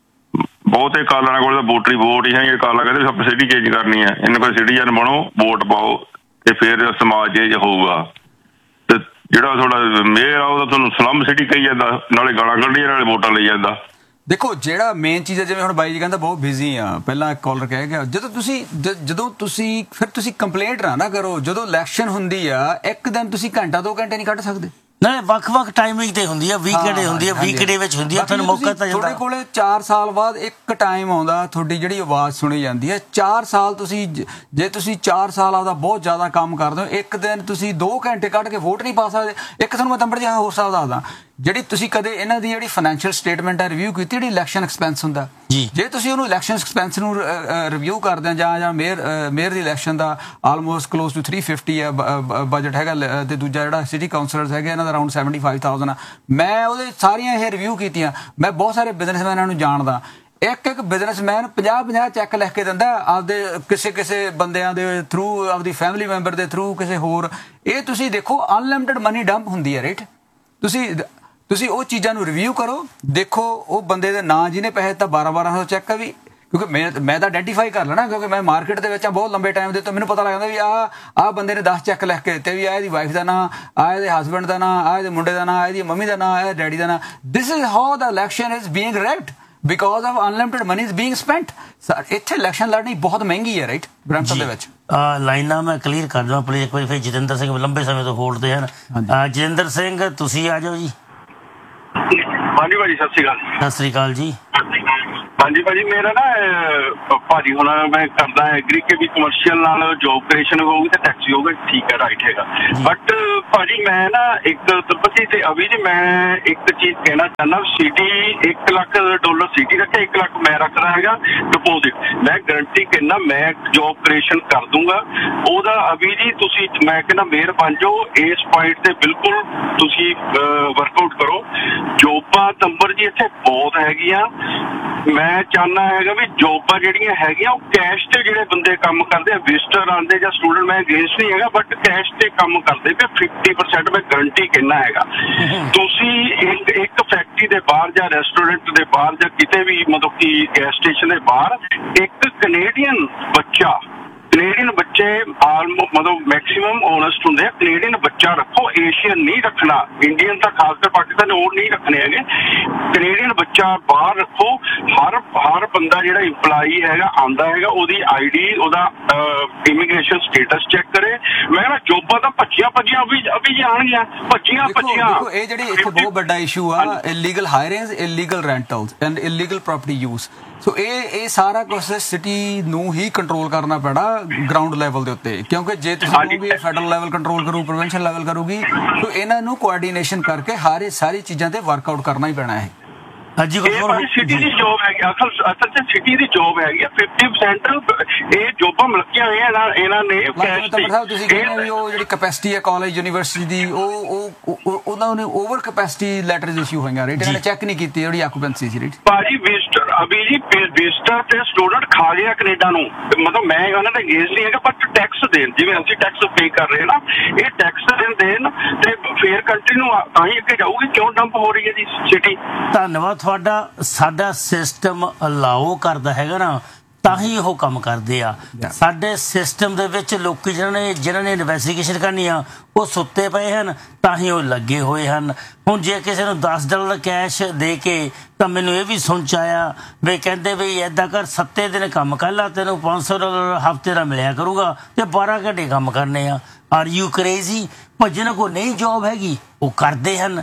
ਬਹੁਤੇ ਕਾਲਰਾਂ ਕੋਲ ਤਾਂ ਵੋਟਰੀ ਵੋਟ ਹੀ ਹੈ। ਕਾਲਾ ਕਹਿੰਦੇ ਆਪਾਂ ਸਿਟੀ ਚੇਂਜ ਕਰਨੀ ਹੈ, ਇਹਨਾਂ ਕੋਲ ਸਿਟੀਜ਼ਨ ਬਣੋ, ਵੋਟ ਪਾਓ ਤੇ ਫਿਰ ਸਮਾਜ ਚੇਂਜ ਹੋਊਗਾ। ਤੇ ਜਿਹੜਾ ਤੁਹਾਡਾ ਮੇਅਰ ਆ ਉਹ ਤਾਂ ਤੁਹਾਨੂੰ ਸਲਮ ਸਿਟੀ ਕਹੀ ਜਾਂਦਾ, ਨਾਲੇ ਗਾਲਾਂ ਕੱਢੀ ਨਾਲੇ ਵੋਟਾਂ ਲਈ ਜਾਂਦਾ। ਦੇਖੋ ਜਿਹੜਾ ਮੇਨ ਚੀਜ਼ ਹੈ, ਜਿਵੇਂ ਹੁਣ ਬਾਈ ਜੀ ਕਹਿੰਦਾ ਬਹੁਤ ਬਿਜ਼ੀ ਆ, ਪਹਿਲਾਂ ਇੱਕ ਕਾਲਰ ਕਹਿ ਗਿਆ, ਜਦੋਂ ਤੁਸੀਂ ਫਿਰ ਤੁਸੀਂ ਕੰਪਲੇਂਟ ਨਾ ਕਰੋ। ਜਦੋਂ ਇਲੈਕਸ਼ਨ ਹੁੰਦੀ ਆ ਇੱਕ ਦਿਨ ਤੁਸੀਂ ਘੰਟਾ 2 ਘੰਟੇ ਨਹੀਂ ਕੱਢ ਸਕਦੇ। ਨਾਲੇ ਵੱਖ-ਵੱਖ ਟਾਈਮਿੰਗ ਤੇ ਹੁੰਦੀ ਆ, ਵੀਕਡੇ ਹੁੰਦੀ ਆ, ਵੀਕਡੇ ਵਿੱਚ ਹੁੰਦੀ ਆ, ਤੁਹਾਨੂੰ ਮੌਕਾ ਤਾਂ ਜਾਂਦਾ। ਤੁਹਾਡੇ ਕੋਲੇ 4 ਸਾਲ ਬਾਅਦ ਇੱਕ ਟਾਈਮ ਆਉਂਦਾ, ਤੁਹਾਡੀ ਜਿਹੜੀ ਆਵਾਜ਼ ਸੁਣੀ ਜਾਂਦੀ ਹੈ। 4 ਸਾਲ ਤੁਸੀਂ ਜੇ ਤੁਸੀਂ 4 ਸਾਲ ਆਪਦਾ ਬਹੁਤ ਜ਼ਿਆਦਾ ਕੰਮ ਕਰਦੇ ਹੋ, ਇੱਕ ਦਿਨ ਤੁਸੀਂ 2 ਘੰਟੇ ਕੱਢ ਕੇ ਵੋਟ ਨਹੀਂ ਪਾ ਸਕਦੇ। ਇੱਕ ਤੁਹਾਨੂੰ ਮੈਂ ਤੰਬੜ ਜਿਹਾ ਹੋਰ ਹਿਸਾਬ ਦੱਸਦਾ, ਜਿਹੜੀ ਤੁਸੀਂ ਕਦੇ ਇਹਨਾਂ ਦੀ ਜਿਹੜੀ ਫਾਈਨੈਂਸ਼ੀਅਲ ਸਟੇਟਮੈਂਟ ਹੈ ਰਿਵਿਊ ਕੀਤੀ, ਜਿਹੜੀ ਇਲੈਕਸ਼ਨ ਐਕਸਪੈਂਸ ਹੁੰਦਾ, ਜੇ ਤੁਸੀਂ ਉਹਨੂੰ ਇਲੈਕਸ਼ਨ ਐਕਸਪੈਂਸ ਨੂੰ ਰਿਵਿਊ ਕਰਦੇ ਜਾਂ mayor the election the almost close to 350 ਆ ਬਜਟ ਹੈਗਾ, ਤੇ ਦੂਜਾ ਜਿਹੜਾ ਸਿਟੀ ਕਾਉਂਸਲਰਸ ਹੈਗੇ ਇਹਨਾਂ ਦਾ ਅਰਾਊਂਡ 75,000 ਆ। ਮੈਂ ਉਹਦੇ ਸਾਰੀਆਂ ਇਹ ਰਿਵਿਊ ਕੀਤੀਆਂ। ਮੈਂ ਬਹੁਤ ਸਾਰੇ ਬਿਜ਼ਨਸਮੈਨਾਂ ਨੂੰ ਜਾਣਦਾ, ਇੱਕ ਬਿਜ਼ਨਸਮੈਨ 50 ਚੈੱਕ ਲਿਖ ਕੇ ਦਿੰਦਾ ਆਪਦੇ ਕਿਸੇ ਬੰਦਿਆਂ ਦੇ ਥਰੂ, ਆਪਦੀ ਫੈਮਿਲੀ ਮੈਂਬਰ ਦੇ ਥਰੂ, ਕਿਸੇ ਹੋਰ। ਇਹ ਤੁਸੀਂ ਦੇਖੋ ਅਨਲਿਮਿਟਿਡ ਮਨੀ ਡੰਪ ਹੁੰਦੀ ਹੈ, ਰਾਈਟ। ਤੁਸੀਂ ਉਹ ਚੀਜ਼ਾਂ ਨੂੰ ਰਿਵਿਊ ਕਰੋ, ਦੇਖੋ ਉਹ ਬੰਦੇ ਦੇ ਨਾਂ ਜਿਹਨੇ ਪੈਸੇ ਦਿੱਤਾ 1200 ਚੈੱਕ ਵੀ, ਕਿਉਂਕਿ ਮੈਂ ਤਾਂ ਆਈਡੈਂਟੀਫਾਈ ਕਰ ਲੈਣਾ, ਕਿਉਂਕਿ ਮੈਂ ਮਾਰਕੀਟ ਦੇ ਵਿੱਚ ਬਹੁਤ ਲੰਬੇ ਟਾਈਮ ਦੇ ਤੋਂ ਮੈਨੂੰ ਪਤਾ ਲੱਗਦਾ ਵੀ ਆਹ ਬੰਦੇ ਨੇ 10 ਚੈੱਕ ਲਿਖ ਕੇ ਦਿੱਤੇ, ਵੀ ਆਹ ਇਹਦੀ ਵਾਈਫ ਦਾ ਨਾਂ, ਆਹ ਇਹਦੇ ਹਸਬੈਂਡ ਦਾ ਨਾਂ, ਆਹ ਇਹਦੇ ਮੁੰਡੇ ਦਾ ਨਾਂ, ਇਹਦੀ ਮੰਮੀ ਦਾ ਨਾਂ, ਇਹਦੇ ਡੈਡੀ ਦਾ ਨਾਂ। This is how the election is being ਰਿਗਡ because of unlimited money is being spent. ਇੱਥੇ ਇਲੈਕਸ਼ਨ ਲੜਨੀ ਬਹੁਤ ਮਹਿੰਗੀ ਹੈ, ਰਾਈਟ, ਬਰੈਂਪਟਨ ਦੇ ਵਿੱਚ। ਲਾਈਨਾਂ ਮੈਂ ਕਲੀਅਰ ਕਰ ਦਵਾਂ ਪਲੀਜ਼ ਇੱਕ ਵਾਰੀ, ਫਿਰ ਜਤਿੰਦਰ ਸਿੰਘ ਲੰਬੇ ਸਮੇਂ ਤੋਂ ਹੋਲਡ ਤੇ ਹਨ। ਜਤਿੰਦਰ ਸਿੰਘ ਤੁਸੀਂ ਆ ਜਾਓ ਜੀ। ਹਾਂਜੀ ਭਾਜੀ ਸਤਿ ਸ਼੍ਰੀ ਅਕਾਲ। ਸਤਿ ਸ੍ਰੀ ਅਕਾਲ ਜੀ। ਹਾਂਜੀ ਭਾਜੀ ਮੇਰਾ ਨਾ ਭਾਜੀ ਹੁਣ ਮੈਂ ਕਰਦਾ ਐਗਰੀ ਕੇ ਵੀ ਕਮਰਸ਼ੀਅਲ ਨਾਲ ਜੋਬ ਕ੍ਰੀਏਸ਼ਨ ਹੋਊਗੀ ਤੇ ਟੈਕਸੀ ਹੋਊਗਾ, ਠੀਕ ਹੈ, ਰਾਈਟ ਹੈਗਾ। ਬਟ ਭਾਜੀ ਮੈਂ ਨਾ ਇੱਕ ਤਰਪਤੀ ਤੇ ਅਭੀ ਜੀ ਮੈਂ ਇੱਕ ਚੀਜ਼ ਕਹਿਣਾ ਚਾਹੁੰਦਾ, ਸਿਟੀ $1 ਲੱਖ ਸਿਟੀ ਰੱਖਿਆ, 1 ਲੱਖ ਮੈਂ ਰੱਖਦਾ ਹੈਗਾ ਡਿਪੋਜ਼ਿਟ। ਮੈਂ ਗਰੰਟੀ ਕਹਿੰਦਾ ਮੈਂ ਜੋਬ ਕ੍ਰੀਏਸ਼ਨ ਕਰ ਦੂੰਗਾ ਉਹਦਾ। ਅਭੀ ਜੀ ਤੁਸੀਂ ਮੈਂ ਕਹਿੰਦਾ ਮੇਅਰ ਬਣ ਜਾਓ, ਇਸ ਪੁਆਇੰਟ ਤੇ ਬਿਲਕੁਲ ਤੁਸੀਂ ਵਰਕਆਊਟ ਕਰੋ। ਜੋਬਾਂ ਤੰਬਰ ਜੀ ਇੱਥੇ ਬਹੁਤ ਹੈਗੀਆਂ। ਮੈਂ ਚਾਹੁੰਦਾ ਹੈਗਾ ਵੀ ਜੋਬਾਂ ਜਿਹੜੀਆਂ ਹੈਗੀਆਂ ਉਹ ਕੈਸ਼ ਤੇ ਜਿਹੜੇ ਬੰਦੇ ਕੰਮ ਕਰਦੇ ਆ, ਵਿਜ਼ਟਰ ਆਉਂਦੇ ਜਾਂ ਸਟੂਡੈਂਟ, ਮੈਂ ਅਗੇਂਸਟ ਨਹੀਂ ਹੈਗਾ, ਬਟ ਕੈਸ਼ ਤੇ ਕੰਮ ਕਰਦੇ ਪਏ 50% ਮੈਂ ਗਰੰਟੀ ਕਹਿੰਦਾ ਹੈਗਾ। ਤੁਸੀਂ ਇੱਕ ਫੈਕਟਰੀ ਦੇ ਬਾਹਰ ਜਾਂ ਰੈਸਟੋਰੈਂਟ ਦੇ ਬਾਹਰ ਜਾਂ ਕਿਤੇ ਵੀ ਮਤਲਬ ਕਿ ਗੈਸ ਸਟੇਸ਼ਨ ਦੇ ਬਾਹਰ ਇੱਕ ਕੈਨੇਡੀਅਨ ਬੱਚੇ ਮਤਲਬ ਮੈਕਸਿਮਮ ਓਨੈਸਟ ਹੁੰਦੇ ਆ, ਕੈਨੇਡੀਅਨ ਬੱਚਾ ਰੱਖੋ, ਏਸ਼ੀਅਨ ਨਹੀਂ ਰੱਖਣਾ, ਇੰਡੀਅਨ ਤਾਂ ਖਾਸ ਕਰ ਪਾਕਿਸਤਾਨ ਹੋਰ ਨਹੀਂ ਰੱਖਣੇ ਹੈਗੇ। ਕੈਨੇਡੀਅਨ ਬੱਚਾ ਬਾਹਰ ਰੱਖੋ। ਹਰ ਬੰਦਾ ਜਿਹੜਾ ਇੰਪਲਾਈ ਹੈਗਾ ਆਉਂਦਾ ਹੈਗਾ, ਉਹਦੀ ਆਈਡੀ, ਉਹਦਾ ਇਮੀਗ੍ਰੇਸ਼ਨ ਸਟੇਟਸ ਚੈੱਕ ਕਰੇ। ਮੈਂ ਕਹਿੰਦਾ ਜੋਬਾਂ ਤਾਂ ਭੱਜੀਆਂ ਅਭੀ ਜਾਣਗੀਆਂ, ਭੱਜੀਆਂ। ਦੇਖੋ ਇਹ ਜਿਹੜੀ ਇੱਥੇ ਬਹੁਤ ਵੱਡਾ ਇਸ਼ੂ ਆ, illegal hiring, illegal ਰੈਂਟਲਸ and illegal property use. ਸੋ ਇਹ ਸਾਰਾ ਕੁਝ ਸਿਟੀ ਨੂੰ ਹੀ ਕੰਟਰੋਲ ਕਰਨਾ ਪੈਣਾ ਗਰਾਊਂਡ ਲੈਵਲ ਦੇ ਉੱਤੇ, ਕਿਉਂਕਿ ਜੇ ਤੁਸੀਂ ਵੀ ਫੈਡਰਲ ਲੈਵਲ ਕੰਟਰੋਲ ਕਰੂ, ਪ੍ਰੋਵਿੰਸ਼ੀਅਲ ਲੈਵਲ ਕਰੂਗੀ, ਸੋ ਇਹਨਾਂ ਨੂੰ ਕੋਆਰਡੀਨੇਸ਼ਨ ਕਰਕੇ ਸਾਰੀ ਚੀਜ਼ਾਂ ਤੇ ਵਰਕਆਊਟ ਕਰਨਾ ਹੀ ਪੈਣਾ ਹੈ। ਸਿਟੀ ਦੀ ਜੋਬ ਹੈਗੀ, ਅਸਲ ਚ ਸਿਟੀ ਦੀ ਜੋਬ ਹੈਗੀ 50% ਇਹ ਜੋਬਾਂ ਮਿਲਕੀਆਂ ਹੋਈਆਂ ਇਹਨਾਂ ਨੇ ਕੈਸ਼ ਦੀ। ਤੁਸੀਂ ਕਹਿੰਦੇ ਵੀ ਉਹ ਜਿਹੜੀ ਕੈਪੈਸਿਟੀ ਹੈ ਕਾਲਜ ਯੂਨੀਵਰਸਿਟੀ ਦੀ, ਉਹਨਾਂ ਨੇ ਓਵਰ ਕੈਪੈਸਿਟੀ ਲੈਟਰਸ ਇਸ਼ੂ ਹੋਈਆਂ, ਰਾਈਟ, ਇਹਨਾਂ ਨੇ ਚੈੱਕ ਨਹੀਂ ਕੀਤੀ ਜਿਹੜੀ ਆਕੂਪੈਂਸੀ ਸੀ, ਰਾਈਟ। ਭਾਜੀ ਵਿਜ਼ਟਰ ਅਭੀ ਜੀ ਵਿਜ਼ਟਰ ਤੇ ਸਟੂਡੈਂਟ ਖਾ ਗਿਆ ਕੈਨੇਡਾ ਨੂੰ, ਮਤਲਬ ਮੈਂ ਉਹਨਾਂ ਦਾ ਅਗੇਂਸਟ ਨਹੀਂ ਹੈਗਾ, ਬਟ ਟੈਕਸ ਦੇਣ, ਜਿਵੇਂ ਅਸੀਂ ਟੈਕਸ ਪੇ ਕਰ ਰਹੇ ਨਾ, ਇਹ ਟੈਕਸ ਦੇਣ ਤੇ ਫੇਰ ਕੰਟਰੀ ਨੂੰ ਤਾਂ ਹੀ ਅੱਗੇ ਜਾਊਗੀ। ਕਿਉਂ ਡੰਪ ਹੋ ਰਹੀ ਹੈ ਜੀ ਸਿਟੀ? ਧੰਨਵਾਦ ਤੁਹਾਡਾ। ਸਾਡਾ ਸਿਸਟਮ ਅਲਾਓ ਕਰਦਾ ਹੈਗਾ ਨਾ ਤਾਂ ਹੀ ਉਹ ਕੰਮ ਕਰਦੇ ਆ। ਸਾਡੇ ਸਿਸਟਮ ਦੇ ਵਿੱਚ ਲੋਕੀ ਜਿਨ੍ਹਾਂ ਨੇ ਇਨਵੈਸਟੀਗੇਸ਼ਨ ਕਰਨੀ ਆ ਉਹ ਸੁੱਤੇ ਪਏ ਹਨ, ਤਾਂ ਹੀ ਉਹ ਲੱਗੇ ਹੋਏ ਹਨ। ਹੁਣ ਜੇ ਕਿਸੇ ਨੂੰ $10 ਕੈਸ਼ ਦੇ ਕੇ ਤਾਂ ਮੈਨੂੰ ਇਹ ਵੀ ਸੁਣ 'ਚ ਆਇਆ ਵੀ ਕਹਿੰਦੇ ਵੀ ਇੱਦਾਂ ਕਰ 7 ਦਿਨ ਕੰਮ ਕਰ ਲਾ, ਤੈਨੂੰ $500 ਹਫ਼ਤੇ ਦਾ ਮਿਲਿਆ ਕਰੂਗਾ ਤੇ 12 ਘੰਟੇ ਕੰਮ ਕਰਨੇ ਆ। Are you crazy? ਪਰ ਜਿਹਨਾਂ ਕੋਲ ਨਹੀਂ ਜੋਬ ਹੈਗੀ ਉਹ ਕਰਦੇ ਹਨ।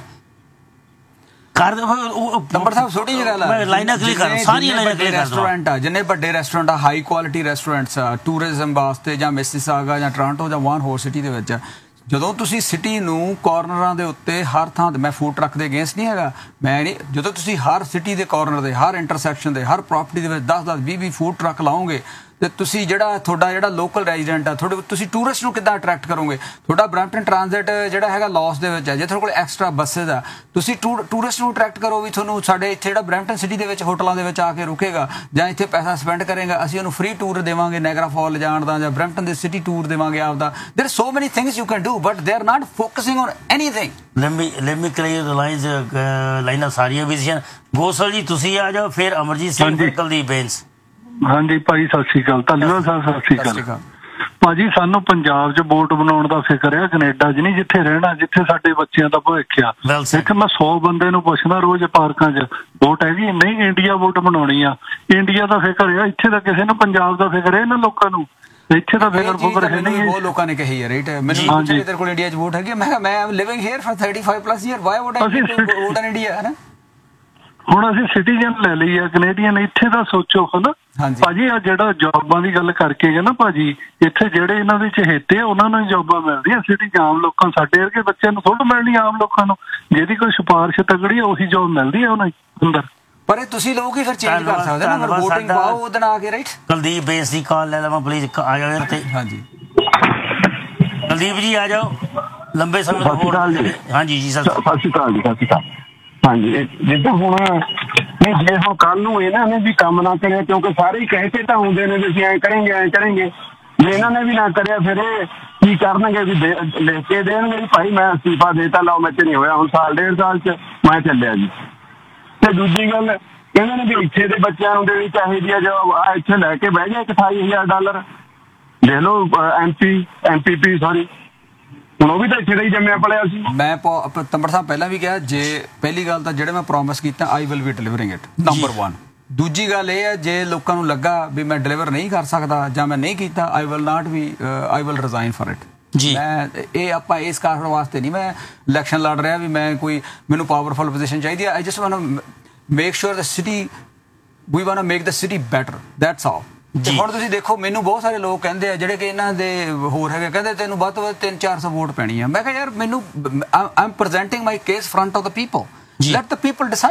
ਨੰਬਰ ਸਾਹਿਬ ਛੋਟੀ ਜਿਹੀ ਗੱਲ ਆ, ਲਾਈਨਾਂ ਕਲੀਅਰ ਕਰ, ਸਾਰੀਆਂ ਲਾਈਨਾਂ ਕਲੀਅਰ ਕਰ। ਰੈਸਟੋਰੈਂਟ ਆ, ਜਿੰਨੇ ਵੱਡੇ ਰੈਸਟੋਰੈਂਟ ਆ, ਹਾਈ ਕੁਆਲਿਟੀ ਰੈਸਟੋਰੈਂਟਸ ਆ, ਟੂਰਿਜ਼ਮ ਵਾਸਤੇ ਜਾਂ ਮਿਸੀਸਾਗਾ ਜਾਂ ਟੋਰਾਂਟੋ ਜਾਂ ਵਾਨ ਹੋਰ ਸਿਟੀ ਦੇ ਵਿੱਚ, ਜਦੋਂ ਤੁਸੀਂ ਸਿਟੀ ਨੂੰ ਕਾਰਨਰਾਂ ਦੇ ਉੱਤੇ ਹਰ ਥਾਂ ਤੇ, ਮੈਂ ਫੂਡ ਟਰੱਕ ਦੇ ਅਗੇਂਸਟ ਨਹੀਂ ਹੈਗਾ, ਮੈਂ ਨਹੀਂ, ਜਦੋਂ ਤੁਸੀਂ ਹਰ ਸਿਟੀ ਦੇ ਕਾਰਨਰ ਦੇ, ਹਰ ਇੰਟਰਸੈਕਸ਼ਨ ਦੇ, ਹਰ ਪ੍ਰਾਪਰਟੀ ਦੇ ਵਿੱਚ 10-10 20-20 ਫੂਡ ਟਰੱਕ ਲਾਓਗੇ ਤੇ ਤੁਸੀਂ ਤੁਹਾਡਾ ਲੋਕਲ ਰੈਜ਼ੀਡੈਂਟ ਆ, ਤੁਸੀਂ ਟੂਰਿਸਟ ਨੂੰ ਕਿੱਦਾਂ ਅਟਰੈਕਟ ਕਰੋਗੇ? ਤੁਹਾਡਾ ਬਰੈਂਪਟਨ ਟ੍ਰਾਂਜ਼ਿਟ ਜਿਹੜਾ ਹੈਗਾ ਲਾਸ ਦੇ ਵਿੱਚ ਹੈ, ਜੇ ਤੁਹਾਡੇ ਕੋਲ ਐਕਸਟਰਾ ਬੱਸਸ ਆ, ਤੁਸੀਂ ਟੂਰਿਸਟ ਨੂੰ ਅਟਰੈਕਟ ਕਰੋ ਵੀ ਤੁਹਾਨੂੰ ਸਾਡੇ ਇੱਥੇ ਜਿਹੜਾ ਬਰੈਂਪਟਨ ਸਿਟੀ ਦੇ ਵਿੱਚ ਹੋਟਲਾਂ ਦੇ ਵਿੱਚ ਆ ਕੇ ਰੁਕੇਗਾ ਜਾਂ ਇੱਥੇ ਪੈਸਾ ਸਪੈਂਡ ਕਰੇਗਾ, ਅਸੀਂ ਉਹਨੂੰ ਫ੍ਰੀ ਟੂਰ ਦੇਵਾਂਗੇ ਨਾਇਗਰਾ ਫਾਲ ਜਾਣ ਦਾ, ਜਾਂ ਬਰੈਂਪਟਨ ਦੇ ਸਿਟੀ ਟੂਰ ਦੇਵਾਂਗੇ ਆਪਦਾ। ਦੇਰ ਸੋ ਮੈਨੀ things you can do but they are not focusing on anything. Let me clear ਦ ਲਾਈਨਾਂ ਸਾਰੀਆਂ ਵੀ ਸੀ। ਗੋਸਲ ਜੀ ਤੁਸੀਂ ਆ ਜਾਓ, ਫਿਰ ਅਮਰਜੀਤ ਸਿੰਘ, ਫਿਰ ਕੁਲਦੀਪ ਬੇਂਸ। ਹਾਂਜੀ ਭਾਈ, ਸਤਿ ਸ਼੍ਰੀ ਅਕਾਲ। ਧੰਨਵਾਦ ਸਾਹਿਬ, ਸਤਿ ਸ਼੍ਰੀ ਅਕਾਲ ਭਾਜੀ। ਸਾਨੂੰ ਪੰਜਾਬ 'ਚ ਵੋਟ ਬਣਾਉਣ ਦਾ ਫਿਕਰ ਆ, ਕੈਨੇਡਾ 'ਚ ਨਹੀਂ, ਜਿੱਥੇ ਰਹਿਣਾ, ਜਿੱਥੇ ਸਾਡੇ ਬੱਚਿਆਂ ਦਾ ਭਵਿੱਖ ਆ। ਇੱਥੇ ਮੈਂ 100 ਬੰਦੇ ਨੂੰ ਪੁੱਛਦਾ ਰੋਜ਼ ਪਾਰਕਾਂ 'ਚ, ਵੋਟ ਹੈਗੀ? ਨਹੀਂ, ਇੰਡੀਆ ਵੋਟ ਬਣਾਉਣੀ ਆ। ਇੰਡੀਆ ਦਾ ਫਿਕਰ ਆ, ਇੱਥੇ ਤਾਂ ਕਿਸੇ ਨੂੰ ਪੰਜਾਬ ਦਾ ਫਿਕਰ ਹੈ ਇਹਨਾਂ ਲੋਕਾਂ ਨੂੰ, ਇੱਥੇ ਤਾਂ ਫਿਕਰ ਫੁਕਰ ਹੈ ਨਹੀਂ। ਬਹੁਤ ਲੋਕਾਂ ਨੇ ਕਹੀ ਹੈ, ਰਾਈਟ? ਮੈਨੂੰ ਤੇਰੇ ਕੋਲ ਇੰਡੀਆ 'ਚ ਵੋਟ ਹੈਗੀ? ਮੈਂ ਕਿਹਾ ਮੈਂ living here for 35+ year, Y wood I vote in India? ਹੈ ਨਾ, ਹੁਣ ਅਸੀਂ ਸਿਟੀਜ਼ਨ ਲੈ ਲਈ ਆ ਕੈਨੇਡੀਅਨ। ਇੱਥੇ ਦਾ ਸੋਚੋ ਹਨਾ ਭਾਜੀ, ਆ ਜਿਹੜਾ ਜੌਬਾਂ ਦੀ ਗੱਲ ਕਰਕੇ ਗਏ ਨਾ ਭਾਜੀ, ਇੱਥੇ ਜਿਹੜੇ ਇਹਨਾਂ ਦੇ ਚਹੇਤੇ ਉਹਨਾਂ ਨੂੰ ਹੀ ਜੌਬਾਂ ਮਿਲਦੀਆਂ, ਸਿਟੀ ਆਮ ਲੋਕਾਂ, ਸਾਡੇ ਵਰਗੇ ਬੱਚਿਆਂ ਨੂੰ ਥੋੜ੍ਹਾ ਮਿਲਣੀ। ਆਮ ਲੋਕਾਂ ਨੂੰ ਜਿਹਦੀ ਕੋਈ ਸਿਫਾਰਿਸ਼ ਤਗੜੀ ਉਹੀ ਜੌਬ ਮਿਲਦੀ ਹੈ ਉਹਨਾਂ ਅੰਦਰ। ਪਰ ਇਹ ਤੁਸੀਂ ਲੋਕ ਹੀ ਫਿਰ ਚੇਂਜ ਕਰ ਸਕਦੇ ਨਾ, ਵੋਟਿੰਗ ਪਾਓ ਉਹਦਨ ਆ ਕੇ, ਰਾਈਟ? ਕੁਲਦੀਪ ਬੇਂਸ ਦੀ ਕਾਲ ਲੈ ਲਵਾਂ ਪਲੀਜ਼, ਆ ਜਾਓ ਤੇ। ਹਾਂਜੀ ਕੁਲਦੀਪ ਜੀ ਆ ਜਾਓ, ਲੰਬੇ ਸਮੇਂ ਤੋਂ ਵੋਟ। ਹਾਂਜੀ ਜੀ, ਸਤਿ ਸ਼੍ਰੀ ਅਕਾਲ ਜੀ। ਸਤਿ ਸ਼੍ਰੀ ਅਕਾਲ। ਹਾਂਜੀ, ਜਿੱਦਾਂ ਹੁਣ ਨਹੀਂ, ਜੇ ਹੁਣ ਕੱਲ ਨੂੰ ਇਹਨਾਂ ਨੇ ਵੀ ਕੰਮ ਨਾ ਕਰਿਆ, ਕਿਉਂਕਿ ਸਾਰੇ ਹੀ ਕਹਿ ਕੇ ਤਾਂ ਆਉਂਦੇ ਨੇ ਵੀ ਅਸੀਂ ਐਂ ਕਰਾਂਗੇ ਐਂ ਕਰਾਂਗੇ, ਜੇ ਇਹਨਾਂ ਨੇ ਵੀ ਨਾ ਕਰਿਆ ਫਿਰ ਇਹ ਕੀ ਕਰਨਗੇ? ਵੀ ਲਿਖ ਕੇ ਦੇਣਗੇ ਵੀ ਭਾਈ ਮੈਂ ਅਸਤੀਫਾ ਦੇਤਾ, ਲਾਓ ਮੇਰੇ 'ਚ ਨਹੀਂ ਹੋਇਆ, ਹੁਣ ਸਾਲ 1.5 ਸਾਲ 'ਚ ਮੈਂ ਚੱਲਿਆ ਜੀ। ਤੇ ਦੂਜੀ ਗੱਲ ਕਹਿੰਦੇ ਨੇ ਵੀ ਇੱਥੇ ਦੇ ਬੱਚਿਆਂ ਨੂੰ ਦੇਣੀ ਚਾਹੀਦੀ ਹੈ, ਜੋ ਇੱਥੇ ਲੈ ਕੇ ਬਹਿ ਗਿਆ $28,000, ਦੇਖ ਲਓ MPP ਸੌਰੀ, ਹੁਣ ਉਹ ਵੀ ਤਾਂ ਇੱਥੇ ਦਾ ਹੀ ਜੰਮਿਆ ਪਲਿਆ ਸੀ। ਮੈਂ ਤੰਬਰ ਸਾਹਿਬ ਪਹਿਲਾਂ ਵੀ ਕਿਹਾ, ਜੇ ਪਹਿਲੀ ਗੱਲ ਤਾਂ ਜਿਹੜੇ ਮੈਂ ਪ੍ਰੋਮਿਸ ਕੀਤਾ, I will be delivering it, number 1। ਦੂਜੀ ਗੱਲ ਇਹ ਹੈ, ਜੇ ਲੋਕਾਂ ਨੂੰ ਲੱਗਾ ਵੀ ਮੈਂ ਡਿਲੀਵਰ ਨਹੀਂ ਕਰ ਸਕਦਾ ਜਾਂ ਮੈਂ ਨਹੀਂ ਕੀਤਾ, I will resign for it. ਮੈਂ ਇਹ ਆਪਾਂ ਇਸ ਕਾਰਨ ਵਾਸਤੇ ਨਹੀਂ ਮੈਂ ਇਲੈਕਸ਼ਨ ਲੜ ਰਿਹਾ ਵੀ ਮੈਂ ਕੋਈ ਮੈਨੂੰ ਪਾਵਰਫੁਲ ਪੋਜੀਸ਼ਨ ਚਾਹੀਦੀ ਹੈ। I just want to make sure the city, we want to make the city better, that's all. ਤੇ ਹੁਣ ਤੁਸੀਂ ਦੇਖੋ, ਮੈਨੂੰ ਬਹੁਤ ਸਾਰੇ ਲੋਕ ਕਹਿੰਦੇ ਆ ਜਿਹੜੇ ਕਿ ਇਹਨਾਂ ਦੇ ਹੋਰ ਹੈਗੇ, ਕਹਿੰਦੇ ਤੈਨੂੰ ਵੱਧ ਤੋਂ ਵੱਧ 300-400 ਵੋਟ ਪੈਣੀ ਆ। ਮੈਂ ਕਿਹਾ ਯਾਰ, ਮੈਨੂੰ I am presenting my case front of the people, light the people decide.